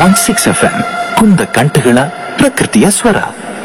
89.6 FM ಕುಂದ ಕಂಠಗಳ ಪ್ರಕೃತಿಯ ಸ್ವರ.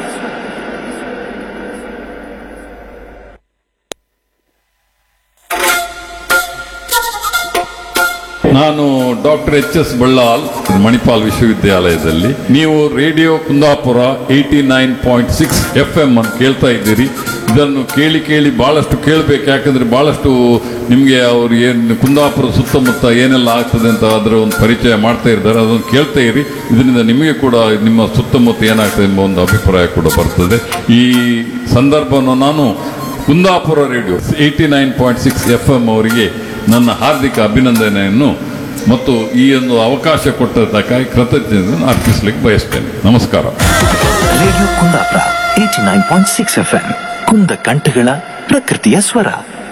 ನಾನು ಡಾಕ್ಟರ್ ಎಚ್.ಎಸ್. ಬಳ್ಳಾಲ್, ಮಣಿಪಾಲ್ ವಿಶ್ವವಿದ್ಯಾಲಯದಲ್ಲಿ. ನೀವು ರೇಡಿಯೋ ಕುಂದಾಪುರ 89.6 FM ಅನ್ನು ಕೇಳ್ತಾ ಇದ್ದೀರಿ. ಇದನ್ನು ಕೇಳಿ ಬಹಳಷ್ಟು ಕೇಳಬೇಕು, ಯಾಕಂದ್ರೆ ಬಹಳಷ್ಟು ನಿಮಗೆ ಅವ್ರು ಏನು ಕುಂದಾಪುರ ಸುತ್ತಮುತ್ತ ಏನೆಲ್ಲ ಆಗ್ತದೆ ಅಂತ ಅದರ ಒಂದು ಪರಿಚಯ ಮಾಡ್ತಾ ಇದ್ದಾರೆ. ಅದನ್ನು ಕೇಳ್ತಾ ಇರಿ. ಇದರಿಂದ ನಿಮಗೆ ಕೂಡ ನಿಮ್ಮ ಸುತ್ತಮುತ್ತ ಏನಾಗ್ತದೆ ಎಂಬ ಒಂದು ಅಭಿಪ್ರಾಯ ಕೂಡ ಬರ್ತದೆ. ಈ ಸಂದರ್ಭವನ್ನು ನಾನು ಕುಂದಾಪುರ ರೇಡಿಯೋ 89.6 FM ಅವರಿಗೆ ನನ್ನ ಹಾರ್ದಿಕ ಅಭಿನಂದನೆಯನ್ನು ಮತ್ತು ಈ ಒಂದು ಅವಕಾಶ ಕೊಟ್ಟದ್ದಕ್ಕಾಗಿ ಕೃತಜ್ಞತೆಯನ್ನು ಅರ್ಪಿಸಲಿಕ್ಕೆ ಬಯಸ್ತೇನೆ. ನಮಸ್ಕಾರ. ರೇಡಿಯೋ ಕುಂದಾಪುರ 89.6 FM ಕುಂದ ಕಂಠಗಳ ಪ್ರಕೃತಿಯ ಸ್ವರ.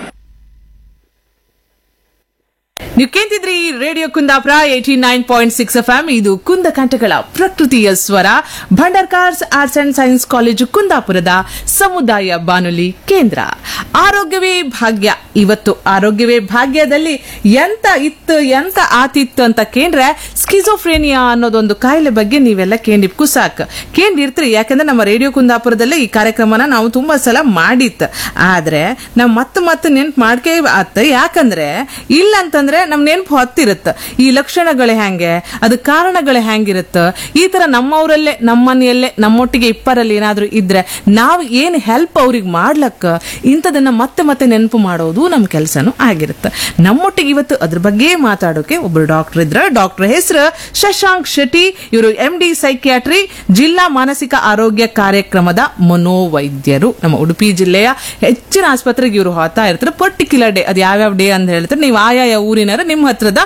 ನೀವು ಕೇಳ್ತಿದ್ರಿ ರೇಡಿಯೋ ಕುಂದಾಪುರ 89.6 FM. ಇದು ಕುಂದ ಕಂಠಗಳ ಪ್ರಕೃತಿಯ ಸ್ವರ. Bhandarkars arts and science college ಕುಂದಾಪುರದ ಸಮುದಾಯ ಬಾನುಲಿ ಕೇಂದ್ರ. ಆರೋಗ್ಯವೇ ಭಾಗ್ಯ. ಇವತ್ತು ಆರೋಗ್ಯವೇ ಭಾಗ್ಯದಲ್ಲಿ ಎಂತ ಇತ್ತು ಎಂತ ಆತಿತ್ತು ಅಂತ ಕೇಂದ್ರೆ ಸ್ಕಿಜೋಫ್ರೇನಿಯಾ ಅನ್ನೋದೊಂದು ಕಾಯಿಲೆ ಬಗ್ಗೆ ನೀವೆಲ್ಲ ಕೇಂದಿಪ್ಕು ಸಾಕು ಕೇಂದಿರ್ತೀರಿ. ಯಾಕಂದ್ರೆ ನಮ್ಮ ರೇಡಿಯೋ ಕುಂದಾಪುರದಲ್ಲೇ ಈ ಕಾರ್ಯಕ್ರಮನ ನಾವು ತುಂಬಾ ಸಲ ಮಾಡಿತ್ತು. ಆದ್ರೆ ನಾವು ಮತ್ತೆ ನೆನ್ಪು ಮಾಡ್ಕೇ ಆತ. ಯಾಕಂದ್ರೆ ಇಲ್ಲ ಅಂತಂದ್ರೆ ನಮ್ ನೆನಪು ಹೊತ್ತಿರುತ್ತ ಈ ಲಕ್ಷಣಗಳು ಹೆಂಗೆ, ಅದ ಕಾರಣಗಳು ಹೆಂಗಿರುತ್ತ. ಈ ತರ ನಮ್ಮವರಲ್ಲೇ ನಮ್ಮ ಮನೆಯಲ್ಲೇ ನಮ್ಮೊಟ್ಟಿಗೆ ಇಪ್ಪರಲ್ಲಿ ಏನಾದ್ರೂ ಇದ್ರೆ ನಾವು ಏನ್ ಹೆಲ್ಪ್ ಅವ್ರಿಗೆ ಮಾಡ್ಲಕ್ಕ ಇಂಥದನ್ನ ಮತ್ತೆ ನೆನಪು ಮಾಡೋದು ನಮ್ ಕೆಲಸನೂ ಆಗಿರುತ್ತೆ. ನಮ್ಮೊಟ್ಟಿಗೆ ಇವತ್ತು ಅದ್ರ ಬಗ್ಗೆ ಮಾತಾಡೋಕೆ ಒಬ್ರು ಡಾಕ್ಟರ್ ಇದ್ರ. ಡಾಕ್ಟರ್ ಹೆಸರು ಶಶಾಂಕ್ ಶೆಟ್ಟಿ. ಇವರು MD ಸೈಕ್ಯಾಟ್ರಿ, ಜಿಲ್ಲಾ ಮಾನಸಿಕ ಆರೋಗ್ಯ ಕಾರ್ಯಕ್ರಮದ ಮನೋವೈದ್ಯರು. ನಮ್ಮ ಉಡುಪಿ ಜಿಲ್ಲೆಯ ಹೆಚ್ಚಿನ ಆಸ್ಪತ್ರೆಗೆ ಇವರು ಹೋಗ್ತಾ ಇರ್ತಾರೆ. ಪರ್ಟಿಕ್ಯುಲರ್ ಡೇ, ಅದು ಯಾವ್ಯಾವ ಡೇ ಅಂತ ಹೇಳ್ತಾರೆ ನೀವು ಆಯಾಯ ಊರಿನ ನಿಮ್ಮ ಹತ್ರದ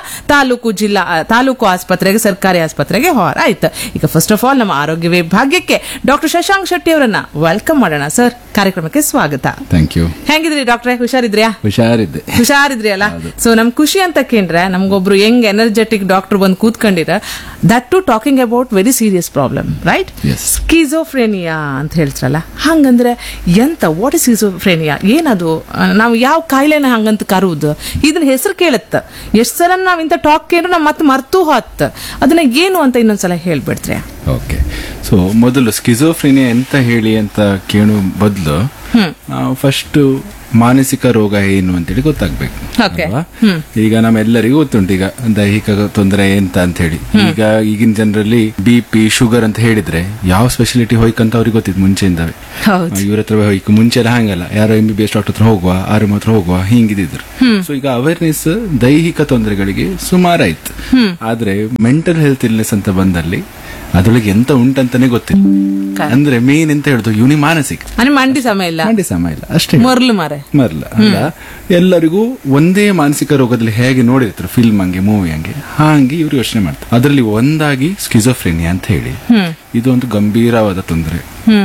ತಾಲೂಕು ಆಸ್ಪತ್ರೆಗೆ, ಸರ್ಕಾರಿ ಆಸ್ಪತ್ರೆಗೆ ಹೊರ ಆಯ್ತು. ಈಗ ಫಸ್ಟ್ ಆಫ್ ಆಲ್ ನಮ್ಮ ಆರೋಗ್ಯವೇ ಭಾಗ್ಯಕ್ಕೆ ಡಾಕ್ಟರ್ ಶಶಾಂಕ್ ಶೆಟ್ಟಿ ಅವರನ್ನ ವೆಲ್ಕಮ್ ಮಾಡೋಣ. ಸರ್, ಕಾರ್ಯಕ್ರಮಕ್ಕೆ ಸ್ವಾಗತ. Thank you. ಹೆಂಗಿದ್ರಿ ಡಾಕ್ಟ್ರೆ? ಹುಷಾರಿದ್ರಿ ಅಲ್ಲ? ಸೊ ನಮ್ ಖುಷಿ ಅಂತ ಕೇಂದ್ರೆ ನಮ್ಗೊಬ್ರು ಯಂಗ್ ಎನರ್ಜೆಟಿಕ್ ಡಾಕ್ಟರ್ ಬಂದು ಕೂತ್ಕೊಂಡಿರ, that to talking about very serious problem, right? Schizophrenia ಅಂತ ಹೇಳ್ತಾರಲ್ಲ, ಹಂಗಂದ್ರೆ ಎಂತ? What is schizophrenia? ಏನದು? ನಾವು ಯಾವ ಕಾಯಿಲೆನ ಹಂಗಂತ ಕರುವುದು? ಇದನ್ನ ಹೆಸರು ಕೇಳುತ್ತ ಎಷ್ಟ್ ಸಲ ನಾವ್ ಇಂತ ಟಾಕ್ ಕೇಂದ್ರ ನಾವ್ ಮತ್ತೆ ಮರ್ತು ಹೋತ್. ಅದನ್ನ ಏನು ಅಂತ ಇನ್ನೊಂದ್ಸಲ ಹೇಳ್ಬಿಡ್ತೀರಾ? ಓಕೆ. ಸೊ ಮೊದಲು ಸ್ಕಿಜೋಫ್ರೇನಿಯಾ ಎಂತ ಹೇಳಿ ಅಂತ ಕೇಳೋ ಬದಲು ಫಸ್ಟ್ ಮಾನಸಿಕ ರೋಗ ಏನು ಅಂತೇಳಿ ಗೊತ್ತಾಗ್ಬೇಕು. ಈಗ ನಮ್ಮೆಲ್ಲರಿಗೂ ಗೊತ್ತುಂಟು ಈಗ ದೈಹಿಕ ತೊಂದರೆ ಎಂತ ಅಂತ ಹೇಳಿ. ಈಗ ಈಗಿನ ಜನರಲ್ಲಿ BP, ಶುಗರ್ ಅಂತ ಹೇಳಿದ್ರೆ ಯಾವ ಸ್ಪೆಷಾಲಿಟಿ ಹೋಯ್ಕಂತ ಅವ್ರಿಗೆ ಗೊತ್ತಿತ್ತು ಮುಂಚೆಯಿಂದವೇ. ಇವ್ರ ಹತ್ರ ಹೋಯ್ಕು ಮುಂಚೆ ಎಲ್ಲ ಹಂಗಲ್ಲ, ಯಾರೋ MBBS ಡಾಕ್ಟರ್ ಹತ್ರ ಹೋಗುವ, ಆರ್ಎಂ ಹತ್ರ ಹೋಗುವ, ಹಿಂಗಿದ್ರು. ಸೊ ಈಗ ಅವೇರ್ನೆಸ್ ದೈಹಿಕ ತೊಂದರೆಗಳಿಗೆ ಸುಮಾರಾಯ್ತು. ಆದ್ರೆ ಮೆಂಟಲ್ ಹೆಲ್ತ್ ಇಲ್ನೆಸ್ ಅಂತ ಬಂದಲ್ಲಿ ಅದ್ರೊಳಗೆ ಎಂತ ಉಂಟಂತಾನೆ ಗೊತ್ತಿಲ್ಲ. ಅಂದ್ರೆ ಮೇನ್ ಎಂತ ಹೇಳುದು, ಇವನಿ ಮಾನಸಿಕ ಮಂಡಿ ಸಮಯ ಇಲ್ಲ ಅಷ್ಟೇ, ಮರ್ಲ ಅಲ್ಲ. ಎಲ್ಲರಿಗೂ ಒಂದೇ ಮಾನಸಿಕ ರೋಗದಲ್ಲಿ ಹೇಗೆ ನೋಡಿರ್ತಾರೆ ಫಿಲ್ಮ್ ಹಂಗೆ, ಮೂವಿ ಹಂಗೆ ಇವ್ರು ಯೋಚನೆ ಮಾಡ್ತಾರೆ. ಅದರಲ್ಲಿ ಒಂದಾಗಿ ಸ್ಕಿಜೋಫ್ರೇನಿಯಾ ಅಂತ ಹೇಳಿ, ಇದು ಒಂದು ಗಂಭೀರವಾದ ತೊಂದರೆ.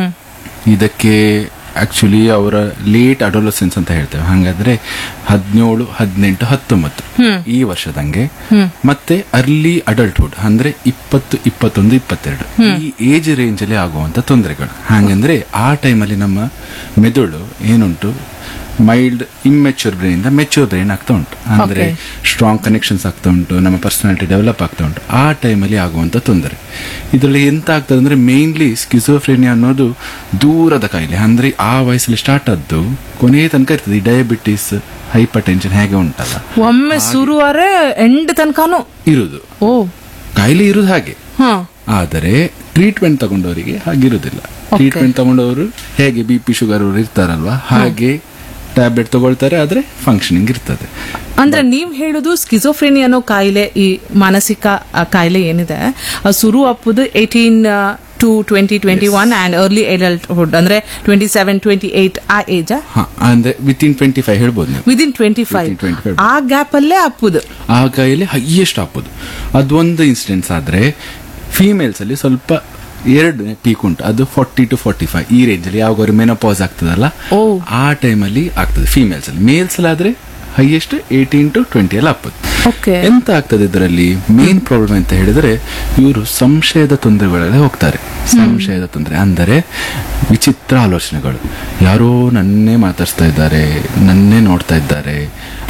ಇದಕ್ಕೆ ಆಕ್ಚುಲಿ ಅವರ ಲೇಟ್ ಅಡೋಲಸೆನ್ಸ್ ಅಂತ ಹೇಳ್ತೇವೆ. ಹಾಗಾದ್ರೆ 17, 18, 19 ಈ ವರ್ಷದಂಗೆ, ಮತ್ತೆ ಅರ್ಲಿ ಅಡಲ್ಟ್ಹುಡ್ ಅಂದ್ರೆ 20, 21, 22 ಈ ಏಜ್ ರೇಂಜ್ ಅಲ್ಲಿ ಆಗುವಂತ ತೊಂದರೆಗಳು. ಹಾಗಂದ್ರೆ ಆ ಟೈಮಲ್ಲಿ ನಮ್ಮ ಮೆದುಳು ಏನುಂಟು, ಮೈಲ್ಡ್ ಇಮ್ಮೆಚ್ಯೂರ್ ಬ್ರೈನ್ ಇಂದ ಮೆಚ್ಯೂರ್ ಬ್ರೈನ್ ಆಗ್ತಾ ಉಂಟು. ಅಂದ್ರೆ ಸ್ಟ್ರಾಂಗ್ ಕನೆಕ್ಷನ್ಸ್ ಆಗ್ತಾ ಉಂಟು, ನಮ್ಮ ಪರ್ಸನಾಲಿಟಿ ಡೆವಲಪ್ ಆಗ್ತಾ ಉಂಟು. ಆ ಟೈಮಲ್ಲಿ ಆಗುವಂತ ತೊಂದರೆ. ಇದರಲ್ಲಿ ಎಂತ ಆಗ್ತದೆ ಅಂದ್ರೆ ಮೇನ್ಲಿ ಸ್ಕಿಜೋಫ್ರೇನಿಯಾ ಅನ್ನೋದು ದೂರದ ಕಾಯಿಲೆ. ಅಂದ್ರೆ ಆ ವಯಸ್ಸಲ್ಲಿ ಸ್ಟಾರ್ಟ್ ಆದ್ದು ಕೊನೆಯ ತನಕ ಇರ್ತದೆ. ಈ ಡಯಾಬಿಟಿಸ್, ಹೈಪರ್ ಟೆನ್ಷನ್ ಹೇಗೆ ಉಂಟಲ್ಲ, ಒಮ್ಮೆ ಶುರುವರೆ ಎಂಡ್ ತನಕನೂ ಇರುದು ಕಾಯಿಲೆ ಇರುದು ಹಾಗೆ. ಆದರೆ ಟ್ರೀಟ್ಮೆಂಟ್ ತಗೊಂಡವರಿಗೆ ಹಾಗಿರುದಿಲ್ಲ. ಟ್ರೀಟ್ಮೆಂಟ್ ತಗೊಂಡವರು ಹೇಗೆ BP, ಶುಗರ್ ಅವರು ಇರ್ತಾರಲ್ವಾ, ಹಾಗೆ ಟ್ಯಾಬ್ಲೆಟ್ ತಗೊಳ್ತಾರೆ, ಆದ್ರೆ ಫಂಕ್ಷನಿಂಗ್ ಇರ್ತದೆ. ಅಂದ್ರೆ ನೀವು ಹೇಳುದು ಸ್ಕಿಜೋಫ್ರೇನಿಯಾ ಅನ್ನೋ ಕಾಯಿಲೆ, ಈ ಮಾನಸಿಕ ಕಾಯಿಲೆ ಏನಿದೆ, ಶುರು ಅಪ್ಪುದು 18 to 20, 21 and early adulthood ಅಂದ್ರೆ 27, 28 ಆ ಏಜ್. ಅಂದ್ರೆ ವಿತಿನ್ 25 ಹೇಳ್ಬೋದು ನೀವು. ವಿದಿನ್ 25 ಆ ಗ್ಯಾಪ್ ಅಲ್ಲೇ ಅಪ್ಪುದು ಆ ಕಾಯಿಲೆ ಹೈಯೆಸ್ಟ್ ಅಪ್ಪುದು. ಅದೊಂದು ಇನ್ಸಿಡೆನ್ಸ್. ಆದ್ರೆ ಫೀಮೇಲ್ಸ್ ಅಲ್ಲಿ ಸ್ವಲ್ಪ ಎರಡು ಪೀಕ್ ಉಂಟು. ಅದು 40 to 45 ಈ ರೇಂಜ್ ಅಲ್ಲಿ ಯಾವಾಗ ಮೆನೋಪಾಸ್ ಆಗ್ತದಲ್ಲ ಆ ಟೈಮಲ್ಲಿ ಆಗ್ತದೆ ಫೀಮೇಲ್ಸ್ ಅಲ್ಲಿ. ಮೇಲ್ಸ್ ಅಲ್ಲಿ ಆದ್ರೆ ಹೈಯೆಸ್ಟ್ 18 to 20 ಎಲ್ಲ ಆಗ್ತದೆ. ಎಂತ ಆಗ್ತದೆ ಇದರಲ್ಲಿ ಮೇನ್ ಪ್ರಾಬ್ಲಮ್ ಅಂತ ಹೇಳಿದ್ರೆ, ಇವರು ಸಂಶಯದ ತೊಂದರೆಗಳಲ್ಲಿ ಹೋಗ್ತಾರೆ. ಸಂಶಯದ ತೊಂದರೆ ಅಂದರೆ ವಿಚಿತ್ರ ಆಲೋಚನೆಗಳು. ಯಾರೋ ನನ್ನೇ ಮಾತಾಡ್ಸ್ತಾ ಇದ್ದಾರೆ, ನನ್ನೇ ನೋಡ್ತಾ ಇದ್ದಾರೆ,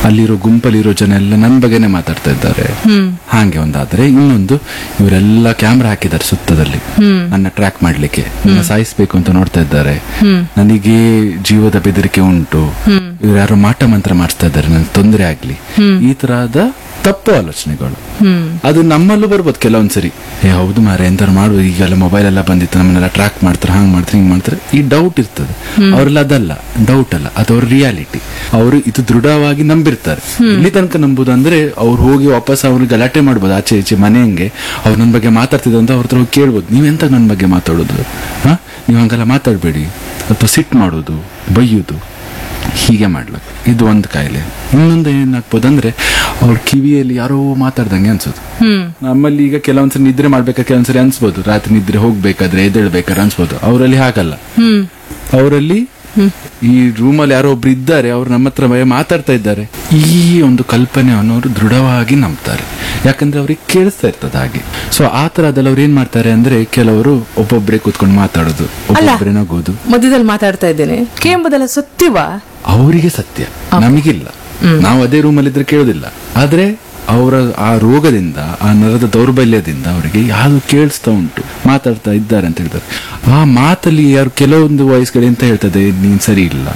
ಅಲ್ಲಿರೋ ಗುಂಪಲ್ಲಿರೋ ಜನ ಎಲ್ಲ ನನ್ನ ಬಗ್ಗೆನೆ ಮಾತಾಡ್ತಾ ಇದ್ದಾರೆ. ಹಾಗೆ ಒಂದಾದ್ರೆ, ಇನ್ನೊಂದು ಇವರೆಲ್ಲ ಕ್ಯಾಮ್ರಾ ಹಾಕಿದ್ದಾರೆ ಸುತ್ತದಲ್ಲಿ ನನ್ನ ಟ್ರ್ಯಾಕ್ ಮಾಡ್ಲಿಕ್ಕೆ, ನನ್ನ ಸಾಯಿಸ್ಬೇಕು ಅಂತ ನೋಡ್ತಾ ಇದ್ದಾರೆ, ನನಗೆ ಜೀವದ ಬೆದರಿಕೆ ಉಂಟು, ಇವ್ರು ಯಾರು ಮಾಟ ಮಂತ್ರ ಮಾಡಿಸ್ತಾ ಇದ್ದಾರೆ ನನಗೆ ತೊಂದರೆ ಆಗ್ಲಿ, ಈ ತರಹದ ತಪ್ಪು ಆಲೋಚನೆಗಳು. ಅದು ನಮ್ಮಲ್ಲೂ ಬರ್ಬೋದು ಕೆಲವೊಂದ್ಸರಿ. ಹೌದು ಮಾರೆ ಎಂತಾರು ಮಾಡುದು, ಈಗೆಲ್ಲ ಮೊಬೈಲ್ ಎಲ್ಲ ಬಂದಿತ್ತು, ನಮ್ಮನ್ನೆಲ್ಲ ಟ್ರ್ಯಾಕ್ ಮಾಡ್ತಾರೆ, ಹಂಗ್ ಮಾಡ್ತಾರೆ, ಹಿಂಗ್ ಮಾಡ್ತಾರೆ, ಈ ಡೌಟ್ ಇರ್ತದೆ. ಅವ್ರೆಲ್ಲ ಅದಲ್ಲ, ಡೌಟ್ ಅಲ್ಲ, ಅದು ಅವ್ರ ರಿಯಾಲಿಟಿ. ಅವರು ಇದು ದೃಢವಾಗಿ ನಂಬಿರ್ತಾರೆ. ಇಲ್ಲಿ ತನಕ ನಂಬುದು ಅಂದ್ರೆ ಅವ್ರು ಹೋಗಿ ವಾಪಸ್ ಅವ್ರಿಗೆ ಗಲಾಟೆ ಮಾಡ್ಬೋದು, ಆಚೆ ಈಚೆ ಮನೆಯಂಗೆ ಅವ್ರು ನನ್ನ ಬಗ್ಗೆ ಮಾತಾಡ್ತಿದ್ರು ಅಂತ ಅವ್ರ ಹತ್ರ ಹೋಗಿ ಕೇಳ್ಬೋದು, ನೀವೆಂತ ನನ್ನ ಬಗ್ಗೆ ಮಾತಾಡೋದು, ನೀವು ಹಂಗೆಲ್ಲ ಮಾತಾಡ್ಬೇಡಿ, ಅಥವಾ ಸಿಟ್ ಮಾಡೋದು, ಬೈಯುದು, ಹೀಗೆ ಮಾಡ್ಲಿಕ್ಕೆ. ಇದು ಒಂದು ಕಾಯಿಲೆ. ಇನ್ನೊಂದು ಏನಾಗ್ಬೋದಂದ್ರೆ ಅವ್ರ ಕಿವಿಯಲ್ಲಿ ಯಾರೋ ಮಾತಾಡ್ದಂಗೆ ಅನ್ಸೋದು. ನಮ್ಮಲ್ಲಿ ಈಗ ಕೆಲವೊಂದ್ಸರಿ ನಿದ್ರೆ ಮಾಡ್ಬೇಕಾದ್ರೆ ಕೆಲವೊಂದ್ಸರಿ ಅನ್ಸ್ಬೋದು, ರಾತ್ರಿ ನಿದ್ರೆ ಹೋಗ್ಬೇಕಾದ್ರೆ ಎದ್ದೇಳ್ಬೇಕಾದ್ರೆ ಅನ್ಸ್ಬೋದು. ಅವರಲ್ಲಿ ಹಾಗಲ್ಲ. ಅವರಲ್ಲಿ ಈ ರೂಮಲ್ಲಿ ಯಾರೋ ಒಬ್ರು ಇದ್ದಾರೆ, ಅವ್ರು ನಮ್ಮ ಹತ್ರ ಮಾತಾಡ್ತಾ ಇದ್ದಾರೆ, ಈ ಒಂದು ಕಲ್ಪನೆ ಅನ್ನೋರು ದೃಢವಾಗಿ ನಂಬ್ತಾರೆ. ಯಾಕಂದ್ರೆ ಅವ್ರಿಗೆ ಕೇಳಿಸ್ತಾ ಇರ್ತದೆ ಹಾಗೆ. ಸೊ ಆ ತರದಲ್ಲಿ ಅವ್ರು ಏನ್ ಮಾಡ್ತಾರೆ ಅಂದ್ರೆ, ಕೆಲವರು ಒಬ್ಬೊಬ್ಬರೇ ಕೂತ್ಕೊಂಡು ಮಾತಾಡೋದು, ಒಬ್ಬೊಬ್ಬರೇ ನಗೋದು. ಮಧ್ಯದಲ್ಲಿ ಮಾತಾಡ್ತಾ ಇದ್ದೇನೆ, ಕೇಂಬುದೆಲ್ಲ ಸತ್ಯವಾ? ಅವರಿಗೆ ಸತ್ಯ, ನಮಗಿಲ್ಲ. ನಾವು ಅದೇ ರೂಮಲ್ಲಿ ಇದ್ರೆ ಕೇಳೋದಿಲ್ಲ. ಆದ್ರೆ ಅವರ ಆ ರೋಗದಿಂದ, ಆ ನರದ ದೌರ್ಬಲ್ಯದಿಂದ ಅವರಿಗೆ ಯಾರು ಕೇಳಿಸ್ತಾ ಉಂಟು, ಮಾತಾಡ್ತಾ ಇದ್ದಾರೆ ಅಂತ ಹೇಳ್ತಾರೆ. ಆ ಮಾತಲ್ಲಿ ಯಾರು ಕೆಲವೊಂದು ವಾಯ್ಸ್ಗಳು ಎಂತ ಹೇಳ್ತದೆ, ನೀನ್ ಸರಿ ಇಲ್ಲ,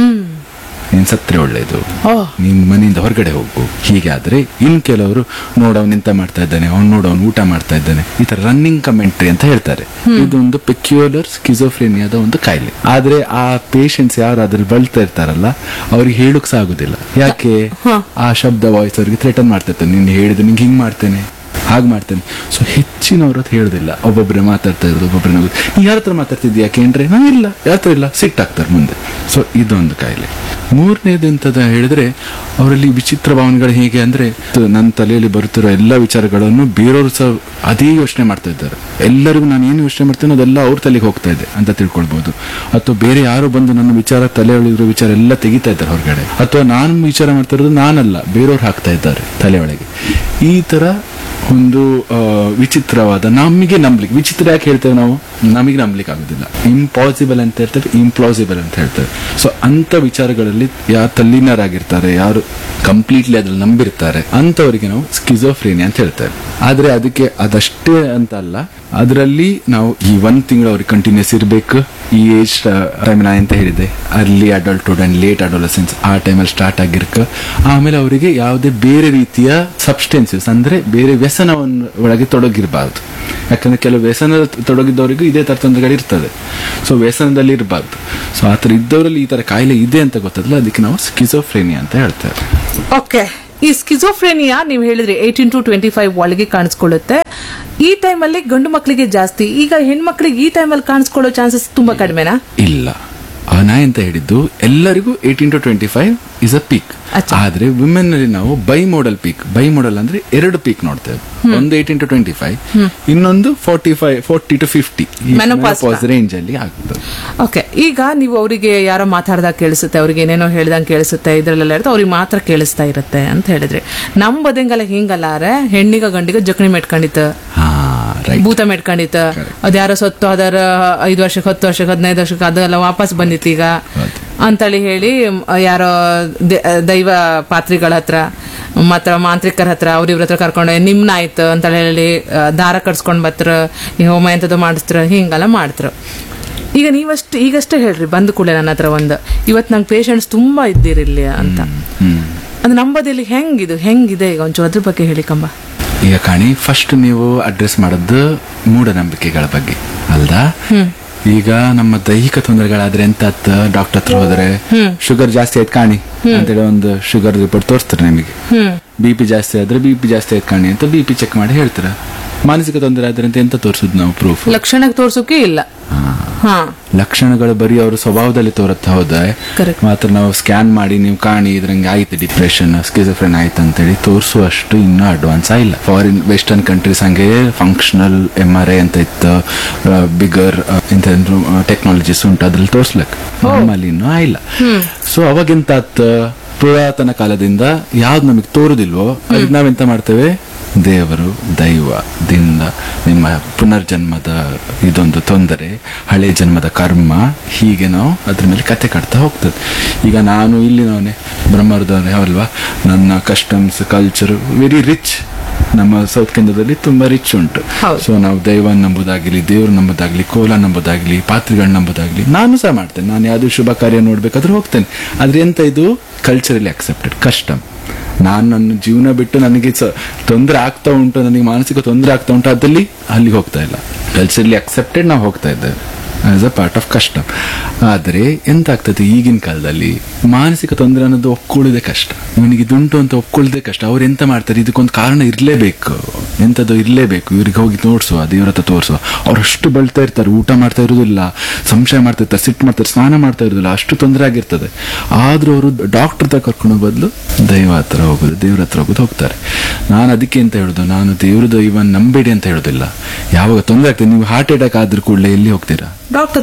ನೀನ್ ಸತ್ರೆ ಒಳ್ಳೇದು, ನೀನ್ ಮನೆಯಿಂದ ಹೊರಗಡೆ ಹೋಗು. ಹೀಗೆ ಆದ್ರೆ ಇನ್ ಕೆಲವರು ನೋಡವನ್ ಎಂತ ಮಾಡ್ತಾ ಇದ್ದಾನೆ, ಅವ್ನು ಊಟ ಮಾಡ್ತಾ ಇದ್ದಾನೆ, ಈ ತರ ರನ್ನಿಂಗ್ ಕಮೆಂಟ್ರಿ ಅಂತ ಹೇಳ್ತಾರೆ. ಇದೊಂದು ಪೆಕ್ಯುಲರ್ ಸ್ಕಿಜೋಫ್ರೇನಿಯಾದ ಒಂದು ಕಾಯಿಲೆ. ಆದ್ರೆ ಆ ಪೇಷಂಟ್ಸ್ ಯಾರು ಅದ್ರಲ್ಲಿ ಬಳಲ್ತಾ ಇರ್ತಾರಲ್ಲ, ಅವ್ರಿಗೆ ಹೇಳಕ್ ಸಾಗುದಿಲ್ಲ. ಯಾಕೆ? ಆ ಶಬ್ದ ವಾಯ್ಸ್ ಅವ್ರಿಗೆ ಥ್ರೆಟನ್ ಮಾಡ್ತಾ ಇರ್ತಾರೆ, ನೀನ್ ಹೇಳಿದ್ರೆ ನಿಂಗೆ ಹಿಂಗ್ ಮಾಡ್ತೇನೆ, ಹಾಗೆ ಮಾಡ್ತೇನೆ. ಸೊ ಹೆಚ್ಚಿನವ್ರ ಹತ್ರ ಹೇಳುದಿಲ್ಲ, ಒಬ್ಬೊಬ್ಬರೇ ಮಾತಾಡ್ತಾ ಇರೋದು, ಒಬ್ಬೊಬ್ಬರೇ ನಗೋದು. ನೀ ಯಾರ ಹತ್ರ ಮಾತಾಡ್ತಿದ್ಯಾ ಯಾಕೆಂದ್ರೆ, ಇಲ್ಲ ಯಾರ ಹತ್ರ ಇಲ್ಲ, ಸಿಟ್ಟಾಗ್ತಾರೆ ಮುಂದೆ. ಸೊ ಇದೊಂದು ಕಾಯಿಲೆ. ಮೂರನೇದು ಎಂತದ ಹೇಳಿದ್ರೆ, ಅವರಲ್ಲಿ ವಿಚಿತ್ರ ಭಾವನೆಗಳು ಹೇಗೆ ಅಂದ್ರೆ, ನನ್ನ ತಲೆಯಲ್ಲಿ ಬರುತ್ತಿರೋ ಎಲ್ಲ ವಿಚಾರಗಳನ್ನು ಬೇರೆಯವರು ಸಹ ಅದೇ ಯೋಚನೆ ಮಾಡ್ತಾ ಇದ್ದಾರೆ. ಎಲ್ಲರಿಗೂ ನಾನು ಏನು ಯೋಚನೆ ಮಾಡ್ತೇನೆ ಅದೆಲ್ಲ ಅವ್ರ ತಲೆಗೆ ಹೋಗ್ತಾ ಇದೆ ಅಂತ ತಿಳ್ಕೊಳ್ಬಹುದು. ಅಥವಾ ಬೇರೆ ಯಾರು ಬಂದು ನನ್ನ ವಿಚಾರ, ತಲೆಯೊಳಗಿರೋ ವಿಚಾರ ಎಲ್ಲ ತೆಗಿತಾ ಇದ್ದಾರೆ ಹೊರಗಡೆ. ಅಥವಾ ನಾನು ವಿಚಾರ ಮಾಡ್ತಾ ಇರೋದು ನಾನಲ್ಲ, ಬೇರೆಯವ್ರು ಹಾಕ್ತಾ ಇದ್ದಾರೆ ತಲೆಯೊಳಗೆ. ಈ ತರ ಒಂದು ವಿಚಿತ್ರವಾದ, ನಮಗೆ ನಂಬಲಿಕ್ಕೆ, ವಿಚಿತ್ರ ಯಾಕೆ ಹೇಳ್ತೇವೆ ನಾವು, ನಮಗೆ ನಂಬಲಿಕ್ಕೆ ಆಗುದಿಲ್ಲ. ಇಂಪಾಸಿಬಲ್ ಅಂತ ಹೇಳ್ತೇವೆ, ಇಂಪ್ಲಾಸಿಬಲ್ ಅಂತ ಹೇಳ್ತೇವೆ. ಸೊ ಅಂತ ವಿಚಾರಗಳಲ್ಲಿ ಯಾರು ತಲ್ಲೀನರಾಗಿರ್ತಾರೆ, ಯಾರು ಕಂಪ್ಲೀಟ್ಲಿ ಅದ್ರಲ್ಲಿ ನಂಬಿರ್ತಾರೆ, ಅಂತವರಿಗೆ ನಾವು ಸ್ಕಿಜೋಫ್ರೇನಿಯಾ ಅಂತ ಹೇಳ್ತೇವೆ. ಆದ್ರೆ ಅದಕ್ಕೆ ಅದಷ್ಟೇ ಅಂತ ಅಲ್ಲ, ಅದರಲ್ಲಿ ನಾವು ಈ 1 ತಿಂಗಳು ಅವ್ರಿಗೆ ಕಂಟಿನ್ಯೂಸ್ ಇರಬೇಕು. ಈ ಏಜ್ ಟೈಮ್ ನಾ ಅಂತ ಹೇಳಿದೆ, early adulthood and late adolescence, ಆ ಟೈಮಲ್ಲಿ ಸ್ಟಾರ್ಟ್ ಆಗಿರ್ಕ. ಆಮೇಲೆ ಅವರಿಗೆ ಯಾವುದೇ ಬೇರೆ ರೀತಿಯ ಸಬ್ಸ್ಟೆನ್ಸಸ್ ಅಂದ್ರೆ ಬೇರೆ ವ್ಯಸನವನ್ನು ಒಳಗೆ ತೊಡಗಿರಬಾರ್ದು. ಯಾಕಂದ್ರೆ ಕೆಲವು ವ್ಯಸನ ತೊಡಗಿದ್ದವರಿಗೂ ಇದೇ ತರ ತೊಂದರೆಗಳು ಇರ್ತದೆ. ಸೊ ವ್ಯಸನದಲ್ಲಿ ಇರಬಾರ್ದು. ಸೊ ಆತರ ಇದ್ದವರಲ್ಲಿ ಈ ತರ ಕಾಯಿಲೆ ಇದೆ ಅಂತ ಗೊತ್ತಲ್ಲ, ಅದಕ್ಕೆ ನಾವು ಸ್ಕಿಜೋಫ್ರೇನಿಯಾ ಅಂತ ಹೇಳ್ತೇವೆ. ಓಕೆ, ಈ ಸ್ಕಿಜೋಫ್ರೇನಿಯಾ ನೀವು ಹೇಳಿದ್ರೆ 18 to 25 ಒಳಗೆ ಕಾಣಿಸ್ಕೊಳ್ಳುತ್ತೆ. ಈ ಟೈಮಲ್ಲಿ ಗಂಡು ಮಕ್ಕಳಿಗೆ ಜಾಸ್ತಿ, ಈಗ ಹೆಣ್ಮಕ್ಳಿಗೆ ಈ ಟೈಮಲ್ಲಿ ಕಾಣಿಸ್ಕೊಳ್ಳೋ ಚಾನ್ಸಸ್ ತುಂಬಾ ಕಡಿಮೆನಾ? ಇಲ್ಲ, ನಾ ಎಂತ ಹೇಳಿದ್ದು, ಎಲ್ಲರಿಗೂ 18 to 25 ಇಸ್ ಅ ಪೀಕ್. ಆದ್ರೆ ವಿಮೆನ್ ನಲ್ಲಿ ನಾವು by model peak, by model ಅಂದ್ರೆ 2 ಪೀಕ್ ನೋಡ್ತೇವೆ. ಒಂದು 18 to 25, ಇನ್ನೊಂದು 40 to 50 ಮೆನೋಪಾಸ್ ರೇಂಜ್ ಅಲ್ಲಿ ಆಗ್ತದೆ. ಓಕೆ, ಈಗ ನೀವು ಅವರಿಗೆ ಯಾರೋ ಮಾತಾಡ್ದಾಗ ಕೇಳಿಸುತ್ತೆ, ಅವ್ರಿಗೆ ಏನೇನೋ ಹೇಳ್ದಂಗೆ ಕೇಳಿಸುತ್ತೆ, ಇದ್ರಲ್ಲೆಲ್ಲ ಇರುತ್ತೆ, ಅವ್ರಿಗೆ ಮಾತ್ರ ಕೇಳಿಸ್ತಾ ಇರುತ್ತೆ ಅಂತ ಹೇಳಿದ್ರೆ, ನಮ್ ಬದಂಗಲ್ಲ ಹಿಂಗಲ್ಲಾರೆ, ಹೆಣ್ಣಿಗ ಗಂಡಿಗ ಜಕಣಿ ಮೆಟ್ಕೊಂಡಿತ್ತು, ಭೂತ ಮೆಟ್ಕೊಂಡಿತ್ತು, ಅದ್ಯಾರೋ ಸತ್ತು ಅದರ 5 ವರ್ಷಕ್ಕೆ 10 ವರ್ಷಕ್ಕೆ 15 ವರ್ಷಕ್ಕೆ ಅದೆಲ್ಲ ವಾಪಸ್ ಬಂದಿತ್ತು ಈಗ ಅಂತೇಳಿ ಹೇಳಿ, ಯಾರೋ ದೈವ ಪಾತ್ರಿಗಳ ಹತ್ರ ಮಾತ್ರ ಮಾಂತ್ರಿಕರ ಹತ್ರ ಅವ್ರಿವ್ರ ಹತ್ರ ಕರ್ಕೊಂಡು ನಿಮ್ನ ಆಯ್ತು ಅಂತ ಹೇಳಿ ದಾರ ಕಟ್ಸ್ಕೊಂಡ್ ಬತ್ರ, ಈ ಹೋಮ ಎಂತದ್ದು ಮಾಡಿಸ್ತ್ರ, ಹಿಂಗೆಲ್ಲ ಮಾಡ್ತ್ರ. ಈಗ ಈಗಷ್ಟೇ ಹೇಳ್ರಿ ಬಂದ ಕೂಡಲೇ ನನ್ನ ಹತ್ರ ಇವತ್ತು ನಂಗೆ ಪೇಷಂಟ್ಸ್ ತುಂಬಾ ಇದ್ದೀರಿಲ್ಲಿ ಅಂತ. ಅದು ನಂಬದಿಲ್ಲಿ ಹೆಂಗಿದೆ ಈಗ ಒಂಚೂರು ಅದ್ರ ಬಗ್ಗೆ ಹೇಳಿ ಕಂಬ. ಈಗ ಕಾಣಿ, ಫಸ್ಟ್ ನೀವು ಅಡ್ರೆಸ್ ಮಾಡೋದು ಮೂಢನಂಬಿಕೆಗಳ ಬಗ್ಗೆ ಅಲ್ದಾ. ಈಗ ನಮ್ಮ ದೈಹಿಕ ತೊಂದರೆಗಳಾದ್ರೆ ಎಂತ ಡಾಕ್ಟರ್ ಹತ್ರ ಹೋದ್ರೆ, ಶುಗರ್ ಜಾಸ್ತಿ ಆಯ್ತು ಕಾಣಿ ಅಂತೇಳಿ ಒಂದು ಶುಗರ್ ರಿಪೋರ್ಟ್ ತೋರಿಸ್ತಾರೆ ನಿಮಗೆ. BP ಜಾಸ್ತಿ ಆದ್ರೆ BP ಜಾಸ್ತಿ ಆಯ್ತು ಕಾಣಿ ಅಂತ BP ಚೆಕ್ ಮಾಡಿ ಹೇಳ್ತಾರೆ. ಮಾನಸಿಕ ತೊಂದರೆ ಆದ್ರೆ ಅಂತ ಎಂತ ತೋರಿಸುದು ನಾವು ಪ್ರೂಫ್? ಲಕ್ಷಣ ತೋರ್ಸೋಕೆ ಇಲ್ಲ. ಲಕ್ಷಣಗಳು ಬರೀ ಅವ್ರ ಸ್ವಭಾವದಲ್ಲಿ ತೋರುತ್ತಾ ಹೋದ್ರೆ ಮಾತ್ರ ನಾವು ಸ್ಕ್ಯಾನ್ ಮಾಡಿ ನೀವು ಕಾಣಿ ಇದ್ರಂಗೆ ಆಯ್ತು ಡಿಪ್ರೆಷನ್, ಸ್ಕಿಜೋಫ್ರೆನ್ ಆಯ್ತು ಅಂತೇಳಿ ತೋರಿಸುವಷ್ಟು ಇನ್ನೂ ಅಡ್ವಾನ್ಸ್ ಆಗಿಲ್ಲ. ಫಾರಿನ್ ವೆಸ್ಟರ್ನ್ ಕಂಟ್ರೀಸ್ ಹಂಗೆ ಫಂಕ್ಷನಲ್ MRI ಅಂತ ಇತ್ತು, ಬಿಗರ್ ಇಂತ ಟೆಕ್ನಾಲಜೀಸ್ ಉಂಟು, ಅದ್ರಲ್ಲಿ ತೋರ್ಸ್ಲಕ್. ನಮ್ಮಲ್ಲಿ ಇನ್ನೂ ಆಗಿಲ್ಲ. ಸೊ ಅವಾಗೆಂತ ಪುರಾತನ ಕಾಲದಿಂದ ಯಾವ್ದು ನಮಗೆ ತೋರುದಿಲ್ವೋ ಅದಕ್ಕೆ ನಾವೆಂತ ಮಾಡ್ತೇವೆ, ದೇವರು ದೈವದಿಂದ ನಿಮ್ಮ ಪುನರ್ಜನ್ಮದ ಇದೊಂದು ತೊಂದರೆ, ಹಳೆ ಜನ್ಮದ ಕರ್ಮ, ಹೀಗೆ ನಾವು ಅದ್ರ ಮೇಲೆ ಕತೆ ಕಟ್ತಾ ಹೋಗ್ತದೆ. ಈಗ ನಾನು ಇಲ್ಲಿನವನೇ ಬ್ರಹ್ಮರದವನೇ ಅಲ್ವಾ, ನನ್ನ ಕಸ್ಟಮ್ಸ್ ಕಲ್ಚರ್ ವೆರಿ ರಿಚ್. ನಮ್ಮ ಸೌತ್ ಕೇಂದ್ರದಲ್ಲಿ ತುಂಬಾ ರಿಚ್ ಉಂಟು. ಸೊ ನಾವು ದೈವ ನಂಬುದಾಗ್ಲಿ, ದೇವ್ರು ನಂಬುದಾಗ್ಲಿ, ಕೋಲ ನಂಬುದಾಗ್ಲಿ, ಪಾತ್ರಿಗಳನ್ನ ನಂಬುದಾಗ್ಲಿ ನಾನು ಸಹ ಮಾಡ್ತೇನೆ. ನಾನು ಯಾವ್ದು ಶುಭ ಕಾರ್ಯ ನೋಡ್ಬೇಕಾದ್ರೂ ಹೋಗ್ತೇನೆ. ಆದ್ರೆ ಎಂತ ಇದು ಕಲ್ಚರಲಿ ಅಕ್ಸೆಪ್ಟೆಡ್ ಕಸ್ಟಮ್. ನಾನು ನನ್ನ ಜೀವನ ಬಿಟ್ಟು ನನಗೆ ತೊಂದರೆ ಆಗ್ತಾ ಉಂಟು, ನನಗೆ ಮಾನಸಿಕ ತೊಂದರೆ ಆಗ್ತಾ ಉಂಟು, ಅದಲ್ಲಿ ಅಲ್ಲಿಗೆ ಹೋಗ್ತಾ ಇಲ್ಲ. ಕಲ್ಚರಲಿ ಅಕ್ಸೆಪ್ಟೆಡ್ ನಾವು ಹೋಗ್ತಾ ಇದ್ದೇವೆ as a part of custom. ಆದರೆ ಎಂತ ಆಗ್ತದೆ ಈಗಿನ ಕಾಲದಲ್ಲಿ ಮಾನಸಿಕ ತೊಂದರೆ ಅನ್ನೋದು ಒಪ್ಕೊಳ್ಳೋದೇ ಕಷ್ಟ. ಇವನಿಗೆ ಇದುಂಟು ಅಂತ ಒಪ್ಕೊಳ್ಳೋದೇ ಕಷ್ಟ. ಅವ್ರು ಎಂತ ಮಾಡ್ತಾರೆ, ಇದಕ್ಕೊಂದು ಕಾರಣ ಇರಲೇಬೇಕು, ಎಂಥದ್ದು ಇರಲೇಬೇಕು, ಇವ್ರಿಗೆ ಹೋಗಿ ತೋರಿಸುವ, ದೇವ್ರ ಹತ್ರ ತೋರಿಸುವ. ಅವ್ರು ಅಷ್ಟು ಬಳ್ತಾ ಇರ್ತಾರೆ, ಊಟ ಮಾಡ್ತಾ ಇರೋದಿಲ್ಲ, ಸಂಶಯ ಮಾಡ್ತಾ ಇರ್ತಾರೆ, ಸಿಟ್ಟು ಮಾಡ್ತಾರೆ, ಸ್ನಾನ ಮಾಡ್ತಾ ಇರೋದಿಲ್ಲ, ಅಷ್ಟು ತೊಂದರೆ ಆಗಿರ್ತದೆ. ಆದ್ರೂ ಅವರು ಡಾಕ್ಟರ್ ಹತ್ರ ಕರ್ಕೊಂಡು ಬದಲು ದೈವ ಹತ್ರ ಹೋಗೋದು, ದೇವ್ರ ಹತ್ರ ಹೋಗೋದು ಹೋಗ್ತಾರೆ. ನಾನು ಅದಕ್ಕೆ ಅಂತ ಹೇಳುದು, ನಾನು ದೇವ್ರ ದೈವ ನಂಬೇಡಿ ಅಂತ ಹೇಳುದಿಲ್ಲ. ಯಾವಾಗ ತೊಂದರೆ ಆಗ್ತದೆ, ನೀವು ಹಾರ್ಟ್ ಅಟ್ಯಾಕ್ ಆದ್ರೂ ಕೂಡಲೇ ಎಲ್ಲಿ ಹೋಗ್ತೀರಾ? ಡಾಕ್ಟರ್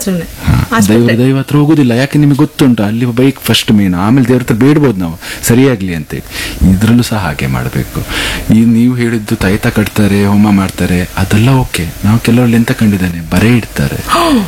ದೈವ ಹತ್ರ ಹೋಗುದಿಲ್ಲ. ಯಾಕೆ ನಿಮಗೆ ಗೊತ್ತುಂಟು, ಅಲ್ಲಿ ಬೈಕ್ ಫಸ್ಟ್ ಮೇನ್, ಆಮೇಲೆ ದೇವ್ರ ಹತ್ರ ಬೇಡ್ಬೋದು ನಾವು ಸರಿಯಾಗ್ಲಿ ಅಂತೇಳಿ. ಇದ್ರಲ್ಲೂ ಸಹ ಹಾಗೆ ಮಾಡಬೇಕು. ಈ ನೀವು ಹೇಳಿದ್ದು ತಾಯ್ತ ಕಟ್ತಾರೆ, ಹೋಮ ಮಾಡ್ತಾರೆ, ಅದೆಲ್ಲ ಓಕೆ. ನಾವು ಕೆಲವರಲ್ಲಿ ಎಂತ ಕಂಡಿದ್ದೇನೆ, ಬರೆ ಇಡ್ತಾರೆ,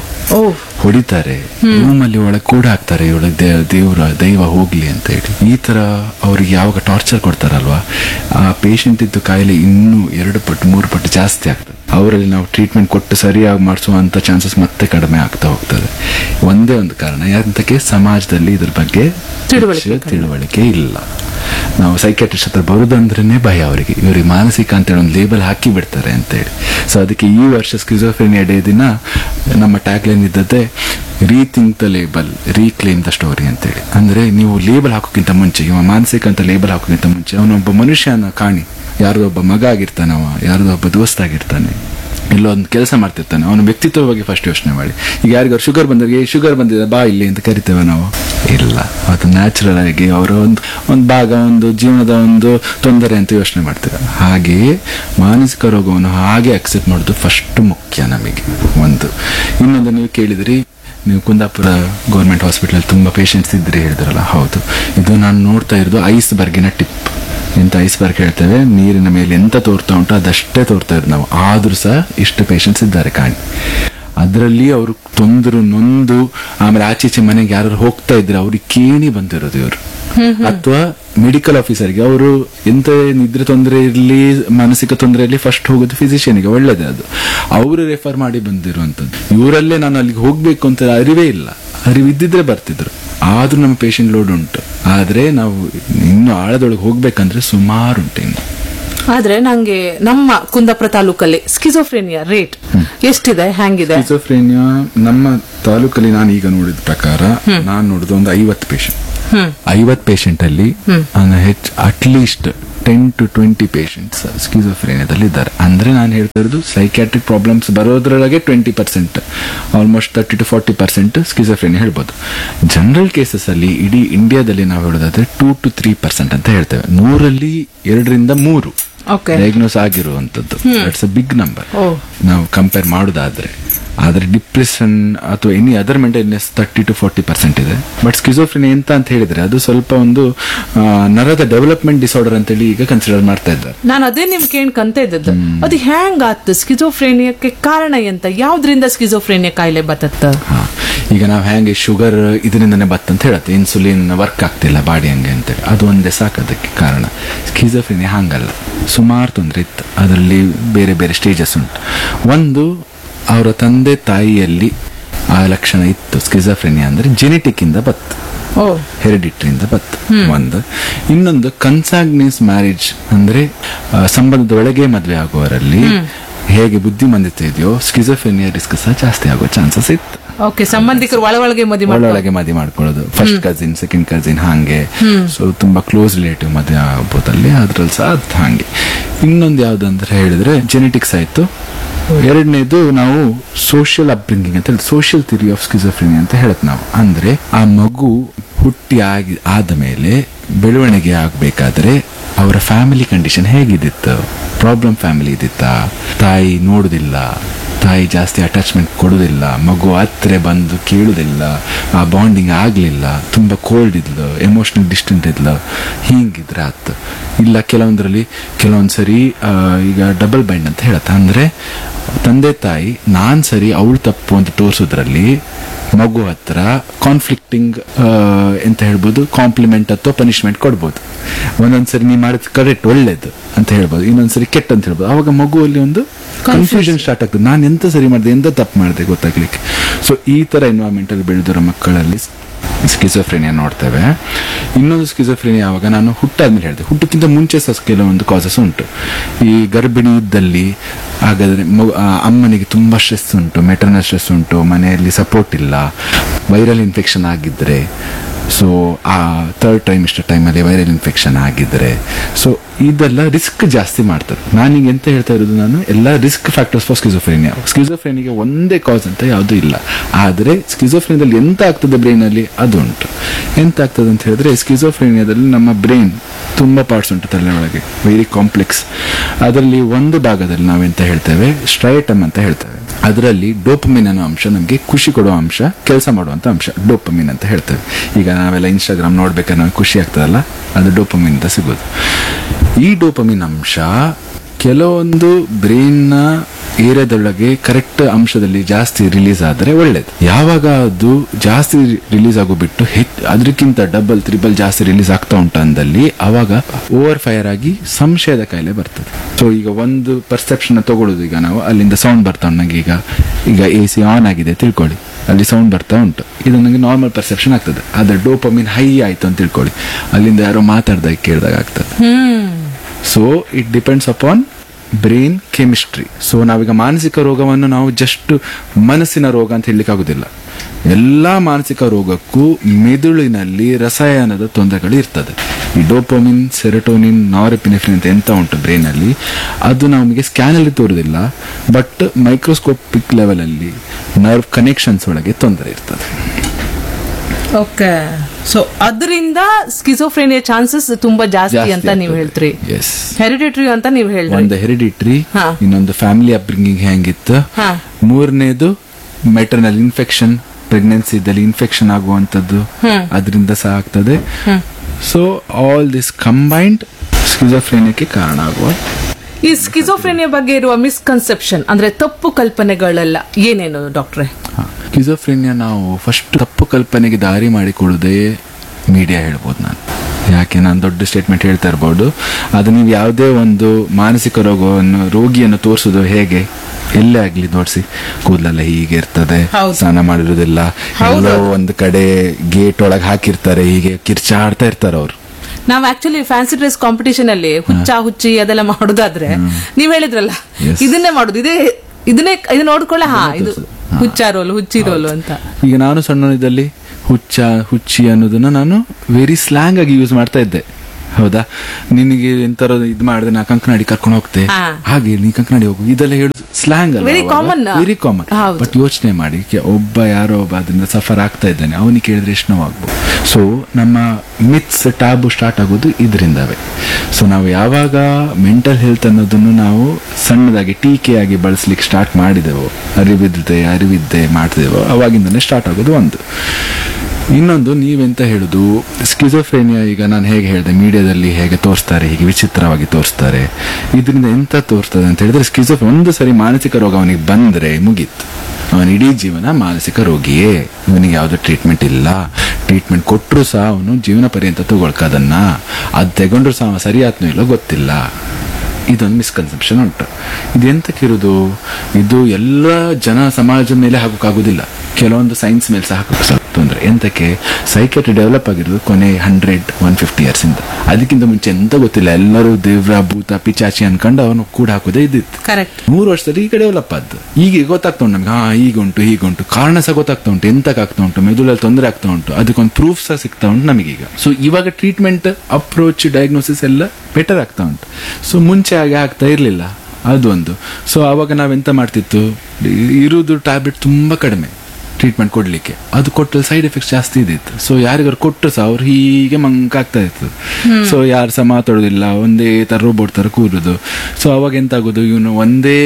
ಹೊಡಿತಾರೆ, ರೂಮಲ್ಲಿ ಒಳಗೆ ಕೂಡ ಹಾಕ್ತಾರೆ, ಒಳಗೆ ದೈವ ಹೋಗ್ಲಿ ಅಂತ ಹೇಳಿ. ಈ ತರ ಅವ್ರಿಗೆ ಯಾವಾಗ ಟಾರ್ಚರ್ ಕೊಡ್ತಾರಲ್ವಾ, ಆ ಪೇಷಂಟ್ ಇದ್ದು ಕಾಯಿಲೆ ಇನ್ನೂ 2 ಪಟ್ಟು 3 ಪಟ್ಟು ಜಾಸ್ತಿ ಆಗ್ತದೆ. ಅವರಲ್ಲಿ ನಾವು ಟ್ರೀಟ್ಮೆಂಟ್ ಕೊಟ್ಟು ಸರಿಯಾಗಿ ಮಾಡಿಸುವಂತ ಚಾನ್ಸಸ್ ಮತ್ತೆ ಕಡಿಮೆ ಆಗ್ತಾ ಹೋಗ್ತದೆ. ಒಂದೇ ಒಂದು ಕಾರಣ, ಯಾಕಂತಕ್ಕೆ ಸಮಾಜದಲ್ಲಿ ಇದ್ರ ಬಗ್ಗೆ ತಿಳುವಳಿಕೆ ಇಲ್ಲ. ನಾವು ಸೈಕ್ಯಾಟ್ರಿಸ್ಟ್ ಹತ್ರ ಬರುದಂದ್ರೇನೆ ಭಯ ಅವರಿಗೆ, ಇವರಿಗೆ ಮಾನಸಿಕ ಅಂತೇಳಿ ಒಂದು ಲೇಬಲ್ ಹಾಕಿ ಬಿಡ್ತಾರೆ ಅಂತೇಳಿ. ಸೊ ಅದಕ್ಕೆ ಈ ವರ್ಷ ಸ್ಕಿಜೋಫ್ರೆನಿಯಾ ಡೇ ದಿನ ನಮ್ಮ ಟ್ಯಾಗ್ ಲೈನ್ ಇದ್ದದ್ದೇ rethink the label, ರೀಕ್ಲೇಮ್ the story ಅಂತೇಳಿ. ಅಂದ್ರೆ ನೀವು ಲೇಬಲ್ ಹಾಕೋಕ್ಕಿಂತ ಮುಂಚೆ, ಇವ ಮಾನಸಿಕ ಅಂತ ಲೇಬಲ್ ಹಾಕೋಕ್ಕಿಂತ ಮುಂಚೆ ಅವನೊಬ್ಬ ಮನುಷ್ಯನ ಕಾಣಿ. ಯಾರೋ ಒಬ್ಬ ಮಗ ಆಗಿರ್ತಾನೆ, ಯಾರ್ದೋ ಒಬ್ಬ ದೋಸ್ತ ಆಗಿರ್ತಾನೆ, ಎಲ್ಲೋ ಒಂದು ಕೆಲಸ ಮಾಡ್ತಿರ್ತಾನೆ, ಅವನ ವ್ಯಕ್ತಿತ್ವ ಬಗ್ಗೆ ಫಸ್ಟ್ ಯೋಚನೆ ಮಾಡಿ. ಈಗ ಯಾರಿಗಾರು ಶುಗರ್ ಬಂದವರಿಗೆ ಶುಗರ್ ಬಂದಿದೆ ಬಾ ಇಲ್ಲಿ ಅಂತ ಕರಿತೇವೆ ನಾವು? ಇಲ್ಲ, ಅದು ನ್ಯಾಚುರಲ್ ಆಗಿ ಅವರ ಒಂದು ಭಾಗ, ಒಂದು ಜೀವನದ ಒಂದು ತೊಂದರೆ ಅಂತ ಯೋಚನೆ ಮಾಡ್ತೇವೆ. ಹಾಗೆಯೇ ಮಾನಸಿಕ ರೋಗವನ್ನು ಹಾಗೆ ಅಕ್ಸೆಪ್ಟ್ ಮಾಡೋದು ಫಸ್ಟ್ ಮುಖ್ಯ ನಮಗೆ. ಒಂದು ಇನ್ನೊಂದು ನೀವು ಕೇಳಿದ್ರಿ, ನೀವು ಕುಂದಾಪುರ ಗೌರ್ಮೆಂಟ್ ಹಾಸ್ಪಿಟಲ್ ತುಂಬಾ ಪೇಷಂಟ್ಸ್ ಇದ್ರೆ ಹೇಳಿದ್ರಲ್ಲ, ಹೌದು. ಇದು ನಾನು ನೋಡ್ತಾ ಇರೋದು ಐಸ್ಬರ್ಗಿನ ಟಿಪ್. ಎಂತ ಐಸ್ಬರ್ಗ್ ಹೇಳ್ತೇವೆ, ನೀರಿನ ಮೇಲೆ ಎಂತ ತೋರ್ತಾ ಉಂಟು ಅದಷ್ಟೇ ತೋರ್ತಾ ಇರೋದು ನಾವು. ಆದ್ರೂ ಸಹ ಇಷ್ಟು ಪೇಷಂಟ್ಸ್ ಇದ್ದಾರೆ ಕಾಣಿ. ಅದರಲ್ಲಿ ಅವರು ನೊಂದು ಆಮೇಲೆ ಆಚೀಚೆ ಮನೆಗೆ ಯಾರು ಹೋಗ್ತಾ ಇದ್ರೆ ಅವ್ರಿಗೆ ಕೇಣಿ ಬಂದಿರೋದು ಇವರು. ಅಥವಾ ಮೆಡಿಕಲ್ ಆಫೀಸರ್ಗೆ ಅವರು ಎಂತ ನಿದ್ರೆ ತೊಂದರೆ ಇರಲಿ, ಮಾನಸಿಕ ತೊಂದರೆ ಇರಲಿ, ಫಸ್ಟ್ ಹೋಗೋದು ಫಿಸಿಷಿಯನ್ಗೆ, ಒಳ್ಳೇದೇ ಅದು. ಅವರು ರೆಫರ್ ಮಾಡಿ ಬಂದಿರುವಂತದ್ದು. ಇವರಲ್ಲೇ ನಾನು ಅಲ್ಲಿಗೆ ಹೋಗ್ಬೇಕು ಅಂತ ಅರಿವೇ ಇಲ್ಲ, ಅರಿವಿದ್ದಿದ್ರೆ ಬರ್ತಿದ್ರು. ಆದ್ರೂ ನಮ್ಮ ಪೇಷಂಟ್ ಲೋಡ್ ಉಂಟು. ಆದ್ರೆ ನಾವು ಇನ್ನು ಆಳದೊಳಗೆ ಹೋಗ್ಬೇಕಂದ್ರೆ ಸುಮಾರು ಉಂಟು ಇನ್ನು. ಆದ್ರೆ ನಂಗೆ ನಮ್ಮ ಕುಂದಾಪುರ ತಾಲೂಕಲ್ಲಿ ಸ್ಕಿಜೋಫ್ರೇನಿಯಾ ರೇಟ್ ಎಷ್ಟಿದೆ, ಹ್ಯಾಂಗಿದೆ? ಸ್ಕಿಜೋಫ್ರೇನಿಯಾ ನಮ್ಮ ತಾಲೂಕಲ್ಲಿ ನಾನು ಈಗ ನೋಡಿದ ಪ್ರಕಾರ, ನಾನು ನೋಡಿದ ಒಂದು 50 ಪೇಷಂಟ್. 50 ಪೇಷಂಟ್ ಅಲ್ಲಿ ಅಟ್ಲೀಸ್ಟ್ 10 to 20 ಪೇಷಂಟ್ಸ್ ಸ್ಕಿಜೋಫ್ರೇನಿಯಾದಲ್ಲಿ ಇದ್ದಾರೆ. ಅಂದ್ರೆ ನಾನು ಹೇಳ್ತಾ ಇರೋದು psychiatric problems ಬರೋದ್ರೊಳಗೆ 20%, almost 30 to 40% schizophrenia ಹೇಳ್ಬೋದು. ಜನರಲ್ ಕೇಸಸ್ ಅಲ್ಲಿ ಇಡೀ ಇಂಡಿಯಾದಲ್ಲಿ ನಾವು ಹೇಳೋದಾದ್ರೆ 2 to 3% ಅಂತ ಹೇಳ್ತೇವೆ. 100ರಲ್ಲಿ 2 ರಿಂದ 3 ಡಯಾಗ್ನೋಸ್ ಆಗಿರುವಂತದ್ದು. ಇಟ್ಸ್ ಅ ಬಿಗ್ ನಂಬರ್ ನಾವು ಕಂಪೇರ್ ಮಾಡೋದಾದ್ರೆ. ಆದ್ರೆ ಡಿಪ್ರೆಷನ್ ಅಥವಾ any other mental illness 30 to 40% ಇದೆ. ಬಟ್ ಸ್ಕಿಜೋಫ್ರೇನಿಯಾ ಎಂತ ಅಂತ ಹೇಳಿದ್ರೆ ಅದು ಸ್ವಲ್ಪ ಒಂದು ನರದ ಡೆವಲಪ್ಮೆಂಟ್ ಡಿಸಾರ್ಡರ್ ಅಂತೇಳಿ ಈಗ ಕನ್ಸಿಡರ್ ಮಾಡ್ತಾ ಇದ್ದಾರೆ. ನಾನು ಅದೇ ನಿಮ್ ಕೇಳ್ಕಂತ ಇದ್ದದ್ದು, ಅದು ಹ್ಯಾಂಗ್ ಆತ್ ಸ್ಕಿಜೋಫ್ರೇನಿಯಾಕ್ಕೆ ಕಾರಣ ಎಂತ, ಯಾವ್ದ್ರಿಂದ ಸ್ಕಿಜೋಫ್ರೇನಿಯಾ ಕಾಯಿಲೆ ಬತ್ತತ್ತ? ಈಗ ನಾವು ಹೆಂಗೆ ಶುಗರ್ ಇದರಿಂದನೇ ಬತ್ತಂತ ಹೇಳತ್ತೆ, ಇನ್ಸುಲಿನ್ ವರ್ಕ್ ಆಗ್ತಿಲ್ಲ ಬಾಡಿ ಹಂಗೆ ಅಂತೇಳಿ, ಅದು ಒಂದೇ ಸಾಕದಕ್ಕೆ ಕಾರಣ. ಸ್ಕಿಜೋಫ್ರೇನಿಯಾ ಹಂಗಲ್ಲ, ಸುಮಾರು ತೊಂದರೆ ಇತ್ತು. ಅದರಲ್ಲಿ ಬೇರೆ ಬೇರೆ ಸ್ಟೇಜಸ್ ಉಂಟು. ಒಂದು, ಅವರ ತಂದೆ ತಾಯಿಯಲ್ಲಿ ಆ ಲಕ್ಷಣ ಇತ್ತು. ಸ್ಕಿಜೋಫ್ರೇನಿಯಾ ಅಂದ್ರೆ ಜೆನೆಟಿಕ್ ಇಂದ ಬತ್ತು, ಹೆರಿಡಿಟ್ರಿಯಿಂದ ಬತ್ತು ಒಂದು. ಇನ್ನೊಂದು ಕನ್ಸಾಗ್ನಿಯಸ್ ಮ್ಯಾರೇಜ್ ಅಂದ್ರೆ ಸಂಬಂಧದ ಒಳಗೆ ಮದುವೆ ಆಗುವವರಲ್ಲಿ ಹೇಗೆ ಬುದ್ಧಿಮಂದಿತ ಇದೆಯೋ ಸ್ಕಿಜೋಫ್ರೇನಿಯಾ ರಿಸ್ಕ್ ಸಹ ಜಾಸ್ತಿ ಆಗೋ ಚಾನ್ಸಸ್ ಇತ್ತು. ಸಂಬಂಧಿಕರು ಒಳಗೆ ಮದುವೆ ಮಾಡ್ಕೊಳ್ಳೋದು, ಫಸ್ಟ್ ಕಸಿನ್, ಸೆಕೆಂಡ್ ಕಸಿನ್, ಹಾಗೆ. ಸೊ ತುಂಬಾ ಕ್ಲೋಸ್ ರಿಲೇಟಿವ್ ಮದುವೆ ಆಗ್ಬೋದಲ್ಲಿ, ಅದ್ರಲ್ಲಿ ಸಹ ಅದು ಹಾಗೆ. ಇನ್ನೊಂದು ಯಾವ್ದಂದ್ರೆ ಹೇಳಿದ್ರೆ ಜೆನೆಟಿಕ್ಸ್ ಆಯ್ತು. ಎರಡನೇದು ನಾವು ಸೋಷಿಯಲ್ ಅಪ್ಬ್ರಿಂಗಿಂಗ್ ಅಂತ ಹೇಳಿ, ಸೋಷಿಯಲ್ ಥಿಯರಿ ಆಫ್ ಸ್ಕಿಜೋಫ್ರೇನಿಯಾ ಅಂತ ಹೇಳತ್ ನಾವು. ಅಂದ್ರೆ ಆ ಮಗು ಹುಟ್ಟಿ ಆದ ಮೇಲೆ ಬೆಳವಣಿಗೆ ಆಗ್ಬೇಕಾದ್ರೆ ಅವರ ಫ್ಯಾಮಿಲಿ ಕಂಡೀಷನ್ ಹೇಗಿದ್ದಿತ್ತು, ಪ್ರಾಬ್ಲಮ್ ಫ್ಯಾಮಿಲಿ ಇದ್ದಿತ್ತಾ, ತಾಯಿ ನೋಡುದಿಲ್ಲ, ತಾಯಿ ಜಾಸ್ತಿ ಅಟ್ಯಾಚ್ಮೆಂಟ್ ಕೊಡೋದಿಲ್ಲ, ಮಗು ಹತ್ರ ಬಂದು ಕೇಳೋದಿಲ್ಲ, ಆ ಬಾಂಡಿಂಗ್ ಆಗಲಿಲ್ಲ, ತುಂಬ ಕೋಲ್ಡ್ ಇದ್ಲು, ಎಮೋಷ್ನಲ್ ಡಿಸ್ಟೆಂಟ್ ಇದ್ಲು, ಹಿಂಗಿದ್ರೆ ಆಯ್ತು. ಇಲ್ಲ ಕೆಲವೊಂದು ಸರಿ ಈಗ ಡಬಲ್ ಬೈಂಡ್ ಅಂತ ಹೇಳತ್ತೆ, ಅಂದರೆ ತಂದೆ ತಾಯಿ ನಾನು ಸರಿ ಅವಳು ತಪ್ಪು ಅಂತ ತೋರಿಸೋದ್ರಲ್ಲಿ ಮಗು ಹತ್ರ ಕಾನ್ಫ್ಲಿಕ್ಟಿಂಗ್ ಎಂತ ಹೇಳ್ಬೋದು, ಕಾಂಪ್ಲಿಮೆಂಟ್ ಅಥವಾ ಪನಿಷ್ಮೆಂಟ್ ಕೊಡ್ಬೋದು. ಒಂದೊಂದ್ಸರಿ ನೀ ಮಾಡಿದ ಕರೆಕ್ಟ್ ಒಳ್ಳೇದು ಅಂತ ಹೇಳ್ಬೋದು, ಇನ್ನೊಂದ್ಸರಿ ಕೆಟ್ಟ ಅಂತ ಹೇಳ್ಬೋದು. ಅವಾಗ ಮಗುವಲ್ಲಿ ಒಂದು ಕನ್ಫ್ಯೂಷನ್ ಸ್ಟಾರ್ಟ್ ಆಗ್ತದೆ, ನಾನು ಎಂತ ಸರಿ ಮಾಡಿದೆ ಎಂತ ತಪ್ಪು ಮಾಡಿದೆ ಗೊತ್ತಾಗ್ಲಿಕ್ಕೆ. ಸೊ ಈ ತರ ಎನ್ವೈರನ್ಮೆಂಟ್ ಅಲ್ಲಿ ಬೆಳೆದಿರೋ ಮಕ್ಕಳಲ್ಲಿ ಸ್ಕಿಜೋಫ್ರೇನಿಯಾ ನೋಡ್ತೇವೆ. ಇನ್ನೊಂದು ಸ್ಕಿಜೋಫ್ರೇನಿಯಾ ಯಾವಾಗ ನಾನು ಹುಟ್ಟಾದ್ಮೇಲೆ ಹೇಳಿದೆ, ಹುಟ್ಟಕ್ಕಿಂತ ಮುಂಚೆ ಸಹ ಕೆಲವೊಂದು ಕಾಸಸ್ ಉಂಟು. ಈ ಗರ್ಭಿಣಿ ಇದ್ದಲ್ಲಿ ಹಾಗಾದ್ರೆ ಅಮ್ಮನಿಗೆ ತುಂಬಾ ಸ್ಟ್ರೆಸ್ ಉಂಟು, ಮೆಟರ್ನಲ್ ಸ್ಟ್ರೆಸ್ ಉಂಟು, ಮನೆಯಲ್ಲಿ ಸಪೋರ್ಟ್ ಇಲ್ಲ, ವೈರಲ್ ಇನ್ಫೆಕ್ಷನ್ ಆಗಿದ್ರೆ, ಸೊ ಆ ಥರ್ಡ್ ಟ್ರೈಮಿಸ್ಟರ್ ಟೈಮಲ್ಲಿ ವೈರಲ್ ಇನ್ಫೆಕ್ಷನ್ ಆಗಿದ್ರೆ, ಸೊ ಇದೆಲ್ಲ ರಿಸ್ಕ್ ಜಾಸ್ತಿ ಮಾಡ್ತಾರೆ. ನಾನೀಗ ಎಂತ ಹೇಳ್ತಾ ಇರೋದು, ನಾನು ಎಲ್ಲ ರಿಸ್ಕ್ ಫ್ಯಾಕ್ಟರ್ಸ್ ಫಾರ್ ಸ್ಕಿಜೋಫ್ರೇನಿಯಾ. ಸ್ಕಿಜೋಫ್ರೇನಿಯಾಗೆ ಒಂದೇ ಕಾಸ್ ಅಂತ ಯಾವುದೂ ಇಲ್ಲ, ಆದರೆ ಸ್ಕಿಜೋಫ್ರೇನಿಯಾದಲ್ಲಿ ಎಂತ ಆಗ್ತದೆ ಬ್ರೈನಲ್ಲಿ ಅದು ಉಂಟು. ಎಂತ ಆಗ್ತದೆ ಅಂತ ಹೇಳಿದ್ರೆ, ಸ್ಕಿಜೋಫ್ರೇನಿಯಾದಲ್ಲಿ ನಮ್ಮ ಬ್ರೈನ್ ತುಂಬ ಪಾರ್ಟ್ಸ್ ಉಂಟು ತಲೆ ಒಳಗೆ, ವೆರಿ ಕಾಂಪ್ಲೆಕ್ಸ್. ಅದರಲ್ಲಿ ಒಂದು ಭಾಗದಲ್ಲಿ ನಾವೆಂತ ಹೇಳ್ತೇವೆ, ಸ್ಟ್ರೈಟಮ್ ಅಂತ ಹೇಳ್ತೇವೆ. ಅದರಲ್ಲಿ ಡೋಪಮಿನ್ ಅನ್ನೋ ಅಂಶ, ನಮಗೆ ಖುಷಿ ಕೊಡುವ ಅಂಶ, ಕೆಲಸ ಮಾಡುವಂತ ಅಂಶ, ಡೋಪಮಿನ್ ಅಂತ ಹೇಳ್ತೇವೆ. ಈಗ ನಾವೆಲ್ಲ ಇನ್ಸ್ಟಾಗ್ರಾಮ್ ನೋಡ್ಬೇಕಾದ್ರೆ ನಮಗೆ ಖುಷಿ ಆಗ್ತದಲ್ಲ, ಅದು ಡೋಪಮಿನ್ ಅಂತ ಸಿಗೋದು. ಈ ಡೋಪಮಿನ್ ಅಂಶ ಕೆಲವೊಂದು ಬ್ರೈನ್ನ ಏರಿಯಾದೊಳಗೆ ಕರೆಕ್ಟ್ ಅಂಶದಲ್ಲಿ ಜಾಸ್ತಿ ರಿಲೀಸ್ ಆದರೆ ಒಳ್ಳೇದು. ಯಾವಾಗ ಅದು ಜಾಸ್ತಿ ರಿಲೀಸ್ ಆಗೋ ಬಿಟ್ಟು ಅದಕ್ಕಿಂತ ಡಬಲ್ ತ್ರಿಬಲ್ ಜಾಸ್ತಿ ರಿಲೀಸ್ ಆಗ್ತಾ ಉಂಟು ಅಂದಲ್ಲಿ ಅವಾಗ ಓವರ್ ಫೈರ್ ಆಗಿ ಸಂಶಯದ ಕಾಯಿಲೆ ಬರ್ತದೆ. ಸೊ ಈಗ ಒಂದು ಪರ್ಸೆಪ್ಷನ್ ತಗೊಳ್ಳೋದು, ಈಗ ನಾವು ಅಲ್ಲಿಂದ ಸೌಂಡ್ ಬರ್ತಾ ಉಂಟು, ನನಗೆ ಈಗ AC ಆನ್ ಆಗಿದೆ ತಿಳ್ಕೊಳ್ಳಿ, ಅಲ್ಲಿ ಸೌಂಡ್ ಬರ್ತಾ ಉಂಟು, ಇದು ನನಗೆ ನಾರ್ಮಲ್ ಪರ್ಸೆಪ್ಷನ್ ಆಗ್ತದೆ. ಆದ್ರೆ ಡೋಪಮಿನ್ ಹೈ ಆಯ್ತು ಅಂತ ತಿಳ್ಕೊಳ್ಳಿ, ಅಲ್ಲಿಂದ ಯಾರೋ ಮಾತಾಡ್ದಾಗ ಕೇಳಿದಾಗ ಆಗ್ತದೆ. So it depends upon brain chemistry. So ನಾವೀಗ ಮಾನಸಿಕ ರೋಗವನ್ನು ನಾವು ಜಸ್ಟ್ ಮನಸ್ಸಿನ ರೋಗ ಅಂತ ಹೇಳಲಿಕ್ಕೆ ಆಗುದಿಲ್ಲ. ಎಲ್ಲಾ ಮಾನಸಿಕ ರೋಗಕ್ಕೂ ಮೆದುಳಿನಲ್ಲಿ ರಸಾಯನದ ತೊಂದರೆಗಳು ಇರ್ತದೆ. ಈ ಡೋಪಮಿನ್, ಸೆರೋಟೋನಿನ್, ನಾರೆಪಿನೆಫ್ರಿನ್ ಅಂತ ಎಂತ ಉಂಟು ಬ್ರೈನ್ ಅಲ್ಲಿ, ಅದು ನಮಗೆ ಸ್ಕ್ಯಾನ್ ಅಲ್ಲಿ ತೋರುದಿಲ್ಲ, ಬಟ್ ಮೈಕ್ರೋಸ್ಕೋಪಿಕ್ ಲೆವೆಲ್ ಅಲ್ಲಿ ನರ್ವ್ ಕನೆಕ್ಷನ್ಸ್ ಒಳಗೆ ತೊಂದರೆ ಇರ್ತದೆ. ಓಕೆ, ಸೊ ಅದರಿಂದ ಸ್ಕಿಜೋಫ್ರೇನಿಯಾ ಚಾನ್ಸಸ್ ತುಂಬಾ ಜಾಸ್ತಿ ಅಂತ ನೀವು ಹೇಳ್ತೀರಿ. ಹೆರಿಡಿಟರಿ ಅಂತ ನೀವು ಹೇಳ್ರಿ. ಒಂದು ಹೆರಿಡಿಟರಿ, ಇನ್ನೊಂದು ಫ್ಯಾಮಿಲಿ ಅಪ್ಬ್ರಿಂಗಿಂಗ್ ಹೆಂಗಿತ್ತು, ಮೂರನೇದು ಮೆಟರ್ನಲ್ ಇನ್ಫೆಕ್ಷನ್, ಪ್ರೆಗ್ನೆನ್ಸಿದಲ್ಲಿ ಇನ್ಫೆಕ್ಷನ್ ಆಗುವಂತದ್ದು ಅದರಿಂದ ಸಹ ಆಗ್ತದೆ. ಸೊ ಆಲ್ ದಿಸ್ ಕಂಬೈನ್ಡ್ ಸ್ಕಿಜೋಫ್ರೇನಿಯಾಕ್ಕೆ ಕಾರಣ ಆಗುವ. ಈ ಸ್ಕಿಜೋಫ್ರೇನಿಯಾ ಬಗ್ಗೆ ಇರುವ ಮಿಸ್ಕನ್ಸೆಪ್ಷನ್ ಅಂದ್ರೆ ತಪ್ಪು ಕಲ್ಪನೆಗಳೆಲ್ಲ ಏನೇನು ಡಾಕ್ಟ್ರೆ? ಸ್ಕಿಜೋಫ್ರೇನಿಯಾ ನಾವು ಫಸ್ಟ್ ತಪ್ಪು ಕಲ್ಪನೆಗೆ ದಾರಿ ಮಾಡಿಕೊಳ್ಳುವುದೇ ಮೀಡಿಯಾ ಹೇಳ್ಬೋದು ನಾನು. ಯಾಕೆ ನಾನು ದೊಡ್ಡ ಸ್ಟೇಟ್ಮೆಂಟ್ ಹೇಳ್ತಾ ಇರ್ಬೋದು, ಅದು ನೀವು ಯಾವುದೇ ಒಂದು ಮಾನಸಿಕ ರೋಗಿಯನ್ನು ತೋರಿಸೋದು ಹೇಗೆ, ಎಲ್ಲೇ ಆಗ್ಲಿ ನೋಡ್ಸಿ, ಕೂದಲೆಲ್ಲ ಹೀಗೆ ಇರ್ತದೆ, ಸ್ನಾನ ಮಾಡಿರೋದಿಲ್ಲ, ಎಲ್ಲೋ ಒಂದು ಕಡೆ ಗೇಟ್ ಒಳಗೆ ಹಾಕಿರ್ತಾರೆ, ಹೀಗೆ ಕಿರ್ಚಾಡ್ತಾ ಇರ್ತಾರೆ ಅವರು. ನಾವ್ ಆಕ್ಚುಲಿ ಫ್ಯಾನ್ಸಿ ಡ್ರೆಸ್ ಕಾಂಪಿಟೇಷನ್ ಅಲ್ಲಿ ಹುಚ್ಚಿ ಅದೆಲ್ಲ ಮಾಡುದಾದ್ರೆ ನೀವ್ ಹೇಳಿದ್ರಲ್ಲ, ಇದನ್ನೇ ಮಾಡುದು, ಇದನ್ನೇ ನೋಡ್ಕೊಳ್ಳೆ, ಇದು ಹುಚ್ಚಿ ರೋಲು ಅಂತ. ಈಗ ನಾನು ಸಣ್ಣನಿದ್ದಲ್ಲಿ ಹುಚ್ಚಿ ಅನ್ನೋದನ್ನ ನಾನು ವೆರಿ ಸ್ಲ್ಯಾಂಗ್ ಆಗಿ ಯೂಸ್ ಮಾಡ್ತಾ ಇದ್ದೆ. ಹೌದಾ, ನಿನಗೆ ಎಂತರ ಇದು ಮಾಡಿದ್ರೆ ನಾ ಕಂಕನಾಡಿ ಕರ್ಕೊಂಡು ಹೋಗ್ತೆ, ಹಾಗೆ ನೀ ಕಂಕನಾಡಿ ಹೋಗು, ಇದೆಲ್ಲ ಹೇಳುದು ಸ್ಲ್ಯಾಂಗ್ ಅಲ್ಲ, ವೆರಿ ಕಾಮನ್. ಬಟ್ ಯೋಚನೆ ಮಾಡಿ, ಯಾರೋ ಒಬ್ಬ ಅದರಿಂದ ಸಫರ್ ಆಗ್ತಾ ಇದ್ದಾನೆ, ಅವನಿಗೆ ಕೇಳಿದ್ರೆ ಎಷ್ಟು ನೋವಾಗ್ಬೋದು. ಸೊ ನಮ್ಮ ಮಿತ್ಸ್ ಟ್ಯಾಬು ಸ್ಟಾರ್ಟ್ ಆಗೋದು ಇದರಿಂದವೇ. ಸೊ ನಾವು ಯಾವಾಗ ಮೆಂಟಲ್ ಹೆಲ್ತ್ ಅನ್ನೋದನ್ನು ನಾವು ಸಣ್ಣದಾಗಿ ಟೀಕೆಯಾಗಿ ಬಳಸ್ಲಿಕ್ಕೆ ಸ್ಟಾರ್ಟ್ ಮಾಡಿದೆವೋ, ಅರಿವಿದ್ದೆ ಮಾಡ್ತಿದ್ದೇವೋ, ಅವಾಗಿಂದನೇ ಸ್ಟಾರ್ಟ್ ಆಗೋದು ಒಂದು. ಇನ್ನೊಂದು, ನೀವೆಂತ ಹೇಳುದು ಸ್ಕಿಜೋಫ್ರೇನಿಯಾ, ಈಗ ನಾನು ಹೇಗೆ ಹೇಳಿದೆ, ಮೀಡಿಯಾದಲ್ಲಿ ಹೇಗೆ ತೋರಿಸ್ತಾರೆ, ಹೀಗೆ ವಿಚಿತ್ರವಾಗಿ ತೋರಿಸ್ತಾರೆ, ಇದರಿಂದ ಎಂತ ತೋರಿಸ್ತದೆ ಅಂತ ಹೇಳಿದ್ರೆ, ಒಂದು ಸರಿ ಮಾನಸಿಕ ರೋಗ ಅವನಿಗೆ ಬಂದ್ರೆ ಮುಗೀತು, ಅವನ ಇಡೀ ಜೀವನ ಮಾನಸಿಕ ರೋಗಿಯೇ, ಇವನಿಗೆ ಯಾವ್ದು ಟ್ರೀಟ್ಮೆಂಟ್ ಇಲ್ಲ, ಟ್ರೀಟ್ಮೆಂಟ್ ಕೊಟ್ಟರು ಸಹ ಅವನು ಜೀವನ ಪರ್ಯಂತ ತಗೊಳ್ಕದನ್ನ, ಅದು ತಗೊಂಡ್ರು ಸಹ ಸರಿಯಾತ್ನೂ ಇಲ್ಲ ಗೊತ್ತಿಲ್ಲ. ಇದೊಂದು ಮಿಸ್ಕನ್ಸೆಪ್ಷನ್ ಉಂಟು. ಇದೆಂತಕ್ಕಿರುವುದು, ಇದು ಎಲ್ಲ ಸಮಾಜದ ಮೇಲೆ ಹಾಕೋಕ್ಕಾಗೋದಿಲ್ಲ, ಕೆಲವೊಂದು ಸೈನ್ಸ್ ಮೇಲೆ ಸಹ ಹಾಕೋಕೆ ತೊಂದರೆ. ಎಂತಕ್ಕೆ, ಸೈಕಿಯಾಟ್ರಿ ಡೆವಲಪ್ ಆಗಿರೋದು ಕೊನೆ 100-150 years ಇಂದ. ಅದಕ್ಕಿಂತ ಮುಂಚೆ ಎಂತ ಗೊತ್ತಿಲ್ಲ, ಎಲ್ಲರೂ ದೇವ್ರ ಭೂತ ಪಿಚಾಚಿ ಅನ್ಕೊಂಡು ಅವನು ಕೂಡ ಹಾಕೋದೇ ಇದ್ದಿತ್ತು. 3 ವರ್ಷದಲ್ಲಿ ಈಗ ಡೆವಲಪ್ ಆದ್ದು, ಈಗ ಗೊತ್ತಾಗ್ತಾ ಉಂಟು ನಮ್ಗೆ, ಹೀಗುಂಟು, ಕಾರಣ ಸಹ ಗೊತ್ತಾಗ್ತಾ ಉಂಟು, ಎಂತಕ್ಕಾಗ್ತಾ ಉಂಟು, ಮೆದುಳಲ್ಲಿ ತೊಂದರೆ ಆಗ್ತಾ ಉಂಟು, ಅದಕ್ಕೊಂದು ಪ್ರೂಫ್ ಸಹ ಸಿಗ್ತಾ ಉಂಟು ನಮಗೀಗ. ಸೊ ಇವಾಗ ಟ್ರೀಟ್ಮೆಂಟ್ ಅಪ್ರೋಚ್, ಡಯಾಗ್ನೋಸಿಸ್ ಎಲ್ಲ ಬೆಟರ್ ಆಗ್ತಾ ಉಂಟು. ಸೊ ಮುಂಚೆ ಹಾಗೆ ಆಗ್ತಾ ಇರ್ಲಿಲ್ಲ, ಅದೊಂದು. ಸೊ ಅವಾಗ ನಾವೆಂತ ಮಾಡ್ತಿತ್ತು, ಇರುವುದು ಟ್ಯಾಬ್ಲೆಟ್ ತುಂಬಾ ಕಡಿಮೆ ಟ್ರೀಟ್ಮೆಂಟ್ ಕೊಡ್ಲಿಕ್ಕೆ, ಅದು ಕೊಟ್ಟರೆ ಸೈಡ್ ಎಫೆಕ್ಟ್ಸ್ ಜಾಸ್ತಿ ಇದ್ದಿತ್ತು. ಸೊ ಯಾರಿಗಾರು ಕೊಟ್ಟರು ಸಹ ಅವ್ರು ಹೀಗೆ ಮಂಕಾಗ್ತಾ ಇತ್ತು. ಸೊ ಯಾರು ಸಹ ಮಾತಾಡೋದಿಲ್ಲ, ಒಂದೇ ತರ ರೋಬೋಟ್ ತರ ಕೂರುದು. ಸೊ ಅವಾಗ ಎಂತ ಆಗೋದು, ಇವನು ಒಂದೇ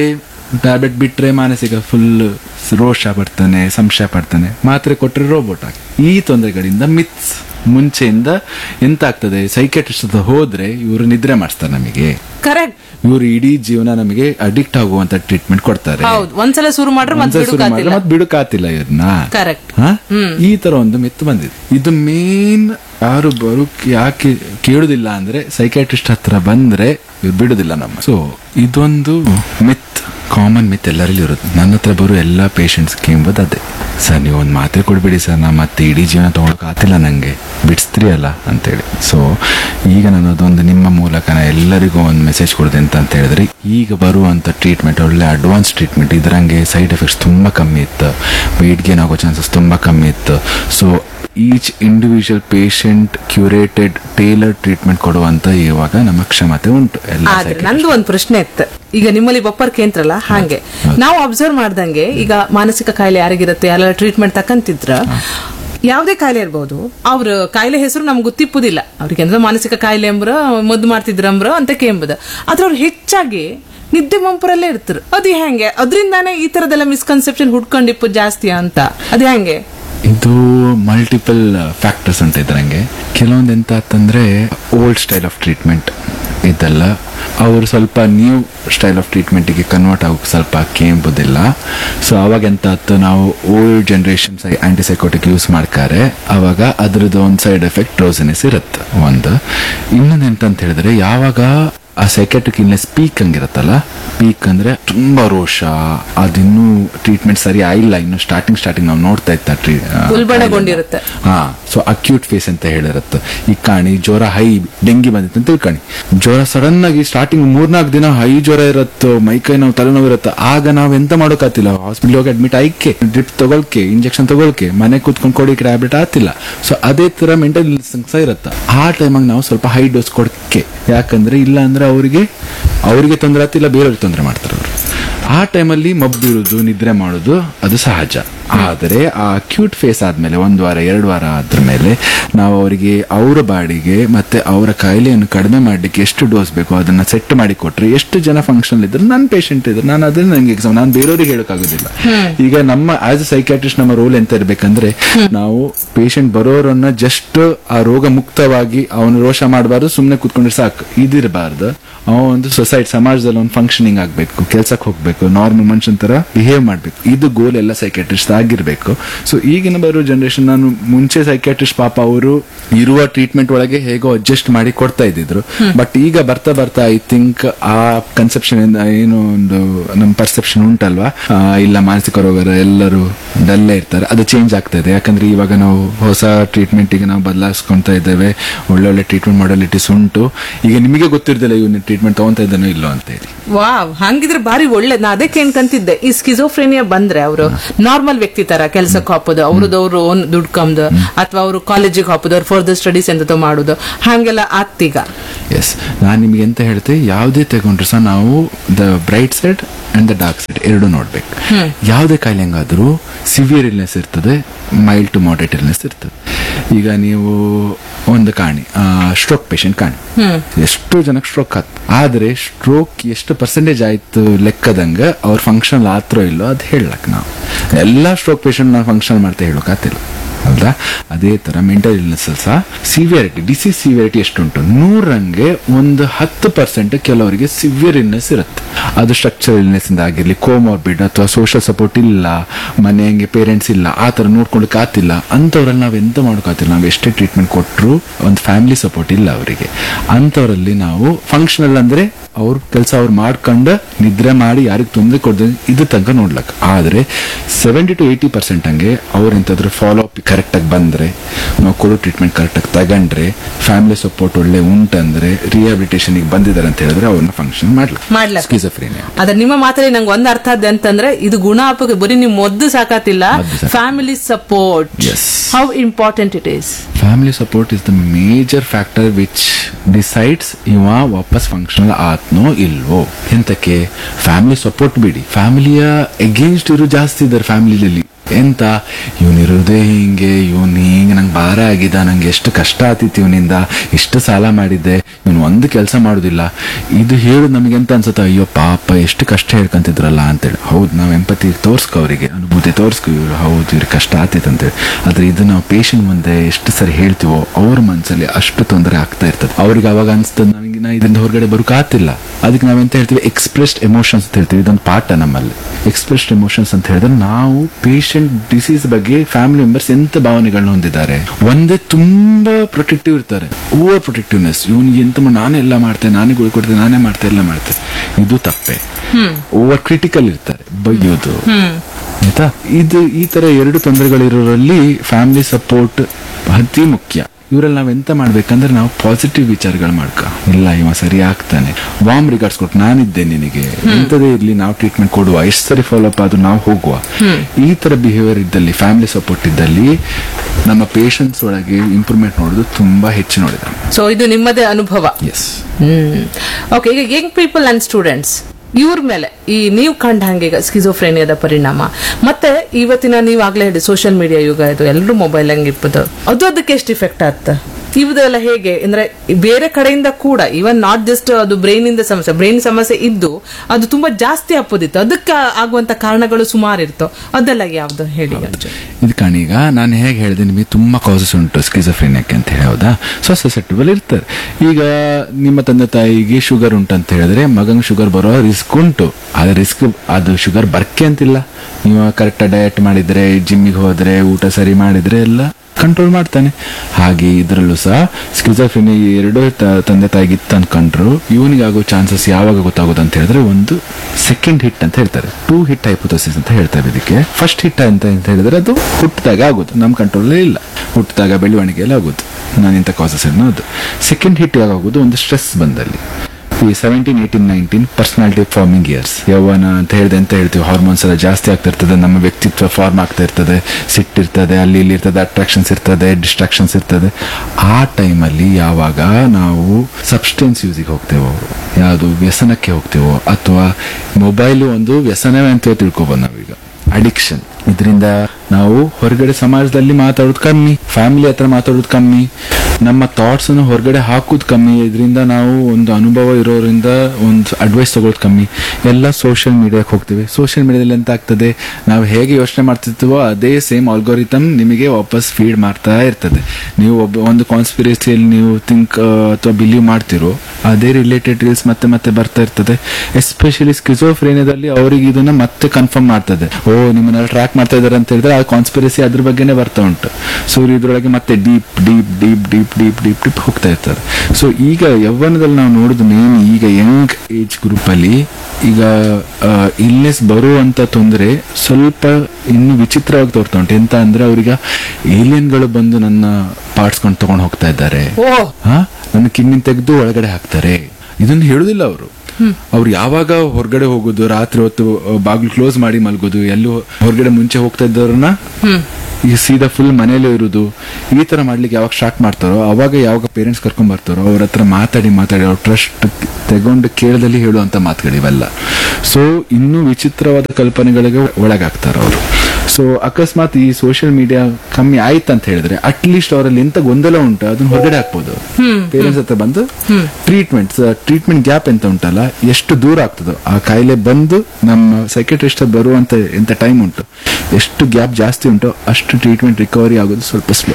ಟ್ಯಾಬ್ಲೆಟ್ ಬಿಟ್ರೆ ಮಾನಸಿಕ ಫುಲ್ ರೋಷ ಪಡ್ತಾನೆ, ಸಂಶಯ ಪಡ್ತಾನೆ. ಮಾತ್ರೆ ಕೊಟ್ಟರೆ ರೋಬೋಟ್ ಆಗಿ. ಈ ತೊಂದರೆಗಳಿಂದ ಮಿತ್ಸ್ ಮುಂಚೆಯಿಂದ ಎಂತ ಆಗ್ತದೆ, ಸೈಕ್ಯಾಟ್ರಿಸ್ಟ್ ಹತ್ರ ಹೋದ್ರೆ ಇವರು ನಿದ್ರೆ ಮಾಡಿಸ್ತಾರೆ ನಮಗೆ. ಕರೆಕ್ಟ್. ಇವರು ಇಡೀ ಜೀವನ ನಮಗೆ ಅಡಿಕ್ಟ್ ಆಗುವಂತ ಟ್ರೀಟ್ಮೆಂಟ್ ಕೊಡ್ತಾರೆ. ಒಂದ್ಸಲ ಶುರು ಮಾಡ್ರೆ ಮತ್ತೆ ಬಿಡುಕಾತಿಲ್ಲ ಇವ್ರನ್ನ. ಕರೆಕ್ಟ್. ಈ ತರ ಒಂದು ಮಿತ್ ಬಂದಿದೆ. ಇದು ಮೇನ್ ಯಾರು ಯಾಕೆ ಕೇಳುದಿಲ್ಲ ಅಂದ್ರೆ ಸೈಕ್ಯಾಟ್ರಿಸ್ಟ್ ಹತ್ರ ಬಂದ್ರೆ ಇವ್ರು ಬಿಡುದಿಲ್ಲ ನಮ್ಮ. ಸೊ ಇದೊಂದು ಮಿತ್, ಕಾಮನ್ ಮಿತ್ ಎಲ್ಲರಲ್ಲಿ ಇರುತ್ತೆ. ನನ್ನ ಹತ್ರ ಬರೋ ಎಲ್ಲಾ ಪೇಷಂಟ್ಸ್ ಎಂಬುದು ಅದೇ, ಸರ್ ನೀವು ಒಂದು ಮಾತ್ರೆ ಕೊಡ್ಬಿಡಿ ಸರ್, ನಾ ಮತ್ತೆ ಇಡೀ ಜೀವನ ತಗೊಳಕ್ ಆತಿಲ್ಲ ನಂಗೆ, ಬಿಡಿಸ್ತೀರಿ ಅಲ್ಲ ಅಂತೇಳಿ. ಸೊ ಈಗ ನಾನು ಅದೊಂದು ನಿಮ್ಮ ಮೂಲಕ ಎಲ್ಲರಿಗೂ ಒಂದು ಮೆಸೇಜ್ ಕೊಡಿದೆ ಅಂತ ಹೇಳಿದ್ರೆ, ಈಗ ಬರುವಂತ ಟ್ರೀಟ್ಮೆಂಟ್ ಒಳ್ಳೆ ಅಡ್ವಾನ್ಸ್ ಟ್ರೀಟ್ಮೆಂಟ್, ಇದರಂಗೆ ಸೈಡ್ ಎಫೆಕ್ಟ್ಸ್ ತುಂಬಾ ಕಮ್ಮಿ ಇತ್ತು, ವೆಯ್ಟ್ ಗೇನ್ ಆಗೋ ಚಾನ್ಸಸ್ ತುಂಬಾ ಕಮ್ಮಿ ಇತ್ತು. So each individual patient curated Taylor treatment ಕೊಡುವಂತ ಇವಾಗ ನಮ್ಮ ಕ್ಷಮತೆ ಉಂಟು. ನಂದು ಒಂದು ಪ್ರಶ್ನೆ ಇತ್ತು, ಈಗ ನಿಮ್ಮಲ್ಲಿ ಬಪ್ಪರ್ ಕೇಂದ್ರಲ್ಲ, ಹಾಗೆ ನಾವು ಅಬ್ಸರ್ವ್ ಮಾಡ್ದಂಗೆ ಈಗ ಮಾನಸಿಕ ಕಾಯಿಲೆ ಯಾರಿಗಿರುತ್ತೆ, ಯಾರೆಲ್ಲ ಟ್ರೀಟ್ಮೆಂಟ್ ತಕ್ಕಂತಿದ್ರ ಯಾವುದೇ ಕಾಯಿಲೆ ಇರ್ಬೋದು, ಅವ್ರ ಕಾಯಿಲೆ ಹೆಸರು ನಮ್ಗೆ ಗೊತ್ತಿಪ್ಪುದಿಲ್ಲ. ಅವ್ರಿಗೆ ಅಂದ್ರೆ ಮಾನಸಿಕ ಕಾಯಿಲೆ ಎಂಬ್ರ ಮದ್ದು ಮಾಡ್ತಿದ್ರಂಬ್ರ ಅಂತ ಕೇಂಬುದು. ಆದ್ರೆ ಅವ್ರು ಹೆಚ್ಚಾಗಿ ನಿದ್ದೆ ಮಂಪರಲ್ಲೇ ಇರ್ತಾರೆ. ಅದು ಹೆಂಗೆ? ಅದರಿಂದಾನೇ ಈ ತರದೆಲ್ಲ ಮಿಸ್ಕನ್ಸೆಪ್ಷನ್ ಹುಡ್ಕೊಂಡಿಪ್ಪು ಜಾಸ್ತಿ ಅಂತ. ಅದು ಹೆಂಗೆ? ಇದು ಮಲ್ಟಿಪಲ್ ಫ್ಯಾಕ್ಟರ್ಸ್ ಉಂಟು ಇದ್ರಂಗೆ. ಕೆಲವೊಂದು ಎಂತ ಅಂತಂದ್ರೆ ಓಲ್ಡ್ ಸ್ಟೈಲ್ ಆಫ್ ಟ್ರೀಟ್ಮೆಂಟ್ ಇದೆಲ್ಲ, ಅವರು ಸ್ವಲ್ಪ ನ್ಯೂ ಸ್ಟೈಲ್ ಆಫ್ ಟ್ರೀಟ್ಮೆಂಟಿಗೆ ಕನ್ವರ್ಟ್ ಆಗೋಕೆ ಸ್ವಲ್ಪ ಕೇಂಬುದಿಲ್ಲ. ಸೊ ಅವಾಗ ಎಂತ ಆಯ್ತು, ನಾವು ಓಲ್ಡ್ ಜನರೇಷನ್ ಆಂಟಿಸೈಕೋಟಿಕ್ ಯೂಸ್ ಮಾಡ್ತಾರೆ, ಅವಾಗ ಅದ್ರದ್ದು ಒಂದು ಸೈಡ್ ಎಫೆಕ್ಟ್ ಡ್ರೋಸಿನೆಸ್ ಇರುತ್ತೆ ಒಂದು. ಇನ್ನೊಂದು ಎಂತ ಹೇಳಿದ್ರೆ, ಯಾವಾಗ ಆ ಸೈಕ್ಯಾಟ್ರಿಕ್ ಇಲ್ನೆಸ್ ಪೀಕ್ ಹಂಗಿರತ್ತಲ್ಲ, ಪೀಕ್ ಅಂದ್ರೆ ತುಂಬಾ ರೋಷ, ಅದಿನ್ನೂ ಟ್ರೀಟ್ಮೆಂಟ್ ಸರಿ ಆಗಿಲ್ಲ, ಇನ್ನು ಸ್ಟಾರ್ಟಿಂಗ್ ನಾವು ನೋಡ್ತಾ ಇತ್ತ ಉಲ್ಬಣಗೊಂಡಿರುತ್ತೆ. ಸೊ ಅಕ್ಯೂಟ್ ಫೇಸ್ ಅಂತ ಹೇಳಿರುತ್ತೆ. ಈಗ ಕಾಣಿ ಜ್ವರ ಹೈ, ಡೆಂಗಿ ಬಂದಿತ್ತು ಅಂತ ತಿಳ್ಕಾಣಿ, ಜ್ವರ ಸಡನ್ ಆಗಿ ಸ್ಟಾರ್ಟಿಂಗ್ 3-4 ದಿನ ಹೈ ಜ್ವರ ಇರತ್ತೋ, ಮೈಕೈ ನೋವು, ತಲೆನೋವು ಇರುತ್ತೆ, ಆಗ ನಾವ್ ಎಂತ ಮಾಡೋಕಾತಿಲ್ಲ, ಹಾಸ್ಪಿಟಲ್ ಹೋಗಿ ಅಡ್ಮಿಟ್ ಆಯ್ಕೆ, ಡ್ರಿಪ್ ತಗೊಳ್ಕೆ, ಇಂಜೆಕ್ಷನ್ ತಗೊಳ್ಕೆ, ಮನೆ ಕೂತ್ಕೊಂಡು ಕೊಡಿ ಟ್ಯಾಬ್ಲೆಟ್ ಆಗ್ತಿಲ್ಲ. ಸೊ ಅದೇ ತರ ಮೆಂಟಲ್ ಇಲ್ನೆಸ್ ಇರುತ್ತೆ. ಆ ಟೈಮಾಗ ನಾವು ಸ್ವಲ್ಪ ಹೈ ಡೋಸ್ ಕೊಡಕ್ಕೆ, ಯಾಕಂದ್ರೆ ಇಲ್ಲ ಅಂದ್ರೆ ಅವರಿಗೆ ತೊಂದರೆ ಆಗ್ತಿಲ್ಲ, ಬೇರೆಯವ್ರಿಗೆ ತೊಂದರೆ ಮಾಡ್ತಾರೆ ಅವರು. ಆ ಟೈಮಲ್ಲಿ ಮಬ್ಬಿರುವುದು, ನಿದ್ರೆ ಮಾಡೋದು ಅದು ಸಹಜ. ಆದರೆ ಆ ಅಕ್ಯೂಟ್ ಫೇಸ್ ಆದ್ಮೇಲೆ 1 ವಾರ 2 ವಾರ ಆದ್ರ ಮೇಲೆ ನಾವು ಅವರಿಗೆ ಅವರ ಬಾಡಿಗೆ ಮತ್ತೆ ಅವರ ಕಾಯಿಲೆಯನ್ನು ಕಡಿಮೆ ಮಾಡ್ಲಿಕ್ಕೆ ಎಷ್ಟು ಡೋಸ್ ಬೇಕೋ ಅದನ್ನ ಸೆಟ್ ಮಾಡಿ ಕೊಟ್ರೆ, ಎಷ್ಟು ಜನ ಫಂಕ್ಷನ್ ಇದ್ರು, ನನ್ನ ಪೇಷಂಟ್ ಇದ್ರು, ನಾನು ಅದನ್ನ ನಂಗೆ ಎಕ್ಸಾಮ್, ನಾನು ಬೇರೆಯವ್ರಿಗೆ ಹೇಳೋಕ್ಕಾಗೋದಿಲ್ಲ. ಈಗ ನಮ್ಮ ಆಸ್ ಅ ಸೈಕ್ಯಾಟ್ರಿಸ್ಟ್ ನಮ್ಮ ರೋಲ್ ಎಂತ ಇರ್ಬೇಕಂದ್ರೆ, ನಾವು ಪೇಷಂಟ್ ಬರೋರನ್ನ ಜಸ್ಟ್ ಆ ರೋಗ ಮುಕ್ತವಾಗಿ ಅವನು ರೋಷ ಮಾಡಬಾರ್ದು, ಸುಮ್ಮನೆ ಕೂತ್ಕೊಂಡ್ರೆ ಸಾಕು ಇದಿರಬಾರ್ದು. ಒಂದು ಸೊಸೈಟಿ ಸಮಾಜದಲ್ಲಿ ಒಂದು ಫಂಕ್ಷನಿಂಗ್ ಆಗ್ಬೇಕು, ಕೆಲ್ಸಕ್ಕೆ ಹೋಗ್ಬೇಕು, ನಾರ್ಮಲ್ ಮನುಷ್ಯನ್ ತರ ಬಿಹೇವ್ ಮಾಡ್ಬೇಕು. ಇದು ಗೋಲ್ ಎಲ್ಲ ಸೈಕ್ಯಾಟ್ರಿಸ್ಟ್ ಆಗಿರ್ಬೇಕು. ಸೊ ಈಗಿನ ಬರೋ ಜನರೇಷನ್, ನಾನು ಮುಂಚೆ ಸೈಕ್ಯಾಟ್ರಿಸ್ಟ್ ಪಾಪ ಅವರು ಇರುವ ಟ್ರೀಟ್ಮೆಂಟ್ ಒಳಗೆ ಹೇಗೋ ಅಡ್ಜಸ್ಟ್ ಮಾಡಿ ಕೊಡ್ತಾ ಇದ್ದಿದ್ರು. ಬಟ್ ಈಗ ಬರ್ತಾ ಬರ್ತಾ ಐ ಥಿಂಕ್ ಆ ಕನ್ಸೆಪ್ಷನ್ ಏನು ಒಂದು ನಮ್ಮ ಪರ್ಸೆಪ್ಷನ್ ಉಂಟಲ್ವಾ, ಇಲ್ಲ ಮಾನಸಿಕ ರೋಗ ಎಲ್ಲರೂ ಡಲ್ಲೇ ಇರ್ತಾರೆ, ಅದು ಚೇಂಜ್ ಆಗ್ತಾ ಇದೆ. ಯಾಕಂದ್ರೆ ಇವಾಗ ನಾವು ಹೊಸ ಟ್ರೀಟ್ಮೆಂಟ್ ಈಗ ನಾವು ಬದಲಾಯಿಸ್ಕೊಂತಾ ಇದ್ದೇವೆ, ಒಳ್ಳೊಳ್ಳೆ ಟ್ರೀಟ್ಮೆಂಟ್ ಮಾಡಲಿಟೀಸ್ ಉಂಟು. ಈಗ ನಿಮಗೆ ಗೊತ್ತಿರ್ತಿಲ್ಲ ಇವ್ನ ಟ್ರೀಟ್ಮೆಂಟ್ ತಗೊಂತ ಇದ್ದಾನೋ ಇಲ್ಲೋ ಅಂತ ಹೇಳಿ. ವಾವ್, ಹಂಗಿದ್ರೆ ಬಾರಿ ಒಳ್ಳೆ. ನಾ ಅದಕ್ಕೆ ಏನ್ಕಂತಿದ್ದೆ, ಈ ಸ್ಕಿಜೋಫ್ರೇನಿಯಾ ಬಂದ್ರೆ ಅವರು ನಾರ್ಮಲ್ ವ್ಯಕ್ತಿ ತರ ಕೆಲ್ಸಕ್ಕೆ ಹಾಕೋದು, ಅವ್ರದವ್ರು ದುಡ್ಕೊಂಬುದು, ಅಥವಾ ಅವರು ಕಾಲೇಜಿಗೆ ಹಾಕೋದು, ಅವ್ರು ಫರ್ದರ್ ಸ್ಟಡೀಸ್ ಎಂತ ಮಾಡುದು, ಹಂಗೆಲ್ಲ ಆಗ್ತೀಗ. ಎಸ್, ನಾನ್ ನಿಮ್ಗೆ ಎಂತ ಹೇಳ್ತೆ, ಯಾವುದೇ ತಗೊಂಡ್ರೆ ಸಹ ನಾವು the bright side and the dark side ಎರಡು ನೋಡ್ಬೇಕು. ಯಾವುದೇ ಕಾಯಿಲೆ ಹಂಗಾದ್ರೂ ಸಿವಿಯರ್ ಇಲ್ನೆಸ್ ಇರ್ತದೆ, ಮೈಲ್ಡ್ ಟು ಮಾಡರೇಟ್ ಇಲ್ನೆಸ್ ಇರ್ತದೆ. ಈಗ ನೀವು ಒಂದು ಕಾಣಿ ಸ್ಟ್ರೋಕ್ ಪೇಷಂಟ್ ಕಾಣಿ, ಎಷ್ಟು ಜನಕ್ಕೆ ಸ್ಟ್ರೋಕ್ ಆಯ್ತು, ಆದ್ರೆ ಸ್ಟ್ರೋಕ್ ಎಷ್ಟು ಪರ್ಸೆಂಟೇಜ್ ಆಯ್ತು ಲೆಕ್ಕದಂಗ ಅವ್ರ ಫಂಕ್ಷನ್ ಆತ್ರೋ ಇಲ್ಲೋ ಅದು ಹೇಳಕ್ ನಾವು ಎಲ್ಲಾ ಸ್ಟ್ರೋಕ್ ಪೇಷಂಟ್ ನಾವು ಫಂಕ್ಷನ್ ಮಾಡ್ತಾ ಹೇಳೋಕ್ ಆತಿಲ್ಲ ಅಲ್ವಾ. ಅದೇ ತರ ಮೆಂಟಲ್ ಇಲ್ನೆಸ್ ಸಹ ಸಿವಿಯರಿಟಿ, ಡಿಸೀಸ್ ಸಿವಿಯರಿಟಿ ಎಷ್ಟುಂಟು, 100ರಂಗೆ ಒಂದು 10% ಕೆಲವರಿಗೆ ಸಿವಿಯರ್ ಇಲ್ನೆಸ್ ಇರುತ್ತೆ. ಅದು ಸ್ಟ್ರಕ್ಚರಲ್ ಇಲ್ನೆಸ್ ಇಂದ ಆಗಿರ್ಲಿ, ಕೋಮಾರ್ಬಿಡ್ ಅಥವಾ ಸೋಷಿಯಲ್ ಸಪೋರ್ಟ್ ಇಲ್ಲ, ಮನೆಗೆ ಪೇರೆಂಟ್ಸ್ ಇಲ್ಲ, ಆ ತರ ನೋಡ್ಕೊಳಕ್ ಆತಿಲ್ಲ, ಅಂತವ್ರಲ್ಲಿ ನಾವ್ ಎಂತ ಮಾಡೋಕಾತಿಲ್ಲ. ನಾವು ಎಷ್ಟೇ ಟ್ರೀಟ್ಮೆಂಟ್ ಕೊಟ್ಟರು ಒಂದು ಫ್ಯಾಮಿಲಿ ಸಪೋರ್ಟ್ ಇಲ್ಲ ಅವರಿಗೆ. ಅಂತವರಲ್ಲಿ ನಾವು ಫಂಕ್ಷನಲ್ ಅಂದ್ರೆ ಅವ್ರ ಕೆಲಸ ಅವ್ರು ಮಾಡ್ಕೊಂಡು ನಿದ್ರೆ ಮಾಡಿ ಯಾರಿಗೆ ತೊಂದರೆ ಕೊಡದೆ ಇದು ತನಕ ನೋಡ್ಲಕ್. ಆದ್ರೆ 70 to 80% ಹಂಗೆ ಅವ್ರ ಎಂತಾದ್ರೂ ಫಾಲೋ ಅಪ್ ಕರೆಕ್ಟ್ ಆಗಿ ಬಂದ್ರೆ, ನಾವು ಕೊಡೋ ಟ್ರೀಟ್ಮೆಂಟ್ ಕರೆಕ್ಟ್ ಆಗಿ ತಗೊಂಡ್ರೆ, ಫ್ಯಾಮಿಲಿ ಸಪೋರ್ಟ್ ಒಳ್ಳೆ ಉಂಟಂದ್ರೆ, ರಿಹಾಬಿಲಿಟೇಷನ್ ಬಂದಿದ್ದಾರೆ ಅಂತ ಹೇಳಿದ್ರೆ ಅವ್ರನ್ನ ಫಂಕ್ಷನ್ ಮಾಡ್ಲಕ್. ಸ್ಕಿಜೋಫ್ರೇನಿಯಾ ಅದ್ರ ನಿಮ್ಮ ಮಾತಲ್ಲಿ ನಂಗೆ ಒಂದು ಅರ್ಥ ಆದ ಅಂತಂದ್ರೆ, ಇದು ಗುಣ ಆಪಕ್ಕೆ ಬರೀ ನಿಮ್ ಮದ್ದು ಸಾಕಾತಿಲ್ಲ, family support, how important it is. Family support is the major factor which decides ಇವ ವಾಪಸ್ ಫಂಕ್ಷನಲ್ ಆತ್ನೋ ಇಲ್ವೋ. ಎಂತಕ್ಕೆ ಫ್ಯಾಮಿಲಿ ಸಪೋರ್ಟ್ ಬಿಡಿ, ಫ್ಯಾಮಿಲಿಯ ಎಗೇನ್ಸ್ಟ್ ಇರೋ ಜಾಸ್ತಿ ಇದ್ದಾರೆ ಫ್ಯಾಮಿಲಿಯಲ್ಲಿ. ಎಂತ ಇವನಿರೋದೇ ಹಿಂಗೆ, ಹಿಂಗೆ ನಂಗೆ ಭಾರ ಆಗಿದ, ನಂಗೆ ಎಷ್ಟು ಕಷ್ಟ ಆತಿತ್ತು ಇವನಿಂದ, ಇಷ್ಟು ಸಾಲ ಮಾಡಿದ್ದೆ, ಇವನು ಒಂದು ಕೆಲಸ ಮಾಡೋದಿಲ್ಲ. ಇದು ಹೇಳೋದು ನಮಗೆ ಎಂತ ಅನ್ಸುತ್ತೆ, ಅಯ್ಯೋ ಪಾಪ ಎಷ್ಟು ಕಷ್ಟ ಹೇಳ್ಕೊಂತಿದ್ರಲ್ಲ ಅಂತೇಳಿ. ಹೌದು, ನಾವು ಎಂಪತಿ ತೋರ್ಸ್ಕೊ, ಅವರಿಗೆ ಅನುಭೂತಿ ತೋರ್ಸ್ಕೊ, ಇವ್ರು ಹೌದು ಇವ್ರಿಗೆ ಕಷ್ಟ ಆತಿತ್ತು ಅಂತೇಳಿ. ಆದ್ರೆ ಇದು ನಾವು ಪೇಷಂಟ್ ಮುಂದೆ ಎಷ್ಟು ಸರಿ ಹೇಳ್ತೀವೋ ಅವ್ರ ಮನಸ್ಸಲ್ಲಿ ಅಷ್ಟು ತೊಂದರೆ ಆಗ್ತಾ ಇರ್ತದೆ. ಅವ್ರಿಗೆ ಅವಾಗ ಅನ್ಸ್ತದೆ ನಮಗೆ ನಾ ಇದರಿಂದ ಹೊರಗಡೆ ಬರೋಕಾತಿಲ್ಲ. ಅದಕ್ಕೆ ನಾವೆಂತ ಹೇಳ್ತೀವಿ, ಎಕ್ಸ್ಪ್ರೆಸ್ಡ್ ಎಮೋಷನ್ಸ್ ಅಂತ ಹೇಳ್ತೀವಿ. ಇದೊಂದು ಪಾಠ ನಮ್ಮಲ್ಲಿ. ಎಕ್ಸ್ಪ್ರೆಸ್ಡ್ ಎಮೋಷನ್ಸ್ ಅಂತ ಹೇಳಿದ್ರೆ ನಾವು ಪೇಷಂಟ್ ಡಿಸೀಸ್ ಬಗ್ಗೆ ಫ್ಯಾಮಿಲಿ ಮೆಂಬರ್ಸ್ ಎಂತ ಭಾವನೆಗಳನ್ನ ಹೊಂದಿದ್ದಾರೆ. ಒಂದೇ ತುಂಬಾ ಪ್ರೊಟೆಕ್ಟಿವ್ ಇರ್ತಾರೆ, ಓವರ್ ಪ್ರೊಟೆಕ್ಟಿವ್ನೆಸ್. ಇವನಿಗೆ ಎಂತ ನಾನೇ ಎಲ್ಲ ಮಾಡ್ತೇನೆ, ನಾನೇ ಗುಳಿ ಕೊಡ್ತೇನೆ, ನಾನೇ ಮಾಡ್ತೇನೆ, ಎಲ್ಲ ಮಾಡ್ತೇನೆ. ಇದು ತಪ್ಪೆ. ಓವರ್ ಕ್ರಿಟಿಕಲ್ ಇರ್ತಾರೆ, ಬೈಯೋದು, ಆಯ್ತಾ. ಈ ತರ ಎರಡು ತೊಂದರೆಗಳಿರೋರಲ್ಲಿ ಫ್ಯಾಮಿಲಿ ಸಪೋರ್ಟ್ ಅತಿ ಮುಖ್ಯ. ಇವರಲ್ಲಿ ನಾವ್ ಎಂತ ಮಾಡ್ಬೇಕಂದ್ರೆ ನಾವು ಪಾಸಿಟಿವ್ ವಿಚಾರಗಳು ಮಾಡ್ಕ, ಇಲ್ಲ ಇವ ಸರಿ ಆಗ್ತಾನೆ, ವಾಮ್ ರಿಗಾರ್ಡ್ಸ್ ಕೊಟ್ಟು ನಾನಿದ್ದೆ ನಿನಗೆ, ಎಂತದೇ ಇರ್ಲಿ ನಾವು ಟ್ರೀಟ್ಮೆಂಟ್ ಕೊಡುವ, ಎಷ್ಟು ಸರಿ ಫಾಲೋ ಅಪ್ ಆದ್ರೂ ನಾವು ಹೋಗುವ. ಈ ತರ ಬಿಹೇವಿಯರ್ ಇದ್ದಲ್ಲಿ, ಫ್ಯಾಮಿಲಿ ಸಪೋರ್ಟ್ ಇದ್ದಲ್ಲಿ ನಮ್ಮ ಪೇಷಂಟ್ಸ್ ಒಳಗೆ ಇಂಪ್ರೂವ್ಮೆಂಟ್ ನೋಡೋದು ತುಂಬಾ ಹೆಚ್ಚು ನೋಡಿದ. ಸೊ ಇದು ನಿಮ್ಮದೇ ಅನುಭವ. ಎಸ್. ಓಕೆ, ಈಗ ಯಂಗ್ ಪೀಪಲ್ ಅಂಡ್ ಸ್ಟೂಡೆಂಟ್ಸ್ ಇವ್ರ ಮೇಲೆ ಈ ನೀವು ಕಂಡ ಹಂಗೆ ಸ್ಕಿಜೋಫ್ರೇನಿಯಾದ ಪರಿಣಾಮ, ಮತ್ತೆ ಇವತ್ತಿನ ನೀವು ಆಗ್ಲೇ ಹೇಳಿ ಸೋಷಿಯಲ್ ಮೀಡಿಯಾ ಯುಗ, ಇದು ಎಲ್ಲರೂ ಮೊಬೈಲ್ ಹಂಗೆ ಇಪ್ಪದು, ಅದು ಅದಕ್ಕೆ ಎಷ್ಟು ಇಫೆಕ್ಟ್ ಆಗ್ತದೆ ಇವುದೆಲ್ಲ ಹೇಗೆ ಅಂದ್ರೆ ಬೇರೆ ಕಡೆಯಿಂದ ಕೂಡ, ಇವನ್ ನಾಟ್ ಜಸ್ಟ್ ಅದು ಬ್ರೈನ್ ಇಂದ ಸಮಸ್ಯೆ, ಬ್ರೈನ್ ಸಮಸ್ಯೆ ಇದ್ದು ಅದು ತುಂಬಾ ಜಾಸ್ತಿ ಅಪ್ಪೋದಿತ್ತು, ಅದಕ್ಕೆ ಆಗುವಂತ ಕಾರಣಗಳು ಸುಮಾರು ಇರ್ತೋ, ಅದೆಲ್ಲ ಯಾವ್ದು ಹೇಳಿ. ಇದು ಕಾಣೀಗ ನಾನು ಹೇಗೆ ಹೇಳಿದೆ, ನಿಮಗೆ ತುಂಬಾ ಕಾಸಸ್ ಉಂಟು ಸ್ಕಿಜೋಫ್ರೇನಿಯಾಕ್ಕೆ ಅಂತ ಹೇಳಿ, ಹೌದಾ. ಸೊ ಸಸೆಪ್ಟಬಲ್ ಇರ್ತಾರೆ. ಈಗ ನಿಮ್ಮ ತಂದೆ ತಾಯಿಗೆ ಶುಗರ್ ಉಂಟು ಅಂತ ಹೇಳಿದ್ರೆ ಮಗಂಗೆ ಶುಗರ್ ಬರೋ ರಿಸ್ಕ್ ಉಂಟು. ಆದ್ರೆ ರಿಸ್ಕ್ ಅದು ಶುಗರ್ ಬರ್ಕೆ ಅಂತಿಲ್ಲ. ನೀವು ಕರೆಕ್ಟ್ ಡಯಟ್ ಮಾಡಿದ್ರೆ, ಜಿಮ್ಮಿಗೆ ಹೋದ್ರೆ, ಊಟ ಸರಿ ಮಾಡಿದ್ರೆ ಎಲ್ಲ ಕಂಟ್ರೋಲ್ ಮಾಡ್ತಾನೆ. ಹಾಗೆ ಇದರಲ್ಲೂ ಸಹ ಸ್ಕಿಜೋಫ್ರೇನಿಯಾ ಎರಡೂ ತಂದೆ ತಾಯಿಗಿತ್ತು ಅನ್ಕೊಂಡ್ರು ಇವನಿಗಾಗೋ ಚಾನ್ಸಸ್ ಯಾವಾಗ ಗೊತ್ತಾಗೋದು ಅಂತ ಹೇಳಿದ್ರೆ, ಒಂದು ಸೆಕೆಂಡ್ ಹಿಟ್ ಅಂತ ಹೇಳ್ತಾರೆ, 2 ಹಿಟ್ ಹೈಪೋಥಸಿಸ್ ಅಂತ ಹೇಳ್ತಾರೆ ಇದಕ್ಕೆ. ಫಸ್ಟ್ ಹಿಟ್ ಅಂತ ಹೇಳಿದ್ರೆ ಅದು ಹುಟ್ಟಿದಾಗ ಆಗೋದು, ನಮ್ಮ ಕಂಟ್ರೋಲ್ ಇಲ್ಲ, ಹುಟ್ಟಿದಾಗ ಬೆಳವಣಿಗೆಯಲ್ಲಿ ಆಗೋದು, ನಾನು ಇಂಥ ಕಾಸಸ್ ಅನ್ನೋದು. ಸೆಕೆಂಡ್ ಹಿಟ್ ಯಾವಾಗೋದು, ಒಂದು ಸ್ಟ್ರೆಸ್ ಬಂದಲ್ಲಿ. ಈ 17, 18, 19 ಪರ್ಸನಾಲಿಟಿ ಫಾರ್ಮಿಂಗ್ ಇಯರ್ಸ್, ಯೌವನ ಅಂತ ಹೇಳಿದೆ ಅಂತ ಹೇಳ್ತೀವಿ, ಹಾರ್ಮೋನ್ಸ್ ಎಲ್ಲ ಜಾಸ್ತಿ ಆಗ್ತಾ ಇರ್ತದೆ, ನಮ್ಮ ವ್ಯಕ್ತಿತ್ವ ಫಾರ್ಮ್ ಆಗ್ತಾ ಇರ್ತದೆ, ಸಿಟ್ಟಿರ್ತದೆ, ಅಲ್ಲಿ ಇಲ್ಲಿ ಇರ್ತದೆ, ಅಟ್ರಾಕ್ಷನ್ಸ್ ಇರ್ತದೆ, ಡಿಸ್ಟ್ರಾಕ್ಷನ್ಸ್ ಇರ್ತದೆ. ಆ ಟೈಮಲ್ಲಿ ಯಾವಾಗ ನಾವು ಸಬ್ಸ್ಟೆನ್ಸ್ ಯೂಸಿಗೆ ಹೋಗ್ತೇವೋ, ಯಾವುದು ವ್ಯಸನಕ್ಕೆ ಹೋಗ್ತೇವೋ, ಅಥವಾ ಮೊಬೈಲು ಒಂದು ವ್ಯಸನವೇ ಅಂತ ತಿಳ್ಕೊಬೋದು ನಾವೀಗ, ಅಡಿಕ್ಷನ್. ಇದರಿಂದ ನಾವು ಹೊರಗಡೆ ಸಮಾಜದಲ್ಲಿ ಮಾತಾಡೋದು ಕಮ್ಮಿ, ಫ್ಯಾಮಿಲಿ ಹತ್ರ ಮಾತಾಡೋದು ಕಮ್ಮಿ, ನಮ್ಮ ಥಾಟ್ಸ್ ಅನ್ನು ಹೊರಗಡೆ ಹಾಕೋದು ಕಮ್ಮಿ. ಇದರಿಂದ ನಾವು ಒಂದು ಅನುಭವ ಇರೋದ್ರಿಂದ ಒಂದು ಅಡ್ವೈಸ್ ತಗೊಳ್ಳೋದು ಕಮ್ಮಿ. ಎಲ್ಲ ಸೋಷಿಯಲ್ ಮೀಡಿಯಾಕ್ಕೆ ಹೋಗ್ತೇವೆ. ಸೋಷಿಯಲ್ ಮೀಡಿಯಾದಲ್ಲಿ ಎಂತ ಆಗ್ತದೆ, ನಾವು ಹೇಗೆ ಯೋಚನೆ ಮಾಡ್ತಿರ್ತೀವೋ ಅದೇ ಸೇಮ್ ಆಲ್ಗೋರಿಥಮ್ ನಿಮಗೆ ವಾಪಸ್ ಫೀಡ್ ಮಾಡ್ತಾ ಇರ್ತದೆ. ನೀವು ಒಂದು ಕಾನ್ಸ್ಪಿರಸಿಯಲ್ಲಿ ನೀವು ಥಿಂಕ್ ಅಥವಾ ಬಿಲೀವ್ ಮಾಡ್ತಿರೋ ಅದೇ ರಿಲೇಟೆಡ್ ರೀಲ್ಸ್ ಮತ್ತೆ ಮತ್ತೆ ಬರ್ತಾ ಇರ್ತದೆ. ಎಸ್ಪೆಷಲಿ ಸ್ಕಿಜೋಫ್ರೇನಿಯಾದಲ್ಲಿ ಅವರಿಗೆ ಇದನ್ನ ಮತ್ತೆ ಕನ್ಫರ್ಮ್ ಮಾಡ್ತದೆ, ಓ ನಿಮ್ಮನ್ನೆಲ್ಲ ಟ್ರ್ಯಾಕ್ ಮಾಡ್ತಾ ಇದಾರೆ ಅಂತ ಹೇಳಿದ್ರೆ ಆ ಕಾನ್ಸ್ಪಿರಸಿ ಅದ್ರ ಬಗ್ಗೆನೇ ಬರ್ತಾ ಉಂಟು. ಸೊ ಇದ್ರೊಳಗೆ ಮತ್ತೆ deep deep deep deep deep deep deep ಹೋಗ್ತಾ ಇರ್ತಾರೆ. ಸೊ ಈಗ ಯೌವನದಲ್ಲಿ ನಾವು ನೋಡುದು ಮೇನ್ ಈಗ ಯಂಗ್ ಏಜ್ ಗ್ರೂಪ್ ಅಲ್ಲಿ ಈಗ ಇಲ್ನೆಸ್ ಬರುವಂತ ತೊಂದರೆ ಸ್ವಲ್ಪ ಇನ್ನು ವಿಚಿತ್ರವಾಗಿ ತೋರ್ತಾ ಉಂಟು. ಎಂತ ಅಂದ್ರೆ ಅವ್ರಿಗೆ ಏಲಿಯನ್ಗಳು ಬಂದು ನನ್ನ ಪಾರ್ಟ್ಸ್ಕೊಂಡು ತಗೊಂಡು ಹೋಗ್ತಾ ಇದ್ದಾರೆ, ನನ್ನ ಕಿಡ್ನಿ ತೆಗೆದು ಒಳಗಡೆ ಹಾಕ್ತಾರೆ. ಇದನ್ನು ಹೇಳುದಿಲ್ಲ ಅವರು. ಅವ್ರು ಯಾವಾಗ ಹೊರಗಡೆ ಹೋಗೋದು, ರಾತ್ರಿ ಹೊತ್ತು ಬಾಗಿಲು ಕ್ಲೋಸ್ ಮಾಡಿ ಮಲ್ಗೋದು, ಎಲ್ಲೂ ಹೊರಗಡೆ ಮುಂಚೆ ಹೋಗ್ತಾ ಇದ್ದವ್ರನ್ನ ಈ ಸೀದಾ ಫುಲ್ ಮನೇಲಿ ಇರುವುದು, ಈ ತರ ಮಾಡ್ಲಿಕ್ಕೆ ಯಾವಾಗ ಸ್ಟಾರ್ಟ್ ಮಾಡ್ತಾರೋ ಅವಾಗ ಯಾವಾಗ ಪೇರೆಂಟ್ಸ್ ಕರ್ಕೊಂಡ್ ಬರ್ತಾರೋ ಅವ್ರ ಹತ್ರ ಮಾತಾಡಿ ಅವ್ರ ಟ್ರಸ್ಟ್ ತಗೊಂಡು ಕೇಳದಲ್ಲಿ ಹೇಳುವಂತ ಮಾತುಗಳಿವೆಲ್ಲ. ಸೊ ಇನ್ನೂ ವಿಚಿತ್ರವಾದ ಕಲ್ಪನೆಗಳಿಗೆ ಒಳಗಾಗ್ತಾರ ಅವರು. ಸೊ ಅಕಸ್ಮಾತ್ ಈ ಸೋಷಿಯಲ್ ಮೀಡಿಯಾ ಕಮ್ಮಿ ಆಯ್ತು ಅಂತ ಹೇಳಿದ್ರೆ ಅಟ್ಲೀಸ್ಟ್ ಅವರಲ್ಲಿ ಎಂತ ಗೊಂದಲ ಉಂಟು ಅದನ್ನ ಹೊರಗಡೆ ಹಾಕ್ಬೋದು. ಪೇರೆಂಟ್ಸ್ ಹತ್ರ ಬಂದು ಟ್ರೀಟ್ಮೆಂಟ್ ಗ್ಯಾಪ್ ಎಂತ ಉಂಟಲ್ಲ, ಎಷ್ಟು ದೂರ ಆಗ್ತದೋ ಆ ಕಾಯಿಲೆ ಬಂದು ನಮ್ಮ ಸೈಕಿಯಾಟ್ರಿಸ್ಟ್ ಬರುವಂತ ಎಂತ ಟೈಮ್ ಉಂಟು, ಎಷ್ಟು ಗ್ಯಾಪ್ ಜಾಸ್ತಿ ಉಂಟು ಅಷ್ಟು ಟ್ರೀಟ್ಮೆಂಟ್ ರಿಕವರಿ ಆಗೋದು ಸ್ವಲ್ಪ ಸ್ಲೋ.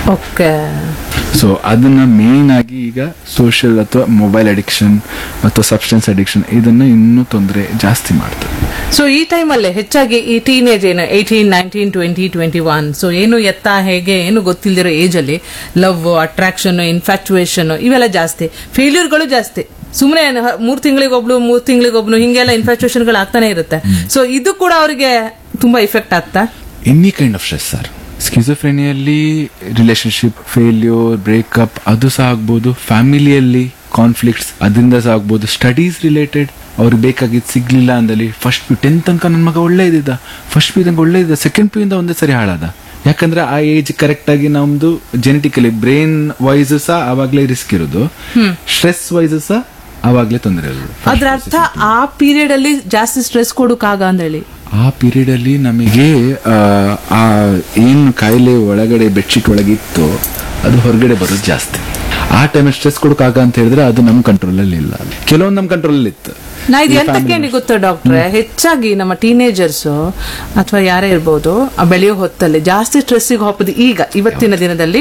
ಸೊ ಅದನ್ನ ಮೇನ್ ಆಗಿ ಈಗ ಸೋಷಿಯಲ್ ಅಥವಾ ಮೊಬೈಲ್ ಅಡಿಕ್ಷನ್ ಅಥವಾ ಸಬ್ಸ್ಟೆನ್ಸ್ ಅಡಿಕ್ಷನ್ ಇದನ್ನ ಇನ್ನೂ ತೊಂದರೆ ಜಾಸ್ತಿ ಮಾಡ್ತದೆ. ಸೊ ಈ ಟೈಮಲ್ಲೇ ಹೆಚ್ಚಾಗಿ ಈ ಟೀನೇಜ್ ಏನು 18, 19, 20, 21, ಸೊ ಏನು ಎತ್ತ ಹೇಗೆ ಏನು ಗೊತ್ತಿಲ್ದಿರೋ ಏಜ್ ಅಲ್ಲಿ ಲವ್, ಅಟ್ರಾಕ್ಷನ್, ಇನ್ಫ್ಯಾಚುಯೇಷನ್ ಇವೆಲ್ಲ ಜಾಸ್ತಿ, ಫೇಲ್ಯೂರ್ಗಳು ಜಾಸ್ತಿ. ಸುಮ್ಮನೆ 3 ತಿಂಗಳಿಗೊಬ್ನು ಹಿಂಗೆಲ್ಲ ಇನ್ಫ್ಯಾಚುಯೇಷನ್ಗಳು ಆಗ್ತಾನೆ ಇರುತ್ತೆ. ಸೊ ಇದು ಕೂಡ ಅವರಿಗೆ ತುಂಬಾ ಇಫೆಕ್ಟ್ ಆಗ್ತಾ. Any kind of stress sir, ಸ್ಕಿಜೋಫ್ರೇನಿಯಲ್ಲಿ relationship failure, breakup ಅದು ಸಹ ಆಗ್ಬೋದು, ಫ್ಯಾಮಿಲಿಯಲ್ಲಿ ಕಾನ್ಫ್ಲಿಕ್ಟ್ಸ್ ಅದರಿಂದ ಸಹ ಆಗ್ಬೋದು, ಸ್ಟಡೀಸ್ ರಿಲೇಟೆಡ್ ಅವ್ರಿಗೆ ಬೇಕಾಗಿದ್ದು ಸಿಗ್ಲಿಲ್ಲ ಅಂದಲ್ಲಿ ಫಸ್ಟ್ ಪಿ 10th ತನಕ ನನ್ನ ಮಗ ಒಳ್ಳೆ ಇದ್ದ, ಫಸ್ಟ್ ಪಿ ತನಕ ಒಳ್ಳೆ ಇದ್ದ, ಸೆಕೆಂಡ್ ಪಿ ಇಂದ ಒಂದೇ ಸರಿ ಹಾಳಾದ. ಯಾಕಂದ್ರೆ ಆ ಏಜ್ ಕರೆಕ್ಟ್ ಆಗಿ ನಮ್ದು ಜೆನೆಟಿಕಲಿ ಬ್ರೈನ್ ವೈಸ್ ಸಹ ಅವಾಗ್ಲೇ ರಿಸ್ಕ್ ಇರೋದು, ಸ್ಟ್ರೆಸ್ ವೈಸ್ ಸಹ ಅವಾಗ್ಲೇ ತೊಂದರೆ ಇರೋದು. ಅದ್ರ ಅರ್ಥ ಆ ಪೀರಿಯಡ್ ಅಲ್ಲಿ ಜಾಸ್ತಿ ಸ್ಟ್ರೆಸ್ ಕೊಡೋಕಾಗ ಅಂದೇಳಿ ಆ ಪೀರಿಯಡ್ ಅಲ್ಲಿ ನಮಗೆ ಆ ಏನು ಕಾಯಿಲೆ ಒಳಗಡೆ ಬೆಡ್ಶೀಟ್ ಒಳಗಿತ್ತು ಅದು ಹೊರಗಡೆ ಬರೋದು ಜಾಸ್ತಿ. ಆ ಟೈಮ್ ಸ್ಟ್ರೆಸ್ ಕೊಡೋಕಾಗ ಅಂತ ಹೇಳಿದ್ರೆ ಅದು ನಮ್ಮ ಕಂಟ್ರೋಲ್ ಅಲ್ಲಿ ಇಲ್ಲ, ಕೆಲವೊಂದು ನಮ್ಮ ಕಂಟ್ರೋಲ್ ಅಲ್ಲಿ ಇತ್ತು. ನಾ ಇದು ಎಂತಕ್ಕೆ ಗೊತ್ತಾ ಡಾಕ್ಟ್ರೆ, ಹೆಚ್ಚಾಗಿ ನಮ್ಮ ಟೀನೇಜರ್ಸ್ ಅಥವಾ ಯಾರೇ ಇರ್ಬೋದು ಬೆಳೆಯೋ ಹೊತ್ತಲ್ಲಿ ಜಾಸ್ತಿ ಸ್ಟ್ರೆಸ್ಸಿಗೆ ಹೋಗೋದು ಇವತ್ತಿನ ದಿನದಲ್ಲಿ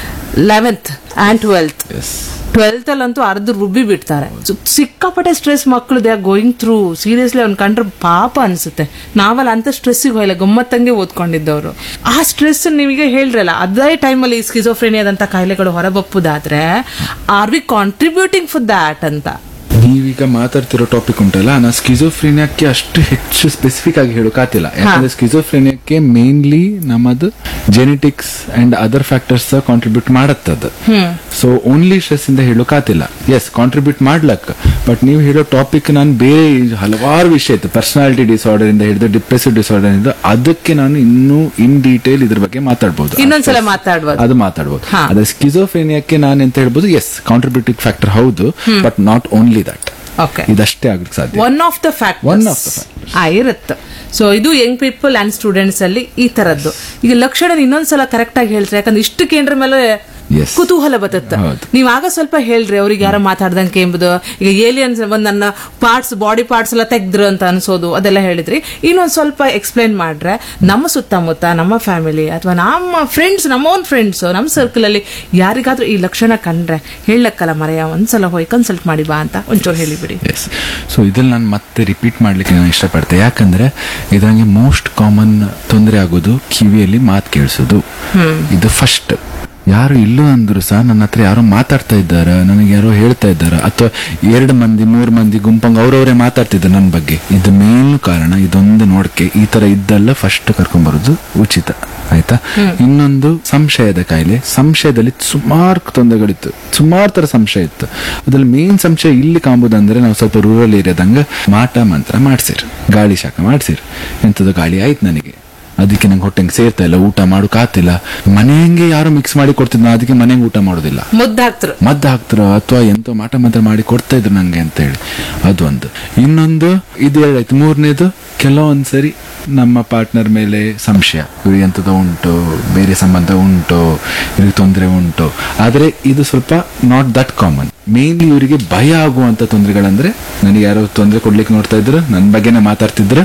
11th and 12th. 12th ಅಲ್ಲಂತೂ ಅರ್ಧ ರುಬ್ಬಿ ಬಿಡ್ತಾರೆ. ಸಿಕ್ಕಾಪಟ್ಟೆ ಸ್ಟ್ರೆಸ್ ಮಕ್ಕಳು they are going through. Seriously ಅವ್ನ ಕಂಡ್ರೆ ಪಾಪ ಅನ್ಸುತ್ತೆ. ನಾವಲ್ಲ ಅಂತ ಸ್ಟ್ರೆಸ್ಸಿಗೆ ಹೋಗಿಲ್ಲ, ಗಮ್ಮತ್ತಂಗೆ ಓದ್ಕೊಂಡಿದ್ದವರು. ಆ ಸ್ಟ್ರೆಸ್ ನಿಮಗೆ ಹೇಳ್ರಲ್ಲ, ಅದೇ ಟೈಮಲ್ಲಿ ಸ್ಕಿಜೋಫ್ರೇನಿಯಾದಂತ ಕಾಯಿಲೆಗಳು ಹೊರಬಪ್ಪುದಾದ್ರೆ R V contributing for that ಅಂತ. ನೀವೀಗ ಮಾತಾಡ್ತಿರೋ ಟಾಪಿಕ್ ಉಂಟಲ್ಲ, ನಾ ಸ್ಕಿಜೋಫ್ರೇನಿಯಾಕ್ಕೆ ಅಷ್ಟು ಹೆಚ್ಚು ಸ್ಪೆಸಿಫಿಕ್ ಆಗಿ ಹೇಳೋಕಾತಿಲ್ಲ. ಯಾಕಂದ್ರೆ ಸ್ಕಿಜೋಫ್ರೇನಿಯಾಕ್ಕೆ ಮೇನ್ಲಿ ನಮ್ಮದು genetics and other factors contribute ಮಾಡತ್ತದ. ಸೊ ಓನ್ಲಿ ಸ್ಟ್ರೆಸ್ ಇಂದ ಹೇಳೋಕಾತಿಲ್ಲ. ಎಸ್ ಕಾಂಟ್ರಿಬ್ಯೂಟ್ ಮಾಡ್ಲಕ್, ಬಟ್ ನೀವು ಹೇಳೋ ಟಾಪಿಕ್ ನಾನು ಬೇರೆ ಹಲವಾರು ವಿಷಯ ಇತ್ತು. ಪರ್ಸನಾಲಿಟಿ ಡಿಸಾರ್ಡರ್ ಇಂದ ಹಿಡಿದು ಡಿಪ್ರೆಸಿವ್ ಡಿಸಾರ್ಡರ್ ಇಂದ, ಅದಕ್ಕೆ ನಾನು ಇನ್ನೂ ಇನ್ ಡೀಟೇಲ್ ಇದ್ರ ಬಗ್ಗೆ ಮಾತಾಡ್ಬೋದು, ಇನ್ನೊಂದ್ಸಲ ಮಾತಾಡ್ಬೋದು. ಅದ್ರ ಸ್ಕಿಜೋಫ್ರೇನಿಯಾಕ್ಕೆ ನಾನು ಎಂತ ಹೇಳ್ಬೋದು, ಎಸ್ ಕಾಂಟ್ರಿಬ್ಯೂಟಿಂಗ್ ಫ್ಯಾಕ್ಟರ್ ಹೌದು, ಬಟ್ ನಾಟ್ ಓನ್ಲಿ ದಟ್. ಇದಷ್ಟೇ ಆಗ್ಲಿಕ್ಕೆ ಸಾಧ್ಯ. ಒನ್ ಆಫ್ ದ ಫ್ಯಾಕ್ಟರ್ಸ್ ಇರುತ್ತೆ. ಸೊ ಇದು ಯಂಗ್ ಪೀಪಲ್ ಅಂಡ್ ಸ್ಟೂಡೆಂಟ್ಸ್ ಅಲ್ಲಿ ಈ ತರದ್ದು. ಈಗ ಲಕ್ಷಣ ಇನ್ನೊಂದ್ಸಲ ಕರೆಕ್ಟ್ ಆಗಿ ಹೇಳ್ತಾರೆ, ಯಾಕಂದ್ರೆ ಇಷ್ಟು ಕೇಂದ್ರ ಮೇಲೆ ಕುತೂಹಲ ಬರುತ್ತೆ. ನೀವ್ ಆಗ ಸ್ವಲ್ಪ ಹೇಳ್ರಿ ಅವ್ರಿಗೆ ಯಾರೋ ಮಾತಾಡ್ದಂಗೆ ಎಂಬುದು. ಈಗ ಏಲಿಯನ್ಸ್ ಬಂದ್ ನನ್ನ ಪಾರ್ಟ್ಸ್, ಬಾಡಿ ಪಾರ್ಟ್ಸ್ ಎಲ್ಲ ತೆಗ್ದ್ರು ಅಂತ ಅನ್ಸೋದು, ಅದೆಲ್ಲ ಹೇಳಿದ್ರಿ. ಇನ್ನೊಂದ್ ಸ್ವಲ್ಪ ಎಕ್ಸ್ಪ್ಲೈನ್ ಮಾಡ್ರೆ ನಮ್ಮ ಸುತ್ತಮುತ್ತ, ನಮ್ಮ ಫ್ಯಾಮಿಲಿ ಅಥವಾ ನಮ್ಮ ಫ್ರೆಂಡ್ಸ್, ನಮ್ಮ ಓನ್ ಫ್ರೆಂಡ್ಸ್, ನಮ್ಮ ಸರ್ಕಲ್ ಅಲ್ಲಿ ಯಾರಿಗಾದ್ರೂ ಈ ಲಕ್ಷಣ ಕಂಡ್ರೆ ಹೇಳಕ್ಕಲ್ಲ ಮರೆಯ, ಒಂದ್ಸಲ ಹೋಗಿ ಕನ್ಸಲ್ಟ್ ಮಾಡಿ ಬಾ ಅಂತ ಒಂಚೂರು ಹೇಳಿಬಿಡಿ. ಸೊ ಇದ್ರಲ್ಲಿ ನಾನು ಮತ್ತೆ ರಿಪೀಟ್ ಮಾಡ್ಲಿಕ್ಕೆ ನಾನು ಇಷ್ಟಪಡ್ತೆ. ಯಾಕಂದ್ರೆ ಇದ್ರಂಗೆ ಮೋಸ್ಟ್ ಕಾಮನ್ ತೊಂದರೆ ಆಗೋದು ಕಿವಿಯಲ್ಲಿ ಮಾತು ಕೇಳಿಸೋದು. ಇದು ಫಸ್ಟ್. ಯಾರು ಇಲ್ಲೂ ಅಂದ್ರು ಸಹ ನನ್ನ ಹತ್ರ ಯಾರೋ ಮಾತಾಡ್ತಾ ಇದ್ದಾರ, ನನಗೆ ಯಾರೋ ಹೇಳ್ತಾ ಇದ್ದಾರ, ಅಥವಾ 2 ಮಂದಿ 3 ಮಂದಿ ಗುಂಪಂಗ ಅವ್ರವರೇ ಮಾತಾಡ್ತಿದ್ದಾರೆ ನನ್ನ ಬಗ್ಗೆ. ಇದು ಮೇನ್ ಕಾರಣ. ಇದೊಂದು ನೋಡ್ಕೆ ಈ ತರ ಇದ್ದಲ್ಲ ಫಸ್ಟ್ ಕರ್ಕೊಂಡ್ಬರೋದು ಉಚಿತ, ಆಯ್ತಾ? ಇನ್ನೊಂದು ಸಂಶಯದ ಕಾಯಿಲೆ. ಸಂಶಯದಲ್ಲಿ ಸುಮಾರು ತೊಂದರೆಗಳಿತ್ತು, ಸುಮಾರು ತರ ಸಂಶಯ ಇತ್ತು. ಅದ್ರಲ್ಲಿ ಮೇನ್ ಸಂಶಯ ಇಲ್ಲಿ ಕಾಂಬುದಂದ್ರೆ, ನಾವು ಸ್ವಲ್ಪ ರೂರಲ್ ಏರಿಯಾದಂಗ ಮಾಟ ಮಂತ್ರ ಮಾಡ್ಸಿರ್, ಗಾಳಿ ಶಾಖ ಮಾಡ್ಸಿರ್. ಎಂತದ ಗಾಳಿ ಆಯ್ತು ನನಗೆ, ಅದಕ್ಕೆ ನಂಗೆ ಹೊಟ್ಟೆಂಗೆ ಸೇರ್ತಾ ಇಲ್ಲ, ಊಟ ಮಾಡೋಕಾತಿಲ್ಲ. ಮನೆಯಂಗೆ ಯಾರು ಮಿಕ್ಸ್ ಮಾಡಿ ಕೊಡ್ತಿದ್ರು, ಅದಕ್ಕೆ ಮನೆಗೆ ಊಟ ಮಾಡೋದಿಲ್ಲ, ಮದ್ದು ಹಾಕ್ತಾರ ಅಥವಾ ಎಂತೋ ಮಾಟ ಮಂತ್ರ ಮಾಡಿ ಕೊಡ್ತಾ ಇದ್ರು ನಂಗೆ ಅಂತ ಹೇಳಿ. ಅದೊಂದು. ಇನ್ನೊಂದು ಇದು ಎರಡಾಯ್ತು. ಮೂರನೇದು, ಕೆಲವೊಂದ್ಸರಿ ನಮ್ಮ ಪಾರ್ಟ್ನರ್ ಮೇಲೆ ಸಂಶಯ, ಇವ್ರಿಗೆ ಎಂತದ ಉಂಟು, ಬೇರೆ ಸಂಬಂಧ ಉಂಟು, ಇವ್ರಿಗೆ ತೊಂದರೆ ಉಂಟು. ಆದ್ರೆ ಇದು ಸ್ವಲ್ಪ ನಾಟ್ ದಟ್ ಕಾಮನ್. ಮೇನ್ಲಿ ಇವರಿಗೆ ಭಯ ಆಗುವಂತ ತೊಂದರೆಗಳಂದ್ರೆ, ನನಗೆ ಯಾರೋ ತೊಂದರೆ ಕೊಡ್ಲಿಕ್ಕೆ ನೋಡ್ತಾ ಇದ್ರು, ನನ್ನ ಬಗ್ಗೆನೇ ಮಾತಾಡ್ತಿದ್ರು,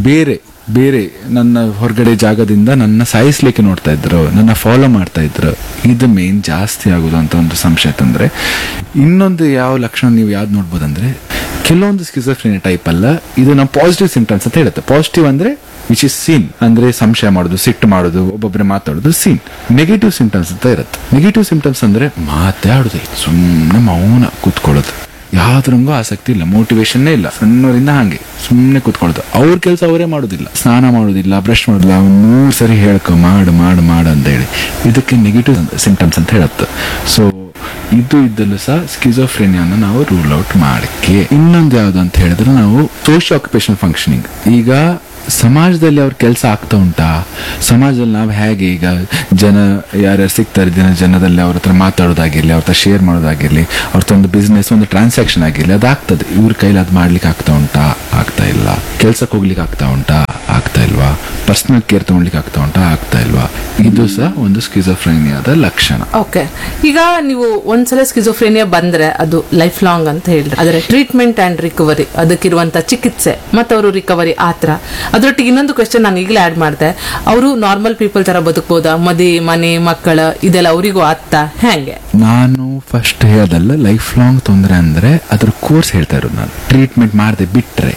ಬೇರೆ ನನ್ನ ಹೊರಗಡೆ ಜಾಗದಿಂದ ನನ್ನ ಸಾಯಿಸ್ಲಿಕ್ಕೆ ನೋಡ್ತಾ ಇದ್ರು, ನನ್ನ ಫಾಲೋ ಮಾಡ್ತಾ ಇದ್ರು. ಇದು ಮೇನ್ ಜಾಸ್ತಿ ಆಗುದು ಅಂತ ಒಂದು ಸಂಶಯ ತಂದ್ರೆ. ಇನ್ನೊಂದು ಯಾವ ಲಕ್ಷಣ ನೀವು ಯಾವ್ದು ನೋಡ್ಬೋದಂದ್ರೆ, ಕೆಲವೊಂದು ಸ್ಕಿಜೋಫ್ರೇನಿಯಾ ಟೈಪ್ ಅಲ್ಲ, ಇದು ನಾವು ಪಾಸಿಟಿವ್ ಸಿಂಪ್ಟಮ್ಸ್ ಅಂತ ಹೇಳುತ್ತೆ. ಪಾಸಿಟಿವ್ ಅಂದ್ರೆ ವಿಚ್ ಇಸ್ ಸೀನ್, ಅಂದ್ರೆ ಸಂಶಯ ಮಾಡೋದು, ಸಿಟ್ಟು ಮಾಡೋದು, ಒಬ್ಬೊಬ್ಬರೇ ಮಾತಾಡೋದು ಸೀನ್. ನೆಗೆಟಿವ್ ಸಿಂಪ್ಟಮ್ಸ್ ಅಂತ ಇರುತ್ತೆ. ನೆಗೆಟಿವ್ ಸಿಂಪ್ಟಮ್ಸ್ ಅಂದ್ರೆ ಮಾತಾಡೋದು, ಸುಮ್ಮನೆ ಮೌನ ಕೂತ್ಕೊಳ್ಳೋದು, ಯಾವ್ದ್ರಂಗೂ ಆಸಕ್ತಿ ಇಲ್ಲ, ಮೋಟಿವೇಶನ್ನೇ ಇಲ್ಲ, ಸಣ್ಣವರಿಂದ ಹಾಗೆ ಸುಮ್ಮನೆ ಕೂತ್ಕೊಳ್ಳೋದು. ಅವ್ರ ಕೆಲಸ ಅವರೇ ಮಾಡೋದಿಲ್ಲ, ಸ್ನಾನ ಮಾಡೋದಿಲ್ಲ, ಬ್ರಷ್ ಮಾಡೋದಿಲ್ಲ, 3 ಸರಿ ಹೇಳ್ಕೊ ಮಾಡು ಅಂತ ಹೇಳಿ. ಇದಕ್ಕೆ ನೆಗೆಟಿವ್ ಸಿಂಪ್ಟಮ್ಸ್ ಅಂತ ಹೇಳುತ್ತೆ. ಸೊ ಇದು ಇದ್ದಲ್ಲೂ ಸಹ ಸ್ಕಿಜೋಫ್ರೇನಿಯಾನ ನಾವು ರೂಲ್ ಔಟ್ ಮಾಡಕ್ಕೆ. ಇನ್ನೊಂದು ಯಾವ್ದು ಅಂತ ಹೇಳಿದ್ರೆ, ನಾವು ಸೋಶಿಯೋ ಆಕ್ಯುಪೇಷನಲ್ ಫಂಕ್ಷನಿಂಗ್. ಈಗ ಸಮಾಜದಲ್ಲಿ ಅವ್ರ ಕೆಲಸ ಆಗ್ತಾ ಉಂಟಾ, ಸಮಾಜದಲ್ಲಿ ನಾವು ಹೇಗೆ ಈಗ ಜನ ಯಾರ್ಯಾರು ಸಿಗ್ತಾರೆ, ಜನದಲ್ಲಿ ಅವ್ರ ಹತ್ರ ಮಾತಾಡೋದಾಗಿರ್ಲಿ, ಅವ್ರ ಹತ್ರ ಶೇರ್ ಮಾಡೋದಾಗಿರ್ಲಿ, ಅವ್ರ ಒಂದು ಬಿಸ್ನೆಸ್, ಒಂದು ಟ್ರಾನ್ಸಾಕ್ಷನ್ ಆಗಿರ್ಲಿ, ಅದಾಗ್ತದೆ. ಇವ್ರ ಕೈಲಿ ಅದು ಮಾಡ್ಲಿಕ್ಕೆ ಆಗ್ತಾ ಉಂಟಾ, ಆಗ್ತಾ ಇಲ್ಲ. ಕೆಲ್ಸಕ್ಕೆ ಹೋಗ್ಲಿಕ್ಕೆ ಆಗ್ತಾ ಉಂಟಾ, ಆಗ್ತಾ ಇಲ್ವಾ. ಪರ್ಸನಲ್ ಕೇರ್ ತಗೊಳ್ಲಿಕ್ಕೆ ಆಗ್ತಾ ಉಂಟಾ, ಆಗ್ತಾ ಇಲ್ವಾ. ಇದು ಸಹ ಒಂದು ಸ್ಕಿಜೋಫ್ರೇನಿಯಾದ ಲಕ್ಷಣ. ಓಕೆ, ಈಗ ನೀವು ಒಂದ್ಸಲ ಸ್ಕಿಜೋಫ್ರೇನಿಯಾ ಬಂದ್ರೆ ಅದು ಲೈಫ್ ಲಾಂಗ್ ಅಂತ ಹೇಳಿದ್ರೆ, ಅದರ ಟ್ರೀಟ್ಮೆಂಟ್ ಅಂಡ್ ರಿಕವರಿ, ಅದಕ್ಕಿರುವಂತ ಚಿಕಿತ್ಸೆ ಮತ್ತು ಅವರು ರಿಕವರಿ ಆತರ. ಅದರೊಟ್ಟಿಗೆ ಇನ್ನೊಂದು ಕ್ವೆಶ್ಚನ್ ನಾನು ಈಗಲೇ ಆಡ್ ಮಾಡಿದೆ, ಅವರು ನಾರ್ಮಲ್ ಪೀಪಲ್ ತರ ಬದುಕಬಹುದಾ, ಮನೆ ಮಕ್ಕಳ ಇದೆಲ್ಲ ಅವರಿಗೂ ಆಗ್ತ ಹೆಂಗೆ? ನಾನು ಫಸ್ಟ್ ಹೇಳದಲ್ಲ, ಲೈಫ್ ಲಾಂಗ್ ತೊಂದರೆ ಅಂದ್ರೆ ಅದ್ರ ಕೋರ್ಸ್ ಹೇಳ್ತಾ ಇರೋದು ನಾನು. ಟ್ರೀಟ್ಮೆಂಟ್ ಮಾಡದೆ ಬಿಟ್ರೆ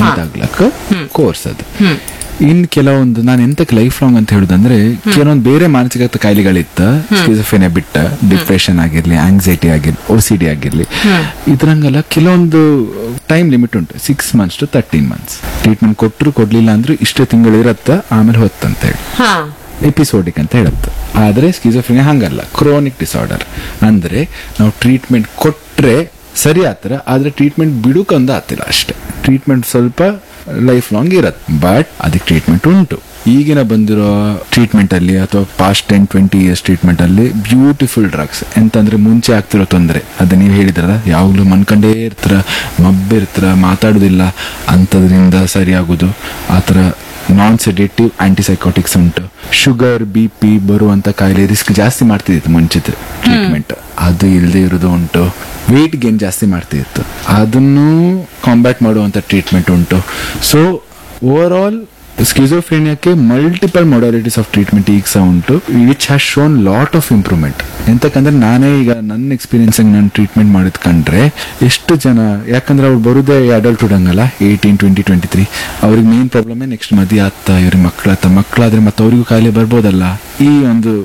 ಕೋರ್ಸ್ ಅದು. ಇನ್ ಕೆಲವೊಂದು ನಾನು ಎಂತಕ್ಕೆ ಲೈಫ್ ಲಾಂಗ್ ಅಂತ ಹೇಳುದಂದ್ರೆ, ಕೆಲವೊಂದು ಬೇರೆ ಮಾನಸಿಕ ಕಾಯಿಲೆಗಳಿತ್ತ, ಸ್ಕಿಜೋಫ್ರೇನಿಯಾ ಬಿಟ್ಟ, ಡಿಪ್ರೆಷನ್ ಆಗಿರ್ಲಿ, ಆಂಗ್ಸೈಟಿ ಆಗಿರ್ಲಿ, OCD ಆಗಿರ್ಲಿ, ಇದ್ರಂಗೆಲ್ಲ ಕೆಲವೊಂದು ಟೈಮ್ ಲಿಮಿಟ್ ಉಂಟು. 6 months to 13 months ಟ್ರೀಟ್ಮೆಂಟ್ ಕೊಟ್ಟರು ಕೊಡ್ಲಿಲ್ಲ ಅಂದ್ರೆ ಇಷ್ಟೇ ತಿಂಗಳು ಇರತ್ತ, ಆಮೇಲೆ ಹೊತ್ತಂತ ಹೇಳಿ ಎಪಿಸೋಡಿಕ್ ಅಂತ ಹೇಳುತ್ತೆ. ಆದ್ರೆ ಸ್ಕಿಜೋಫ್ರೇನಿಯಾ ಹಂಗಲ್ಲ, ಕ್ರೋನಿಕ್ ಡಿಸಾರ್ಡರ್. ಅಂದ್ರೆ ನಾವು ಟ್ರೀಟ್ಮೆಂಟ್ ಕೊಟ್ರೆ ಸರಿ ಆತರ, ಆದ್ರೆ ಟ್ರೀಟ್ಮೆಂಟ್ ಬಿಡುಕೊಂದು ಆತಿಲ್ಲ ಅಷ್ಟೇ. ಟ್ರೀಟ್ಮೆಂಟ್ ಸ್ವಲ್ಪ ಲೈಫ್ ಲಾಂಗ್ ಇರತ್ತೆ, ಬಟ್ ಅದಕ್ಕೆ ಟ್ರೀಟ್ಮೆಂಟ್ ಉಂಟು. ಈಗಿನ ಬಂದಿರೋ ಟ್ರೀಟ್ಮೆಂಟ್ ಅಲ್ಲಿ ಅಥವಾ ಪಾಸ್ಟ್ 10-20 years ಟ್ರೀಟ್ಮೆಂಟ್ ಅಲ್ಲಿ ಬ್ಯೂಟಿಫುಲ್ ಡ್ರಗ್ಸ್. ಎಂತಂದ್ರೆ ಮುಂಚೆ ಆಗ್ತಿರೋ ತೊಂದರೆ, ಅದು ನೀವು ಹೇಳಿದ್ರಲ್ಲ, ಯಾವಾಗ್ಲೂ ಮನ್ಕಂಡೇ ಇರ್ತಾರ, ಮಬ್ಬಿರ್ತಾರ, ಮಾತಾಡುದಿಲ್ಲ, ಅಂತದ್ರಿಂದ ಸರಿ ಆಗುದು. ಆತರ ನಾನ್ ಸೆಡೇಟಿವ್ ಆಂಟಿಸೈಕೋಟಿಕ್ಸ್ ಉಂಟು. ಶುಗರ್ BP ಬರುವಂತ ಕಾಯಿಲೆ ರಿಸ್ಕ್ ಜಾಸ್ತಿ ಮಾಡ್ತಿತ್ತು ಮುಂಚಿತ ಟ್ರೀಟ್ಮೆಂಟ್, ಅದು ಇಲ್ಲದೆ ಇರೋದು ಉಂಟು. ವೇಟ್ ಗೇನ್ ಜಾಸ್ತಿ ಮಾಡ್ತಿತ್ತು, ಅದನ್ನು ಕಾಂಬ್ಯಾಟ್ ಮಾಡುವಂತ ಟ್ರೀಟ್ಮೆಂಟ್ ಉಂಟು. So over all ಸ್ಕಿಜೋಫ್ರೇನಿಯಾಕ್ಕೆ multiple modalities of treatment ಈಗ ಸಹ ಉಂಟು, which has shown lot of improvement. ಎಂತಕ್ಕಂದ್ರೆ ನಾನೇ ಈಗ ನನ್ನ ಎಕ್ಸ್ಪೀರಿಯನ್ಸ್ ನಾನು ಟ್ರೀಟ್ಮೆಂಟ್ ಮಾಡಿದ್ ಕಂಡ್ರೆ ಎಷ್ಟು ಜನ, ಯಾಕಂದ್ರೆ ಅವ್ರು ಬರುದೇ ಅಡಲ್ಟ್ಹುಡ್ ಹಂಗಲ್ಲ, 18, 20, 23, ಅವ್ರಿಗೆ ಮೇನ್ ಪ್ರಾಬ್ಲಮ್ ನೆಕ್ಸ್ಟ್ ಮದುವೆ ಆಗ್ತಾ ಇವ್ರಿಗೆ ಮಕ್ಕಳಾದ್ರೆ ಮತ್ತೆ ಅವ್ರಿಗೂ ಕಾಯಿಲೆ ಬರ್ಬೋದಲ್ಲ, ಈ ಒಂದು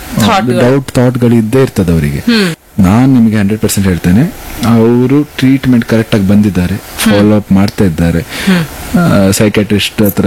ಥಾಟ್ಗಳು ಇದ್ದೇ ಇರ್ತದೆ ಅವರಿಗೆ. ನಾನ್ ನಿಮಗೆ 100% ಹೇಳ್ತೇನೆ, ಅವರು ಟ್ರೀಟ್ಮೆಂಟ್ ಕರೆಕ್ಟ್ ಆಗಿ ಬಂದಿದ್ದಾರೆ, ಫಾಲೋ ಅಪ್ ಮಾಡ್ತಾ ಇದ್ದಾರೆ, ಸೈಕಾಟ್ರಿಸ್ಟ್ ಹತ್ರ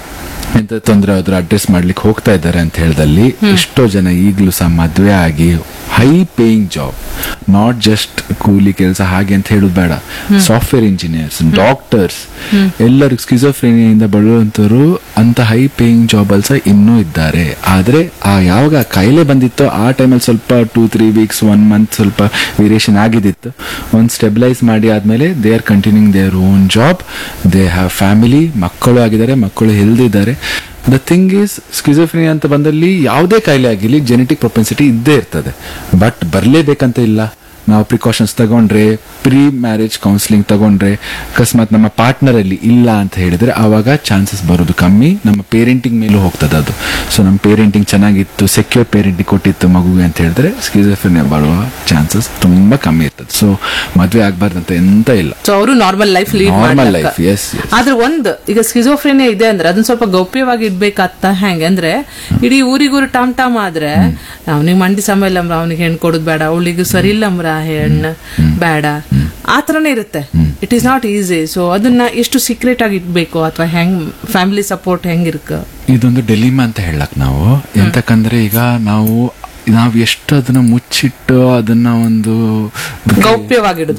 ಎಂತ ತೊಂದರೆ ಆದ್ರೂ ಅಡ್ರೆಸ್ ಮಾಡ್ಲಿಕ್ಕೆ ಹೋಗ್ತಾ ಇದ್ದಾರೆ ಅಂತ ಹೇಳಿದಲ್ಲಿ ಎಷ್ಟೋ ಜನ ಈಗಲೂ ಸಹ ಮದುವೆ ಆಗಿ high paying job, not just ಕೂಲಿ ಕೆಲಸ ಹಾಗೆ ಅಂತ ಹೇಳುದು ಬೇಡ, ಸಾಫ್ಟ್ವೇರ್ ಇಂಜಿನಿಯರ್ಸ್, ಡಾಕ್ಟರ್ಸ್, ಎಲ್ಲರಿಗೂ ಸ್ಕಿಜೋಫ್ರೇನಿಯಾದಿಂದ ಬಳಲುವಂತವರು ಅಂತ ಹೈ ಪೇಯಿಂಗ್ ಜಾಬ್ ಅಲ್ಲಿ ಸಹ ಇನ್ನೂ ಇದ್ದಾರೆ. ಆದ್ರೆ ಯಾವಾಗ ಕಾಯಿಲೆ ಬಂದಿತ್ತೋ ಆ ಟೈಮಲ್ಲಿ ಸ್ವಲ್ಪ 2-3 weeks 1 month ಸ್ವಲ್ಪ ವೇರಿಯೇಷನ್ ಆಗಿದ್ದಿತ್ತು. ಒಂದು ಸ್ಟೆಬಿಲೈಸ್ ಮಾಡಿ ಆದ್ಮೇಲೆ they are continuing their own job, they have family, ಮಕ್ಕಳು ಆಗಿದ್ದಾರೆ, ಮಕ್ಕಳು ಹೆಲ್ದಿ ಇದ್ದಾರೆ. ದ ಥಿಂಗ್ ಈಸ್ ಸ್ಕಿಜೋಫ್ರೇನಿಯಾ ಅಂತ ಬಂದಲ್ಲಿ ಯಾವುದೇ ಕಾಯಿಲೆ ಆಗಿರ್ಲಿ ಜೆನೆಟಿಕ್ ಪ್ರೊಪೆನ್ಸಿಟಿ ಇದ್ದೇ ಇರ್ತದೆ, ಬಟ್ ಬರಲೇಬೇಕಂತ ಇಲ್ಲ. ನಾವು ಪ್ರಿಕಾಷನ್ಸ್ ತಗೊಂಡ್ರೆ, ಪ್ರೀ ಮ್ಯಾರೇಜ್ ಕೌನ್ಸಿಲಿಂಗ್ ತಗೊಂಡ್ರೆ, ಅಕಸ್ಮಾತ್ ನಮ್ಮ ಪಾರ್ಟ್ನರ್ ಅಲ್ಲಿ ಇಲ್ಲ ಅಂತ ಹೇಳಿದ್ರೆ ಆವಾಗ ಚಾನ್ಸಸ್ ಬರೋದು ಕಮ್ಮಿ. ನಮ್ಮ ಪೇರೆಂಟಿಂಗ್ ಮೇಲೂ ಹೋಗ್ತದೆ ಅದು. ಸೊ ನಮ್ಮ ಪೇರೆಂಟಿಂಗ್ ಚೆನ್ನಾಗಿತ್ತು, ಸೆಕ್ಯೂರ್ ಪೇರೆಂಟಿಂಗ್ ಕೊಟ್ಟಿತ್ತು ಮಗುಗೆ ಅಂತ ಹೇಳಿದ್ರೆ ಸ್ಕಿಜೋಫ್ರೇನಿಯಾ ಬರುವ ಚಾನ್ಸಸ್ ತುಂಬಾ ಕಮ್ಮಿ ಇರ್ತದೆ. ಸೊ ಮದ್ವೆ ಆಗ್ಬಾರ್ದಂತ ಎಂತ ಇಲ್ಲ, ಸೊ ಅವರು normal life lead life. S, ಆದ್ರೆ ಒಂದು ಈಗ ಸ್ಕಿಜೋಫ್ರೇನಿಯಾ ಇದೆ ಅಂದ್ರೆ ಅದನ್ನ ಸ್ವಲ್ಪ ಗೌಪ್ಯವಾಗಿ ಇಡ್ಬೇಕಾಗ್ತ. ಹೆಂಗೆ ಅಂದ್ರೆ ಇಡೀ ಊರಿಗೂರು ಟಾಮ್ ಆದ್ರೆ ಅವನಿಗೆ ಮಂಡಿ ಸಮಯ ಇಲ್ಲ, ಅವನಿಗೆ ಹೆಣ್ಣು ಕೊಡುದು ಬೇಡ, ಅವಳಿಗೂ ಸರಿ ಇಲ್ಲಮ್ರ ಹೆಣ್ಣು ಬೇಡ, ಆತರನೇ ಇರುತ್ತೆ. It is not easy. So ಅದನ್ನ ಎಷ್ಟು ಸೀಕ್ರೆಟ್ ಆಗಿ ಇಡ್ಬೇಕು ಅಥವಾ ಹೆಂಗ್ ಫ್ಯಾಮಿಲಿ ಸಪೋರ್ಟ್ ಹೆಂಗಿರ್ಕ, ಇದೊಂದು ಡೆಲಿಮಾ ಅಂತ ಹೇಳಕ್ ನಾವು. ಎಂತಕಂದ್ರೆ ಈಗ ನಾವು ಎಷ್ಟು ಅದನ್ನ ಮುಚ್ಚಿಟ್ಟು ಅದನ್ನ ಒಂದು ಗೌಪ್ಯವಾಗಿಡುದು,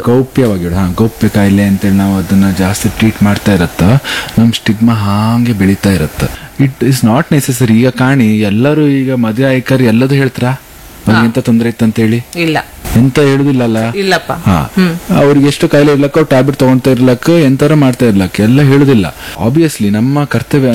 ಗೌಪ್ಯ ಕಾಯಿಲೆ ಅಂತೇಳಿ ನಾವು ಅದನ್ನ ಜಾಸ್ತಿ ಟ್ರೀಟ್ ಮಾಡ್ತಾ ಇರತ್ತ, ನಮ್ ಸ್ಟಿಗ್ಮಾ ಹಾಗೆ ಬೆಳೀತಾ ಇರತ್ತ. It is not necessary. ಈಗ ಕಾಣಿ ಎಲ್ಲರೂ ಈಗ ಮದುವೆ ಆಯ್ಕರ್ ಎಲ್ಲದೂ ಹೇಳ್ತಾರ ಎಂತ ತೊಂದರೆ ಇತ್ತಂತ ಹೇಳಿ, ಇಲ್ಲ ಎಂತ ಹೇಳುದಿಲ್ಲಲ್ಲ. ಇಲ್ಲಪ್ಪ, ಅವ್ರಿಗೆ ಎಷ್ಟು ಕಾಯಿಲೆ ಇರ್ಲಕ್ಕ, ಅವ್ರು ಟ್ಯಾಬ್ಲೆಟ್ ತಗೊಂತಾ ಇರ್ಲಕ್ಕ, ಎಂತಾರ ಮಾಡ್ತಾ ಇರ್ಲಕ್ಕ, ಎಲ್ಲ ಹೇಳುದಿಲ್ಲ. ಆಬ್ವಿಯಸ್ಲಿ ನಮ್ಮ ಕರ್ತವ್ಯ,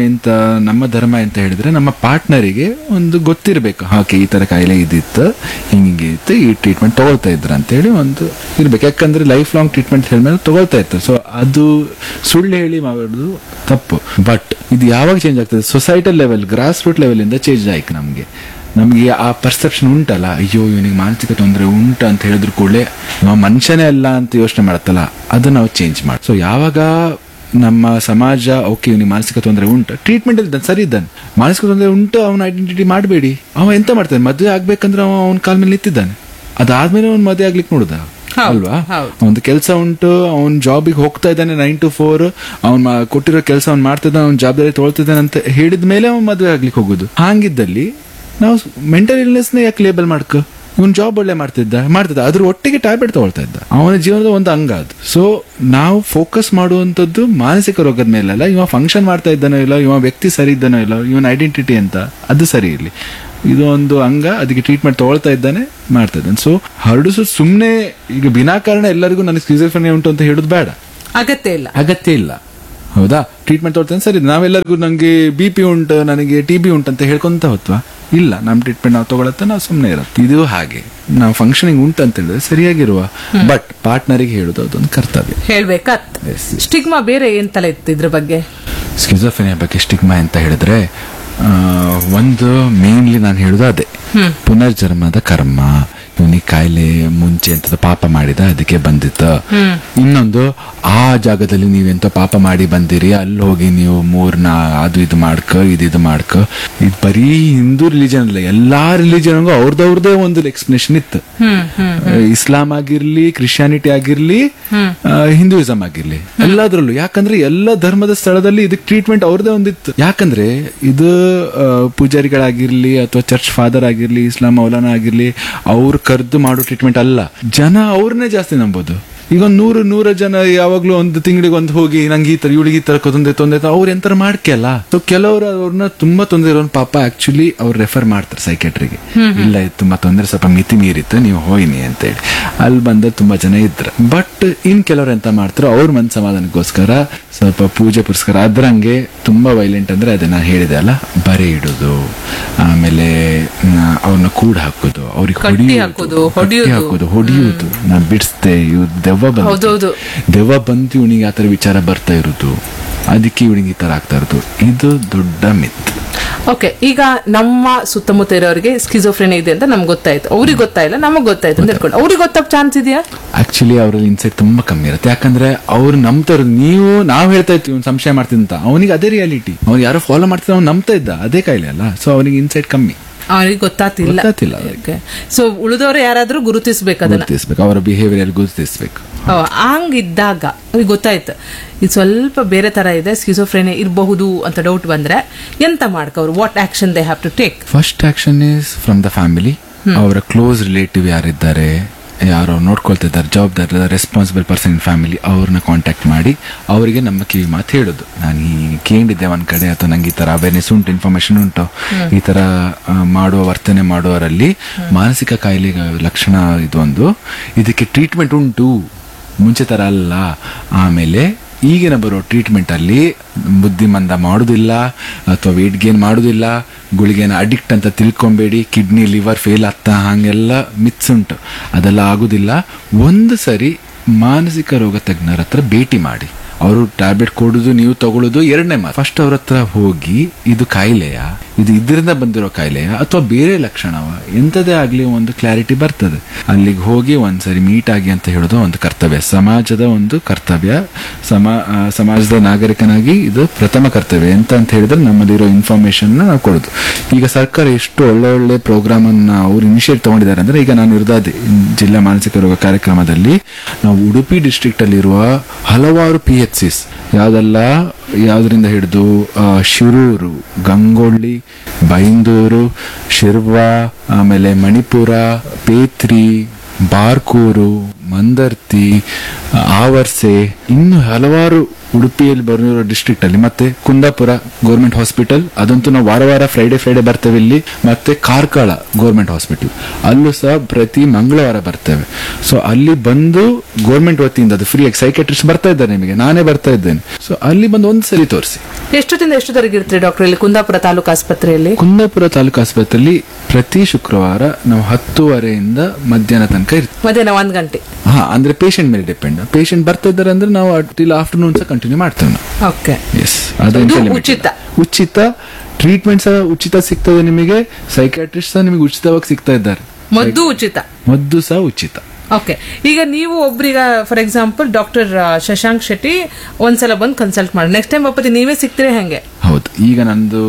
ನಮ್ಮ ಧರ್ಮ ಅಂತ ಹೇಳಿದ್ರೆ ನಮ್ಮ ಪಾರ್ಟ್ನರಿಗೆ ಒಂದು ಗೊತ್ತಿರ್ಬೇಕು, ಹಾಗೆ ಈ ತರ ಕಾಯಿಲೆ ಇದ್ದಿತ್ತು, ಹಿಂಗೆ ಇತ್ತು, ಈ ಟ್ರೀಟ್ಮೆಂಟ್ ತಗೊಳ್ತಾ ಇದ್ರ ಅಂತ ಹೇಳಿ ಒಂದು ಇರ್ಬೇಕು. ಯಾಕಂದ್ರೆ ಲೈಫ್ ಲಾಂಗ್ ಟ್ರೀಟ್ಮೆಂಟ್ ಹೇಳಿದ್ಮೇಲೆ ತಗೊಳ್ತಾ ಇರ್ತಾರೆ. ಸೊ ಅದು ಸುಳ್ಳು ಹೇಳಿ ಮಾಡೋದು ತಪ್ಪು. ಬಟ್ ಇದು ಯಾವಾಗ ಚೇಂಜ್ ಆಗ್ತದೆ? Societal level, grass root level ಇಂದ ಚೇಂಜ್ ಆಯ್ತು. ನಮ್ಗೆ ಆ ಪರ್ಸೆಪ್ಷನ್ ಉಂಟಲ್ಲ, ಅಯ್ಯೋ ಇವನಿಗೆ ಮಾನಸಿಕ ತೊಂದರೆ ಉಂಟು ಅಂತ ಹೇಳಿದ್ರು ಕೂಡಲೇ ನಾವು ಮನುಷ್ಯನೇ ಅಲ್ಲ ಅಂತ ಯೋಚನೆ ಮಾಡತ್ತಲ್ಲ, ಅದು ನಾವು ಚೇಂಜ್ ಮಾಡಿ. ಸೊ ಯಾವಾಗ ನಮ್ಮ ಸಮಾಜ ಓಕೆ ಇವನಿಗೆ ಮಾನಸಿಕ ತೊಂದರೆ ಉಂಟು, ಟ್ರೀಟ್ಮೆಂಟ್ ಇದ್ದಾನೆ, ಸರಿ ಇದ್ದಾನೆ, ಮಾನಸಿಕ ತೊಂದರೆ ಉಂಟು, ಅವನ ಐಡೆಂಟಿಟಿ ಮಾಡಬೇಡಿ. ಅವ ಎಂತ ಮಾಡ್ತಾನೆ, ಮದುವೆ ಆಗ್ಬೇಕಂದ್ರೆ ಅವನ ಕಾಲ ಮೇಲೆ ನಿಂತಿದ್ದಾನೆ, ಅದಾದ್ಮೇಲೆ ಅವ್ನು ಮದುವೆ ಆಗ್ಲಿಕ್ಕೆ ನೋಡುದ ಅಲ್ವಾ? ಒಂದು ಕೆಲಸ ಉಂಟು, ಅವ್ನ ಜಾಬಿಗೆ ಹೋಗ್ತಾ ಇದ್ದಾನೆ 9 to 4, ಅವ್ನ್ ಕೊಟ್ಟಿರೋ ಕೆಲಸ ಅವ್ನು ಮಾಡ್ತಿದ್ದಾನೆ, ಅವ್ನ ಜವಾಬ್ದಾರಿ ತೊಗೊಳ್ತಿದ್ದಾನೆ ಅಂತ ಹೇಳಿದ ಮೇಲೆ ಅವ್ನು ಮದುವೆ ಆಗ್ಲಿಕ್ಕೆ ಹೋಗುದು. ಹಾಗಿದ್ದಲ್ಲಿ ನಾವು ಮೆಂಟಲ್ ಇಲ್ನೆಸ್ ನ ಯಾಕೆ ಲೇಬಲ್ ಮಾಡ್ಕ? ಇವನ್ ಜಾಬ್ ಒಳ್ಳೆ ಮಾಡ್ತಿದ್ದ ಅದ್ರ ಒಟ್ಟಿಗೆ ಟ್ಯಾಬ್ಲೆಟ್ ತಗೊಳ್ತಾ ಇದ್ದ, ಅವನ ಜೀವನದ ಒಂದು ಅಂಗ ಅದು. ಸೊ ನಾವು ಫೋಕಸ್ ಮಾಡುವಂತದ್ದು ಮಾನಸಿಕ ರೋಗದ ಮೇಲಲ್ಲ, ಇವ ಫಂಕ್ಷನ್ ಮಾಡ್ತಾ ಇದ್ದಾನೋ ಇಲ್ಲ, ಇವ ವ್ಯಕ್ತಿ ಸರಿ ಇದ್ದಾನೋ ಇಲ್ಲ, ಇವನ್ ಐಡೆಂಟಿಟಿ ಅಂತ ಅದು ಸರಿ ಇರ್ಲಿ, ಇದು ಒಂದು ಅಂಗ, ಅದಕ್ಕೆ ಟ್ರೀಟ್ಮೆಂಟ್ ತಗೊಳ್ತಾ ಇದ್ದಾನೆ, ಮಾಡ್ತಾ ಇದ್ದಾನೆ. ಸೊ ಹರಡಿಸೋ ಸುಮ್ನೆ ಈಗ ವಿನಾಕಾರಣ ಎಲ್ಲರಿಗೂ ನನಗೆ ಸ್ಕಿಜೋಫ್ರೇನಿಯಾ ಉಂಟು ಅಂತ ಹೇಳೋದು ಬೇಡ, ಅಗತ್ಯ ಇಲ್ಲ. ಹೌದಾ? ಟ್ರೀಟ್ಮೆಂಟ್ ತಗೊಳ್ತೇನೆ, ಸರಿ, ನಾವೆಲ್ಲರಿಗೂ ನಂಗೆ BP ಉಂಟು, ನನಗೆ TB ಉಂಟು ಅಂತ ಹೇಳ್ಕೊಂತ ಹೋತ್ವಾ? ಇಲ್ಲ, ನಮ್ ಟ್ರೀಟ್ಮೆಂಟ್ ನಾವು ತಗೊಳತ್ತ, ನಾವು ಸುಮ್ಮನೆ ಇರತ್ತೆ. ಇದು ಹಾಗೆ ನಾವು ಫಂಕ್ಷನಿಂಗ್ ಉಂಟು ಅಂತ ಹೇಳಿದ್ರೆ ಸರಿಯಾಗಿರುವ, ಬಟ್ ಪಾರ್ಟ್ನರಿಗೆ ಹೇಳುದು ಅದೊಂದು ಕರ್ತವ್ಯ. ಹೇಳ್ಬೇಕಾತ್. ಸ್ಟಿಗ್ಮಾ ಬೇರೆ ಏನ್ ತಲೆ ಇತ್ತು ಇದ್ರ ಬಗ್ಗೆ? ಸ್ಕಿಜೋಫ್ರೇನಿಯಾ ಬಗ್ಗೆ ಸ್ಟಿಗ್ಮಾ ಅಂತ ಹೇಳಿದ್ರೆ ಒಂದು ಮೇನ್ಲಿ ನಾನು ಹೇಳುದು ಅದೇ, ಪುನರ್ಜನ್ಮದ ಕರ್ಮ. ಇವನಿಗೆ ಕಾಯಿಲೆ ಮುಂಚೆ ಎಂತ ಪಾಪ ಮಾಡಿದ, ಅದಕ್ಕೆ ಬಂದಿತ್ತ. ಇನ್ನೊಂದು, ಆ ಜಾಗದಲ್ಲಿ ನೀವೆಂತ ಪಾಪ ಮಾಡಿ ಬಂದಿರಿ, ಅಲ್ಲಿ ಹೋಗಿ ನೀವು ಅದು ಇದು ಮಾಡ್ಕ, ಇದು ಮಾಡ್ಕ. ಇದು ಬರೀ ಹಿಂದೂ ರಿಲಿಜನ್ ಅಲ್ಲ, ಎಲ್ಲಾ ರಿಲಿಜನ್ಗೂ ಅವ್ರದೇ ಒಂದು ಎಕ್ಸ್ಪ್ಲನೇಷನ್ ಇತ್ತು. ಇಸ್ಲಾಂ ಆಗಿರ್ಲಿ, ಕ್ರಿಶ್ಚಿಯಾನಿಟಿ ಆಗಿರ್ಲಿ, ಹಿಂದೂಯಿಸಂ ಆಗಿರ್ಲಿ, ಎಲ್ಲದ್ರಲ್ಲೂ. ಯಾಕಂದ್ರೆ ಎಲ್ಲ ಧರ್ಮದ ಸ್ಥಳದಲ್ಲಿ ಇದಕ್ಕೆ ಟ್ರೀಟ್ಮೆಂಟ್ ಅವ್ರದೇ ಒಂದಿತ್ತು. ಯಾಕಂದ್ರೆ ಇದು ಪೂಜಾರಿಗಳಾಗಿರ್ಲಿ ಅಥವಾ ಚರ್ಚ್ ಫಾದರ್ ಆಗಿರ್ಲಿ, ಇಸ್ಲಾಂ ಮೌಲಾನ ಆಗಿರ್ಲಿ, ಅವ್ರು ಕರೆದು ಮಾಡೋ ಟ್ರೀಟ್ಮೆಂಟ್ ಅಲ್ಲ. ಜನ ಅವ್ರನ್ನೇ ಜಾಸ್ತಿ ನಂಬೋದು. ಈಗ ನೂರ ಜನ ಯಾವಾಗ್ಲೂ ಒಂದು ತಿಂಗಳಿಗೆ ಒಂದು ಹೋಗಿ ನಂಗೆ ಈ ತರ ಇವಳಿಗೆ ಈ ತರ ತೊಂದರೆ ಅವ್ರು ಎಂತರ ಮಾಡ್ಕೆಲ್ಲ. ಸೊ ಕೆಲವರು ಅವ್ರನ್ನ ತುಂಬಾ ತೊಂದರೆ ಇರೋ ಪಾಪ ಆಕ್ಚುಲಿ ಅವ್ರು ರೆಫರ್ ಮಾಡ್ತಾರೆ ಸೈಕೆಟ್ರಿಗೆ, ಇಲ್ಲ ಇದು ತುಂಬಾ ತೊಂದರೆ ಸ್ವಲ್ಪ ಮಿತಿ ಮೀರಿತ್ತು ನೀವು ಹೋಯ್ನಿ ಅಂತ ಹೇಳಿ. ಅಲ್ಲಿ ಬಂದ ತುಂಬಾ ಜನ ಇದ್ರು. ಬಟ್ ಇನ್ ಕೆಲವ್ರು ಎಂತ ಮಾಡ್ತಾರೆ, ಅವ್ರ ಮನ್ ಸಮಾಧಾನಕ್ಕೋಸ್ಕರ ಸ್ವಲ್ಪ ಪೂಜೆ ಪುರಸ್ಕಾರ ಅದ್ರಂಗೆ ತುಂಬಾ ವೈಲೆಂಟ್ ಅಂದ್ರೆ ಅದೇ ನಾನು ಹೇಳಿದೆ ಅಲ್ಲ, ಬರೆ ಇಡೋದು, ಆಮೇಲೆ ಅವ್ರನ್ನ ಕೂಡ ಹಾಕೋದು, ಅವ್ರಿಗೆ ಹೊಡಿಯೋದು, ನಾ ಬಿಡಿಸ್ದೆ ಇವ್ ದೆವ್ವ ಬಂತು ಇವನಿಗೆ ಆತರ ವಿಚಾರ ಬರ್ತಾ ಇರೋದು, ಅದಕ್ಕೆ ಇವನಿಗೆ ಈ ತರ ಆಗ್ತಾ ಇರೋದು, ಇದು ದೊಡ್ಡ ಮಿತ್. ಓಕೆ, ಈಗ ನಮ್ಮ ಸುತ್ತಮುತ್ತ ಇರೋರಿಗೆ ಸ್ಕಿಜೋಫ್ರೆನಿಯಾ ಇದೆ ಅಂತ ನಮ್ಗೆ ಗೊತ್ತಾಯ್ತು, ಅವ್ರಿಗೆ ಗೊತ್ತಾಯಿಲ್ಲ, ನಮಗ್ ಗೊತ್ತಾಯ್ತು ಅಂತ ಹೇಳ್ಕೊಂಡು ಅವ್ರಿಗೆ ಗೊತ್ತಾಗ ಚಾನ್ಸ್ ಇದೆಯಾ? ಆಕ್ಚುಲಿ ಅವ್ರಲ್ಲಿ ಇನ್ಸೈಟ್ ತುಂಬಾ ಕಮ್ಮಿ ಇರುತ್ತೆ. ಯಾಕಂದ್ರೆ ಅವ್ರು ನಂಬ್ತಾ ಇರೋದು, ನಾವ್ ಹೇಳ್ತಾ ಇರ್ತೀವಿ ಇವ್ನು ಸಂಶಯ ಮಾಡ್ತಿದ್ದ, ಅವನಿಗೆ ಅದೇ ರಿಯಾಲಿಟಿ, ಅವ್ನು ಯಾರೋ ಫಾಲೋ ಮಾಡ್ತಿದ್ದ, ಅವ್ನು ನಂಬ್ತಾ ಇದ್ದ, ಅದೇ ಕಾಯಿಲೆ ಅಲ್ಲ. ಸೊ ಅವನಿಗೆ ಇನ್ಸೈಟ್ ಕಮ್ಮಿ, ಅವ್ರಿಗೆ ಗೊತ್ತಾಗ್ತಿಲ್ಲ. ಸೊ ಉಳಿದವರು ಯಾರಾದ್ರೂ ಗುರುತಿಸ್ಬೇಕು, ಅವರ ಬಿಹೇವಿಯರ್ ಗುರುತಿಸ್ಬೇಕು. ಹಂಗಿದ್ದಾಗ ಅವ್ರಿಗೆ ಗೊತ್ತಾಯ್ತು ಇದು ಸ್ವಲ್ಪ ಬೇರೆ ತರ ಇದೆ, ಸ್ಕಿಜೋಫ್ರೆನಿಯಾ ಇರಬಹುದು ಅಂತ ಡೌಟ್ ಬಂದ್ರೆ ಎಂತ ಮಾಡ್ಕವ್ರು, what action they have to take? First action is from the family. ಅವರ ಕ್ಲೋಸ್ ರಿಲೇಟಿವ್ ಯಾರಿದ್ದಾರೆ, ಯಾರು ನೋಡ್ಕೊಳ್ತಿದ್ದಾರೆ, ಜವಾಬ್ದಾರ ರೆಸ್ಪಾನ್ಸಿಬಲ್ ಪರ್ಸನ್ ಇನ್ ಫ್ಯಾಮಿಲಿ, ಅವ್ರನ್ನ ಕಾಂಟ್ಯಾಕ್ಟ್ ಮಾಡಿ ಅವರಿಗೆ ನಮ್ಮ ಕಿವಿ ಮಾತು ಹೇಳೋದು. ನಾನು ಈ ಕೇಳಿದ್ದೆ ಒಂದ್ ಕಡೆ, ಅಥವಾ ನಂಗೆ ಈ ತರ ಅವೇರ್ನೆಸ್ ಉಂಟು, ಇನ್ಫಾರ್ಮೇಶನ್ ಉಂಟು, ಈ ತರ ಮಾಡುವ ವರ್ತನೆ ಮಾಡುವವರಲ್ಲಿ ಮಾನಸಿಕ ಕಾಯಿಲೆ ಲಕ್ಷಣ ಇದೊಂದು, ಇದಕ್ಕೆ ಟ್ರೀಟ್ಮೆಂಟ್ ಉಂಟು, ಮುಂಚೆ ತರ ಅಲ್ಲ. ಆಮೇಲೆ ಈಗಿನ ಬರೋ ಟ್ರೀಟ್ಮೆಂಟ್ ಅಲ್ಲಿ ಬುದ್ಧಿಮಂದ ಮಾಡುದಿಲ್ಲ ಅಥವಾ ವೇಟ್ ಗೇನ್ ಮಾಡುದಿಲ್ಲ, ಗುಳಿಗೆನ ಅಡಿಕ್ಟ್ ಅಂತ ತಿಳ್ಕೊಂಬೇಡಿ, ಕಿಡ್ನಿ ಲಿವರ್ ಫೇಲ್ ಆಗ್ತಾ ಹಂಗೆಲ್ಲ ಮಿತ್ಸ್ ಉಂಟು, ಅದೆಲ್ಲ ಆಗುದಿಲ್ಲ. ಒಂದು ಸರಿ ಮಾನಸಿಕ ರೋಗ ತಜ್ಞರ ಹತ್ರ ಭೇಟಿ ಮಾಡಿ, ಅವರು ಟ್ಯಾಬ್ಲೆಟ್ ಕೊಡುದು, ನೀವು ತಗೊಳ್ಳೋದು ಎರಡನೇ ಮಾತು. ಫಸ್ಟ್ ಅವ್ರ ಹತ್ರ ಹೋಗಿ ಇದು ಕಾಯಿಲೆಯಾ, ಇದು ಇದರಿಂದ ಬಂದಿರೋ ಕಾಯಿಲೆಯಾ ಅಥವಾ ಬೇರೆ ಲಕ್ಷಣವ, ಎಂತದೇ ಆಗ್ಲಿ ಒಂದು ಕ್ಲಾರಿಟಿ ಬರ್ತದೆ. ಅಲ್ಲಿಗೆ ಹೋಗಿ ಒಂದ್ಸರಿ ಮೀಟ್ ಆಗಿ ಅಂತ ಹೇಳೋದು ಒಂದು ಕರ್ತವ್ಯ, ಸಮಾಜದ ಒಂದು ಕರ್ತವ್ಯ, ಸಮಾಜದ ನಾಗರಿಕನಾಗಿ ಇದು ಪ್ರಥಮ ಕರ್ತವ್ಯ. ಅಂತ ಹೇಳಿದ್ರೆ ನಮ್ಮಲ್ಲಿರೋ ಇನ್ಫಾರ್ಮೇಶನ್ ನಾವು ಕೊಡೋದು. ಈಗ ಸರ್ಕಾರ ಎಷ್ಟು ಒಳ್ಳೆ ಪ್ರೋಗ್ರಾಮ್ ಅನ್ನ ಅವ್ರು ಇನಿಷಿಯೇಟ್ ತಗೊಂಡಿದ್ದಾರೆ ಅಂದ್ರೆ, ಈಗ ನಾನು ಇರೋದೇ ಜಿಲ್ಲಾ ಮಾನಸಿಕ ರೋಗ ಕಾರ್ಯಕ್ರಮದಲ್ಲಿ ನಾವು ಉಡುಪಿ ಡಿಸ್ಟ್ರಿಕ್ಟ್ ಅಲ್ಲಿರುವ ಹಲವಾರು PHCs, ಯಾವ್ದರಿಂದ ಹಿಡಿದು ಶಿರೂರು, ಗಂಗೊಳ್ಳಿ, ಬೈಂದೂರು, ಶಿರ್ವಾ, ಆಮೇಲೆ ಮಣಿಪುರ, ಪೇತ್ರಿ, ಬಾರ್ಕೂರು, ಮಂದರ್ತಿ, ಆವರ್ಸೆ, ಇನ್ನು ಹಲವಾರು ಉಡುಪಿಯಲ್ಲಿ ಬರೋ ಡಿಸ್ಟ್ರಿಕ್ಟ್ ಅಲ್ಲಿ, ಮತ್ತೆ ಕುಂದಾಪುರ ಗೌರ್ಮೆಂಟ್ ಹಾಸ್ಪಿಟಲ್, ಅದಂತೂ ನಾವು ವಾರ ಫ್ರೈಡೆ ಬರ್ತೇವೆ ಇಲ್ಲಿ, ಮತ್ತೆ ಕಾರ್ಕಳ ಗೌರ್ಮೆಂಟ್ ಹಾಸ್ಪಿಟಲ್ ಅಲ್ಲೂ ಸಹ ಪ್ರತಿ ಮಂಗಳವಾರ ಬರ್ತೇವೆ. ಸೊ ಅಲ್ಲಿ ಬಂದು ಗೌರ್ಮೆಂಟ್ ವತಿಯಿಂದ ಅದು ಫ್ರೀ ಆಗಿ ಸೈಕೆಟ್ರಿಸ್ಟ್ ಬರ್ತಾ ಇದ್ದಾರೆ, ನಿಮಗೆ ನಾನೇ ಬರ್ತಾ ಇದ್ದೇನೆ. ಸೊ ಅಲ್ಲಿ ಬಂದು ಒಂದ್ಸಲಿ ತೋರಿಸಿ. ಎಷ್ಟೊತ್ತಿಂದ ಎಷ್ಟೊತ್ತರೆಗೆ ಇರ್ತೀರಿ ಡಾಕ್ಟರ್ ಇಲ್ಲಿ ಕುಂದಾಪುರ ತಾಲೂಕು ಆಸ್ಪತ್ರೆಯಲ್ಲಿ? ಕುಂದಾಪುರ ತಾಲೂಕು ಆಸ್ಪತ್ರೆಯಲ್ಲಿ ಪ್ರತಿ ಶುಕ್ರವಾರ ನಾವು 10:30 ಮಧ್ಯಾಹ್ನ ತನಕ ಇರ್ತೀವಿ. ಮಧ್ಯಾಹ್ನ 1 ಗಂಟೆ. ಅಂದ್ರೆ ಪೇಷಂಟ್ ಮೇಲೆ ಡಿಪೆಂಡ್. ಪೇಷಂಟ್ ಬರ್ತಾ ಇದ್ದಾರೆ ಅಂದ್ರೆ ನಾವು ಟಿಲ್ ಆಫ್ಟರ್ನೂನ್ ಸಹ ಕಂಟಿನ್ಯೂ ಮಾಡ್ತೇವೆ ನಾವು. ಓಕೆ, ಎಸ್, ಅದು ಉಚಿತ ಟ್ರೀಟ್ಮೆಂಟ್ ಸಹ ಉಚಿತ ಸಿಗ್ತದೆ ನಿಮಗೆ. ಸೈಕ್ಯಾಟ್ರಿಸ್ಟ್ ಸಹ ನಿಮಗೆ ಉಚಿತವಾಗಿ ಸಿಗ್ತಾ ಇದ್ದಾರೆ. ಮದ್ದು ಸಹ ಉಚಿತ. ಓಕೆ, ಈಗ ನೀವು ಒಬ್ರೀಗ for example doctor Shashank Shetty ಒಂದ್ಸಲ ಬಂದು ಕನ್ಸಲ್ಟ್ ಮಾಡಿ, ನೆಕ್ಸ್ಟ್ ಟೈಮ್ ಒಪ್ಪತ್ತಿ ನೀವೇ ಸಿಗ್ತೀರಿ ಹೆಂಗೆ? ಹೌದು, ಈಗ ನಂದು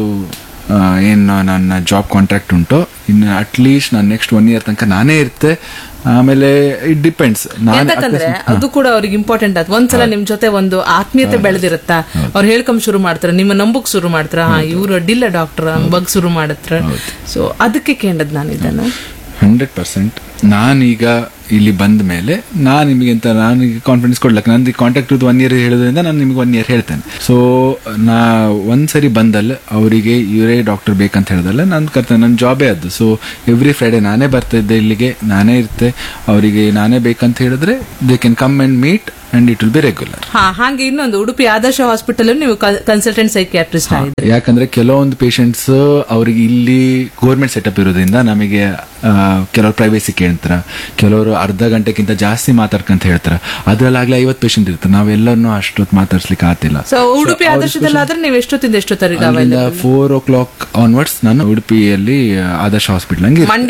ಏನು ನನ್ನ ಜಾಬ್ ಕಾಂಟ್ರಾಕ್ಟ್ ಉಂಟು, ಇನ್ನು ಅಟ್ಲೀಸ್ಟ್ ನಾನು ನೆಕ್ಸ್ಟ್ 1 year ತನಕ ನಾನೇ ಇರ್ತೆ. ಆಮೇಲೆ ಇಟ್ ಡಿಪೆಂಡ್ಸ್. ಯಾಕಂದ್ರೆ ಅದು ಕೂಡ ಅವ್ರಿಗೆ ಇಂಪಾರ್ಟೆಂಟ್ ಆಯ್ತು. ಒಂದ್ಸಲ ನಿಮ್ ಜೊತೆ ಒಂದು ಆತ್ಮೀಯತೆ ಬೆಳೆದಿರುತ್ತಾ, ಅವ್ರು ಹೇಳ್ಕೊಂಡ್ ಶುರು ಮಾಡ್ತಾರ, ನಿಮ್ಮ ನಂಬಕ್ ಶುರು ಮಾಡ್ತಾರ, ಇವ್ರು ಅಡ್ಡಿಲ್ಲ ಡಾಕ್ಟರ್ ಬಗ್ಗೆ ಶುರು ಮಾಡತ್ರ. ಸೊ ಅದಕ್ಕೆ ಕೇಳದ್ ನಾನು ಇದನ್ನು 100%. ನಾನೀಗ ಇಲ್ಲಿ ಬಂದ ಮೇಲೆ ನಾನು ನಿಮಗೆ ಕಾನ್ಫಿಡೆನ್ಸ್ ಕೊಡ್ಲಕ್ಕೆ, ನಂದು ಕಾಂಟ್ಯಾಕ್ಟ್ 1 year ಹೇಳೋದ್ರಿಂದ ನಾನು ನಿಮಗೆ 1 year ಹೇಳ್ತೇನೆ. ಸೊ ನಾ ಒಂದ್ಸರಿ ಬಂದಲ್ಲ ಅವರಿಗೆ ಇವರೇ ಡಾಕ್ಟರ್ ಬೇಕಂತ ಹೇಳ್ದಲ್ಲ, ನಾನು ಕರ್ತೇನೆ, ನನ್ನ ಜಾಬೇ ಅದು. ಸೊ ಎವ್ರಿ ಫ್ರೈಡೆ ನಾನೇ ಬರ್ತಾ ಇದ್ದೆ ಇಲ್ಲಿಗೆ, ನಾನೇ ಇರ್ತೆ. ಅವರಿಗೆ ನಾನೇ ಬೇಕಂತ ಹೇಳಿದ್ರೆ they can come and meet and it will be regular. ಹಾಗೆ ಇನ್ನೊಂದು ಉಡುಪಿ ಆದರ್ಶ ಹಾಸ್ಪಿಟಲ್ ನೀವು ಕನ್ಸಲ್ಟೆಂಟ್ ಸೈಕಿಯಾಟ್ರಿಸ್ಟ್ ಆಗಿದೆ. ಯಾಕಂದ್ರೆ ಕೆಲವೊಂದು ಪೇಷಂಟ್ಸ್ ಅವ್ರಿಗೆ ಇಲ್ಲಿ ಗೌರ್ಮೆಂಟ್ ಸೆಟಪ್ ಇರೋದ್ರಿಂದ ನಮಗೆ ಕೆಲವರು ಪ್ರೈವೇಸಿ ಕೇಳ್ತಾರ, ಕೆಲವರು ಅರ್ಧ ಗಂಟೆಗಿಂತ ಜಾಸ್ತಿ ಮಾತಾಡ್ಕಂತ ಹೇಳ್ತಾರ. ಅದ್ರಲ್ಲಾಗ್ಲೇ 50 ಪೇಷಂಟ್ ಇರ್ತಾರೆ, ನಾವೆಲ್ಲರನ್ನು ಅಷ್ಟೊತ್ತು ಮಾತಾಡ್ಸ್ಲಿಕ್ಕೆ ಆಗ್ತಿಲ್ಲ. ಸೊ ಉಡುಪಿ ಆದರ್ಶದಲ್ಲಾದ್ರೆ ನೀವು ಎಷ್ಟೊತ್ತಿಂದ ಎಷ್ಟೊತ್ತರಿಗೆ 4 o'clock ಆನ್ವರ್ಡ್ಸ್ ನಾನು ಉಡುಪಿಯಲ್ಲಿ ಆದರ್ಶ hospital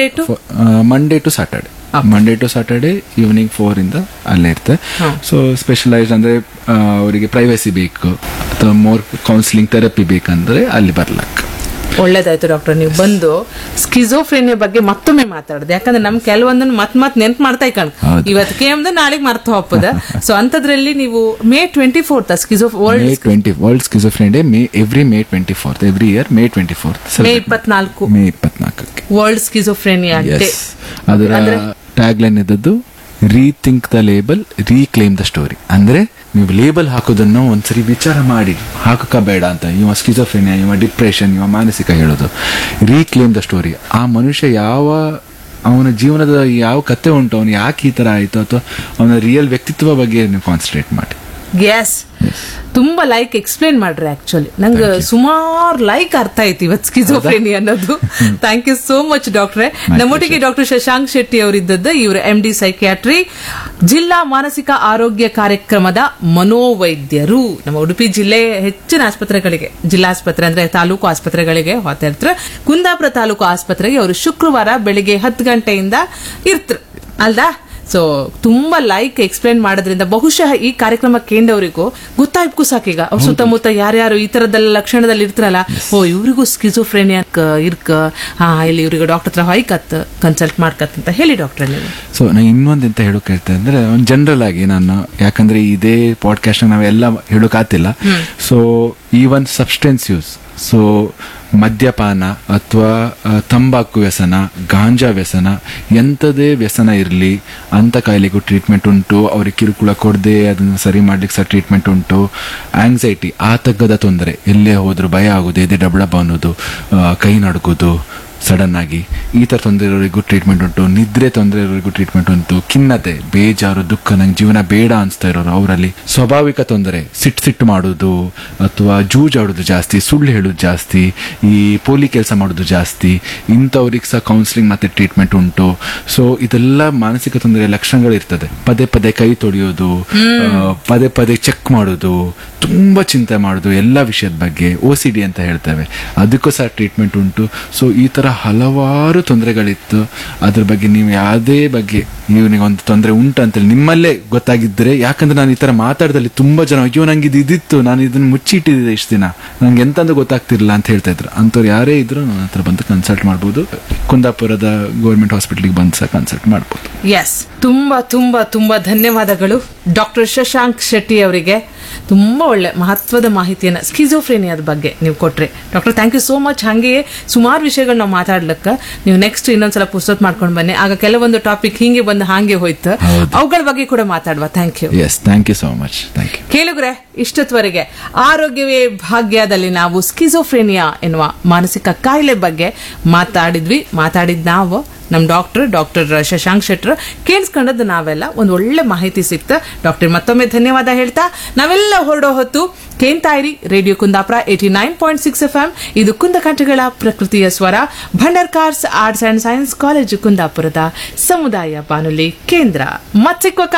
Monday to Saturday. Monday to Saturday evening 4 ಇಂದ ಅಲ್ಲೇ ಇರುತ್ತೆ. ಸೊ ಸ್ಪೆಷಲೈಸ್ಡ್ ಅಂದ್ರೆ ಅವರಿಗೆ ಪ್ರೈವೇಸಿ ಬೇಕು ಅಥವಾ ಮೋರ್ ಕೌನ್ಸಿಲಿಂಗ್ ಥೆರಪಿ ಬೇಕಂದ್ರೆ ಅಲ್ಲಿ ಬರ್ಲಕ್ಕೆ. ಒಳ್ಳೇದಾಯ್ತು ಡಾಕ್ಟರ್, ನೀವು ಬಂದು ಸ್ಕಿಜೋಫ್ರೆನಿಯಾ ಬಗ್ಗೆ ಮತ್ತೊಮ್ಮೆ ಮಾತಾಡಿದೆ. ಯಾಕಂದ್ರೆ ನಮ್ ಕೆಲವೊಂದನ್ನು ಮತ್ ನೆನ್ಪು ಮಾಡ್ತಾ ಇಕಣ್, ಇವತ್ತು ಕೇಮ್ದು ನಾಳೆಗೆ ಮರ್ತು ಹೋಗ್ತದ. ಸೊ ಅಂತದ್ರಲ್ಲಿ ನೀವು May 24th world schizophrenia day, every May 24th every year May 24th May 24 May 24 world schizophrenia day. ಅದರ ಟ್ಯಾಗ್ ಲೈನ್ ಇದ್ದದ್ದು rethink the label ರೀಕ್ಲೇಮ್ the story. ಅಂದ್ರೆ ನೀವು ಲೇಬಲ್ ಹಾಕೋದನ್ನು ಒಂದ್ಸರಿ ವಿಚಾರ ಮಾಡಿ ಹಾಕಕ ಬೇಡ ಅಂತ. ಇವ ಸ್ಕಿಜೋಫ್ರೆನಿಯಾ, ಇವ ಡಿಪ್ರೆಷನ್, ಇವ ಮಾನಸಿಕ ಹೇಳೋದು. ರೀಕ್ಲೇಮ್ ದ ಸ್ಟೋರಿ. ಆ ಮನುಷ್ಯ ಅವನ ಜೀವನದ ಯಾವ ಕತೆ ಉಂಟು, ಅವನು ಯಾಕೆ ಈ ತರ ಆಯ್ತು, ಅಥವಾ ಅವನ ರಿಯಲ್ ವ್ಯಕ್ತಿತ್ವ ಬಗ್ಗೆ ನೀವು ಕಾನ್ಸಂಟ್ರೇಟ್ ಮಾಡಿ. ಎಸ್, ತುಂಬಾ ಲೈಕ್ ಎಕ್ಸ್ಪ್ಲೇನ್ ಮಾಡ್ರಿ. ಆಕ್ಚುಲಿ ನಂಗೆ ಸುಮಾರು ಲೈಕ್ ಅರ್ಥ ಆಯ್ತು ಇವತ್ತು ಸ್ಕಿಜೋಫ್ರೆನಿ ಅನ್ನೋದು. ಥ್ಯಾಂಕ್ ಯು ಸೋ ಮಚ್ ಡಾಕ್ಟ್ರೆ. ನಮ್ಮೊಟ್ಟಿಗೆ ಡಾಕ್ಟರ್ ಶಶಾಂಕ್ ಶೆಟ್ಟಿ ಅವರಿದ್ದದ್ದು. ಇವರು MD ಸೈಕಿಯಾಟ್ರಿ, ಜಿಲ್ಲಾ ಮಾನಸಿಕ ಆರೋಗ್ಯ ಕಾರ್ಯಕ್ರಮದ ಮನೋವೈದ್ಯರು. ನಮ್ಮ ಉಡುಪಿ ಜಿಲ್ಲೆ ಹೆಚ್ಚಿನ ಆಸ್ಪತ್ರೆಗಳಿಗೆ, ಜಿಲ್ಲಾಸ್ಪತ್ರೆ ಅಂದ್ರೆ ತಾಲೂಕು ಆಸ್ಪತ್ರೆಗಳಿಗೆ ಹೋಗ್ತಾ ಇರ್ತಾರೆ. ಕುಂದಾಪುರ ತಾಲೂಕು ಆಸ್ಪತ್ರೆಗೆ ಅವರು ಶುಕ್ರವಾರ ಬೆಳಿಗ್ಗೆ 10 ಗಂಟೆಯಿಂದ ಇರ್ತಾರೆ ಅಲ್ದಾ. ಸೊ ತುಂಬಾ ಲೈಕ್ ಎಕ್ಸ್ಪ್ಲೇನ್ ಮಾಡೋದ್ರಿಂದ ಬಹುಶಃ ಈ ಕಾರ್ಯಕ್ರಮ ಕೇಂದ್ರವರಿಗೂ ಗೊತ್ತಾಯ್ಕು ಸಾಕೀಗ ಅವ್ರ ಸುತ್ತಮುತ್ತ ಯಾರ್ಯಾರು ಈ ತರದೆಲ್ಲ ಲಕ್ಷಣದಲ್ಲಿ ಇರ್ತಾರಲ್ಲ, ಓ ಇವ್ರಿಗೂ ಸ್ಕಿಜೋಫ್ರೆನಿಯಾ ಇರ್ಕ, ಇಲ್ಲಿ ಇವ್ರಿಗೆ ಡಾಕ್ಟರ್ ಹತ್ರ ಹೊಯ್ಕತ್ ಕನ್ಸಲ್ಟ್ ಮಾಡ್ಕತ್ ಅಂತ ಹೇಳಿ ಡಾಕ್ಟರ್ ನೀವು. ಸೊ ನಾ ಇನ್ನೊಂದೆಂತ ಹೇಳೋಕೆ ಹೇಳ್ತಾ ಅಂದ್ರೆ ಒಂದು ಜನರಲ್ ಆಗಿ ನಾನು, ಯಾಕಂದ್ರೆ ಇದೇ ಪಾಡ್ಕಾಸ್ಟ್ ನಾವೆಲ್ಲ ಹೇಳೋಕಾತಿಲ್ಲ. So even substance use, so ಮದ್ಯಪಾನ ಅಥವಾ ತಂಬಾಕು ವ್ಯಸನ, ಗಾಂಜಾ ವ್ಯಸನ, ಎಂಥದೇ ವ್ಯಸನ ಇರಲಿ ಅಂತ ಕಾಯಿಲೆಗೂ ಟ್ರೀಟ್ಮೆಂಟ್ ಉಂಟು. ಅವ್ರಿಗೆ ಕಿರುಕುಳ ಕೊಡದೆ ಅದನ್ನು ಸರಿ ಮಾಡ್ಲಿಕ್ಕೆ ಸಹ ಟ್ರೀಟ್ಮೆಂಟ್ ಉಂಟು. ಆಂಗ್ಸೈಟಿ, ಆತಂಕದ ತೊಂದರೆ, ಎಲ್ಲೇ ಹೋದ್ರು ಭಯ ಆಗೋದು, ಎದೆ ಡಬಡಬ ಅನ್ನೋದು, ಕೈ ನಡುಗೋದು ಸಡನ್ ಆಗಿ, ಈ ತರ ತೊಂದರೆ ಇರೋರಿಗೂ ಟ್ರೀಟ್ಮೆಂಟ್ ಉಂಟು. ನಿದ್ರೆ ತೊಂದರೆ ಇರೋರಿಗೂ ಟ್ರೀಟ್ಮೆಂಟ್ ಉಂಟು. ಖಿನ್ನತೆ, ಬೇಜಾರು, ದುಃಖ, ನಂಗೆ ಜೀವನ ಬೇಡ ಅನ್ಸ್ತಾ ಇರೋರು ಅವರಲ್ಲಿ. ಸ್ವಾಭಾವಿಕ ತೊಂದರೆ, ಸಿಟ್ಟು ಮಾಡೋದು ಅಥವಾ ಜೂಜಾಡೋದು ಜಾಸ್ತಿ, ಸುಳ್ಳು ಹೇಳೋದು ಜಾಸ್ತಿ, ಈ ಪೋಲಿ ಕೆಲಸ ಮಾಡೋದು ಜಾಸ್ತಿ, ಇಂಥವ್ರಿಗೆ ಸಹ ಕೌನ್ಸಿಲಿಂಗ್ ಮತ್ತೆ ಟ್ರೀಟ್ಮೆಂಟ್ ಉಂಟು. ಸೊ ಇದೆಲ್ಲ ಮಾನಸಿಕ ತೊಂದರೆ ಲಕ್ಷಣಗಳಿರ್ತದೆ. ಪದೇ ಪದೇ ಕೈ ತೊಳೆಯೋದು, ಪದೇ ಪದೇ ಚೆಕ್ ಮಾಡೋದು, ತುಂಬಾ ಚಿಂತೆ ಮಾಡೋದು ಎಲ್ಲ ವಿಷಯದ ಬಗ್ಗೆ, OCD ಅಂತ ಹೇಳ್ತೇವೆ, ಅದಕ್ಕೂ ಸಹ ಟ್ರೀಟ್ಮೆಂಟ್ ಉಂಟು. ಸೊ ಈ ತರ ಹಲವಾರು ತೊಂದರೆಗಳಿತ್ತು. ಅದ್ರ ಬಗ್ಗೆ ನೀವು ಯಾವುದೇ ಬಗ್ಗೆ ಇವನಿಗೆ ಒಂದು ತೊಂದರೆ ಉಂಟು ಅಂತೇಳಿ ನಿಮ್ಮಲ್ಲೇ ಗೊತ್ತಾಗಿದ್ರೆ, ಯಾಕಂದ್ರೆ ನಾನು ಈ ತರ ಮಾತಾಡ್ದಲ್ಲಿ ತುಂಬಾ ಜನ ಅಯ್ಯೋ ನಂಗೆ ಇದಿತ್ತು, ನಾನು ಇದನ್ನ ಮುಚ್ಚಿಟ್ಟಿದ್ದೆ ಇಷ್ಟು ದಿನ, ನಂಗೆ ಎಂತಂದು ಗೊತ್ತಾಗ್ತಿರ್ಲಿಲ್ಲ ಅಂತ ಹೇಳ್ತಾ ಇದ್ರು. ಅಂಥವ್ರು ಯಾರೇ ಇದ್ರು ನನ್ನ ಹತ್ರ ಬಂದು ಕನ್ಸಲ್ಟ್ ಮಾಡ್ಬೋದು. ಕುಂದಾಪುರದ ಗೌರ್ಮೆಂಟ್ ಹಾಸ್ಪಿಟಲ್ಗೆ ಬಂದು ಸಹ ಕನ್ಸಲ್ಟ್ ಮಾಡ್ಬೋದು. ಎಸ್, ತುಂಬಾ ತುಂಬಾ ತುಂಬಾ ಧನ್ಯವಾದಗಳು ಡಾಕ್ಟರ್ ಶಶಾಂಕ್ ಶೆಟ್ಟಿ ಅವರಿಗೆ. ತುಂಬಾ ಒಳ್ಳೆ ಮಹತ್ವದ ಮಾಹಿತಿಯನ್ನ ಸ್ಕಿಜೋಫ್ರೆನಿಯಾದ ಬಗ್ಗೆ ನೀವು ಕೊಟ್ರಿ doctor. Thank you so much. ಹಾಗೆಯೇ ಸುಮಾರು ವಿಷಯಗಳು ನಾವು ಮಾತಾಡ್ಲಿಕ್ಕೆ ನೀವು ನೆಕ್ಸ್ಟ್ ಇನ್ನೊಂದ್ಸಲ ಪುಸ್ತಕ ಮಾಡ್ಕೊಂಡು ಬನ್ನಿ. ಆಗ ಕೆಲವೊಂದು ಟಾಪಿಕ್ ಹಿಂಗೆ ಬಂದು ಹಾಗೆ ಹೋಯ್ತು, ಅವುಗಳ ಬಗ್ಗೆ ಕೂಡ ಮಾತಾಡುವ. Thank you. S, thank you so much. Thank you. ಕೇಳುಗರೆ, ಇಷ್ಟೊತ್ತವರೆಗೆ ಆರೋಗ್ಯವೇ ಭಾಗ್ಯದಲ್ಲಿ ನಾವು ಸ್ಕಿಜೋಫ್ರೆನಿಯಾ ಎನ್ನುವ ಮಾನಸಿಕ ಕಾಯಿಲೆ ಬಗ್ಗೆ ಮಾತಾಡಿದ್ ನಾವು ನಮ್ ಡಾಕ್ಟರ್ ಶಶಾಂಕ್ ಶೆಟ್ರ್. ಕೇಳಿಸ್ಕೊಂಡದ್ದು ನಾವೆಲ್ಲ ಒಂದು ಒಳ್ಳೆ ಮಾಹಿತಿ ಸಿಕ್ತ. ಡಾಕ್ಟರ್ ಮತ್ತೊಮ್ಮೆ ಧನ್ಯವಾದ ಹೇಳ್ತಾ ನಾವೆಲ್ಲ ಹೊರಡೋ ಹೊತ್ತು ಕೇಂತಾಯಿರಿ ರೇಡಿಯೋ ಕುಂದಾಪುರ 89.6 FM. ಇದು ಕುಂದಕಂಠಗಳ ಪ್ರಕೃತಿಯ ಸ್ವರ, Bhandarkars arts and science college ಕುಂದಾಪುರದ ಸಮುದಾಯ ಬಾನುಲಿ ಕೇಂದ್ರ. ಮತ್ಸಿಕ್ವಕ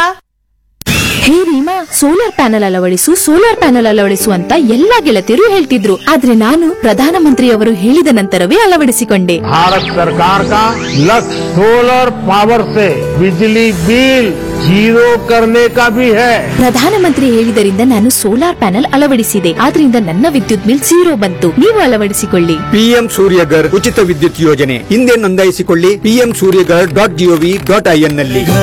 ಹೇ ರೀಮಾ, ಸೋಲಾರ್ ಪ್ಯಾನೆಲ್ ಅಳವಡಿಸು ಅಂತ ಎಲ್ಲಾ ಗೆಳತಿಯರು ಹೇಳ್ತಿದ್ರು. ಆದ್ರೆ ನಾನು ಪ್ರಧಾನಮಂತ್ರಿಯವರು ಹೇಳಿದ ನಂತರವೇ ಅಳವಡಿಸಿಕೊಂಡೆ. भारत सरकार का लक्ष्य सोलर पावर से बिजली बिल जीरो करने का भी है. ಪ್ರಧಾನಮಂತ್ರಿ ಹೇಳಿದರಿಂದ ನಾನು ಸೋಲಾರ್ ಪ್ಯಾನೆಲ್ ಅಳವಡಿಸಿದೆ. ಆದ್ರಿಂದ ನನ್ನ ವಿದ್ಯುತ್ ಬಿಲ್ 0 ಬಂತು. ನೀವು ಅಳವಡಿಸಿಕೊಳ್ಳಿ. PM ಸೂರ್ಯಗರ್ ಉಚಿತ ವಿದ್ಯುತ್ ಯೋಜನೆ ಹಿಂದೆ ನೋಂದಾಯಿಸಿಕೊಳ್ಳಿ. PMSuryagar.gov.in ನಲ್ಲಿ.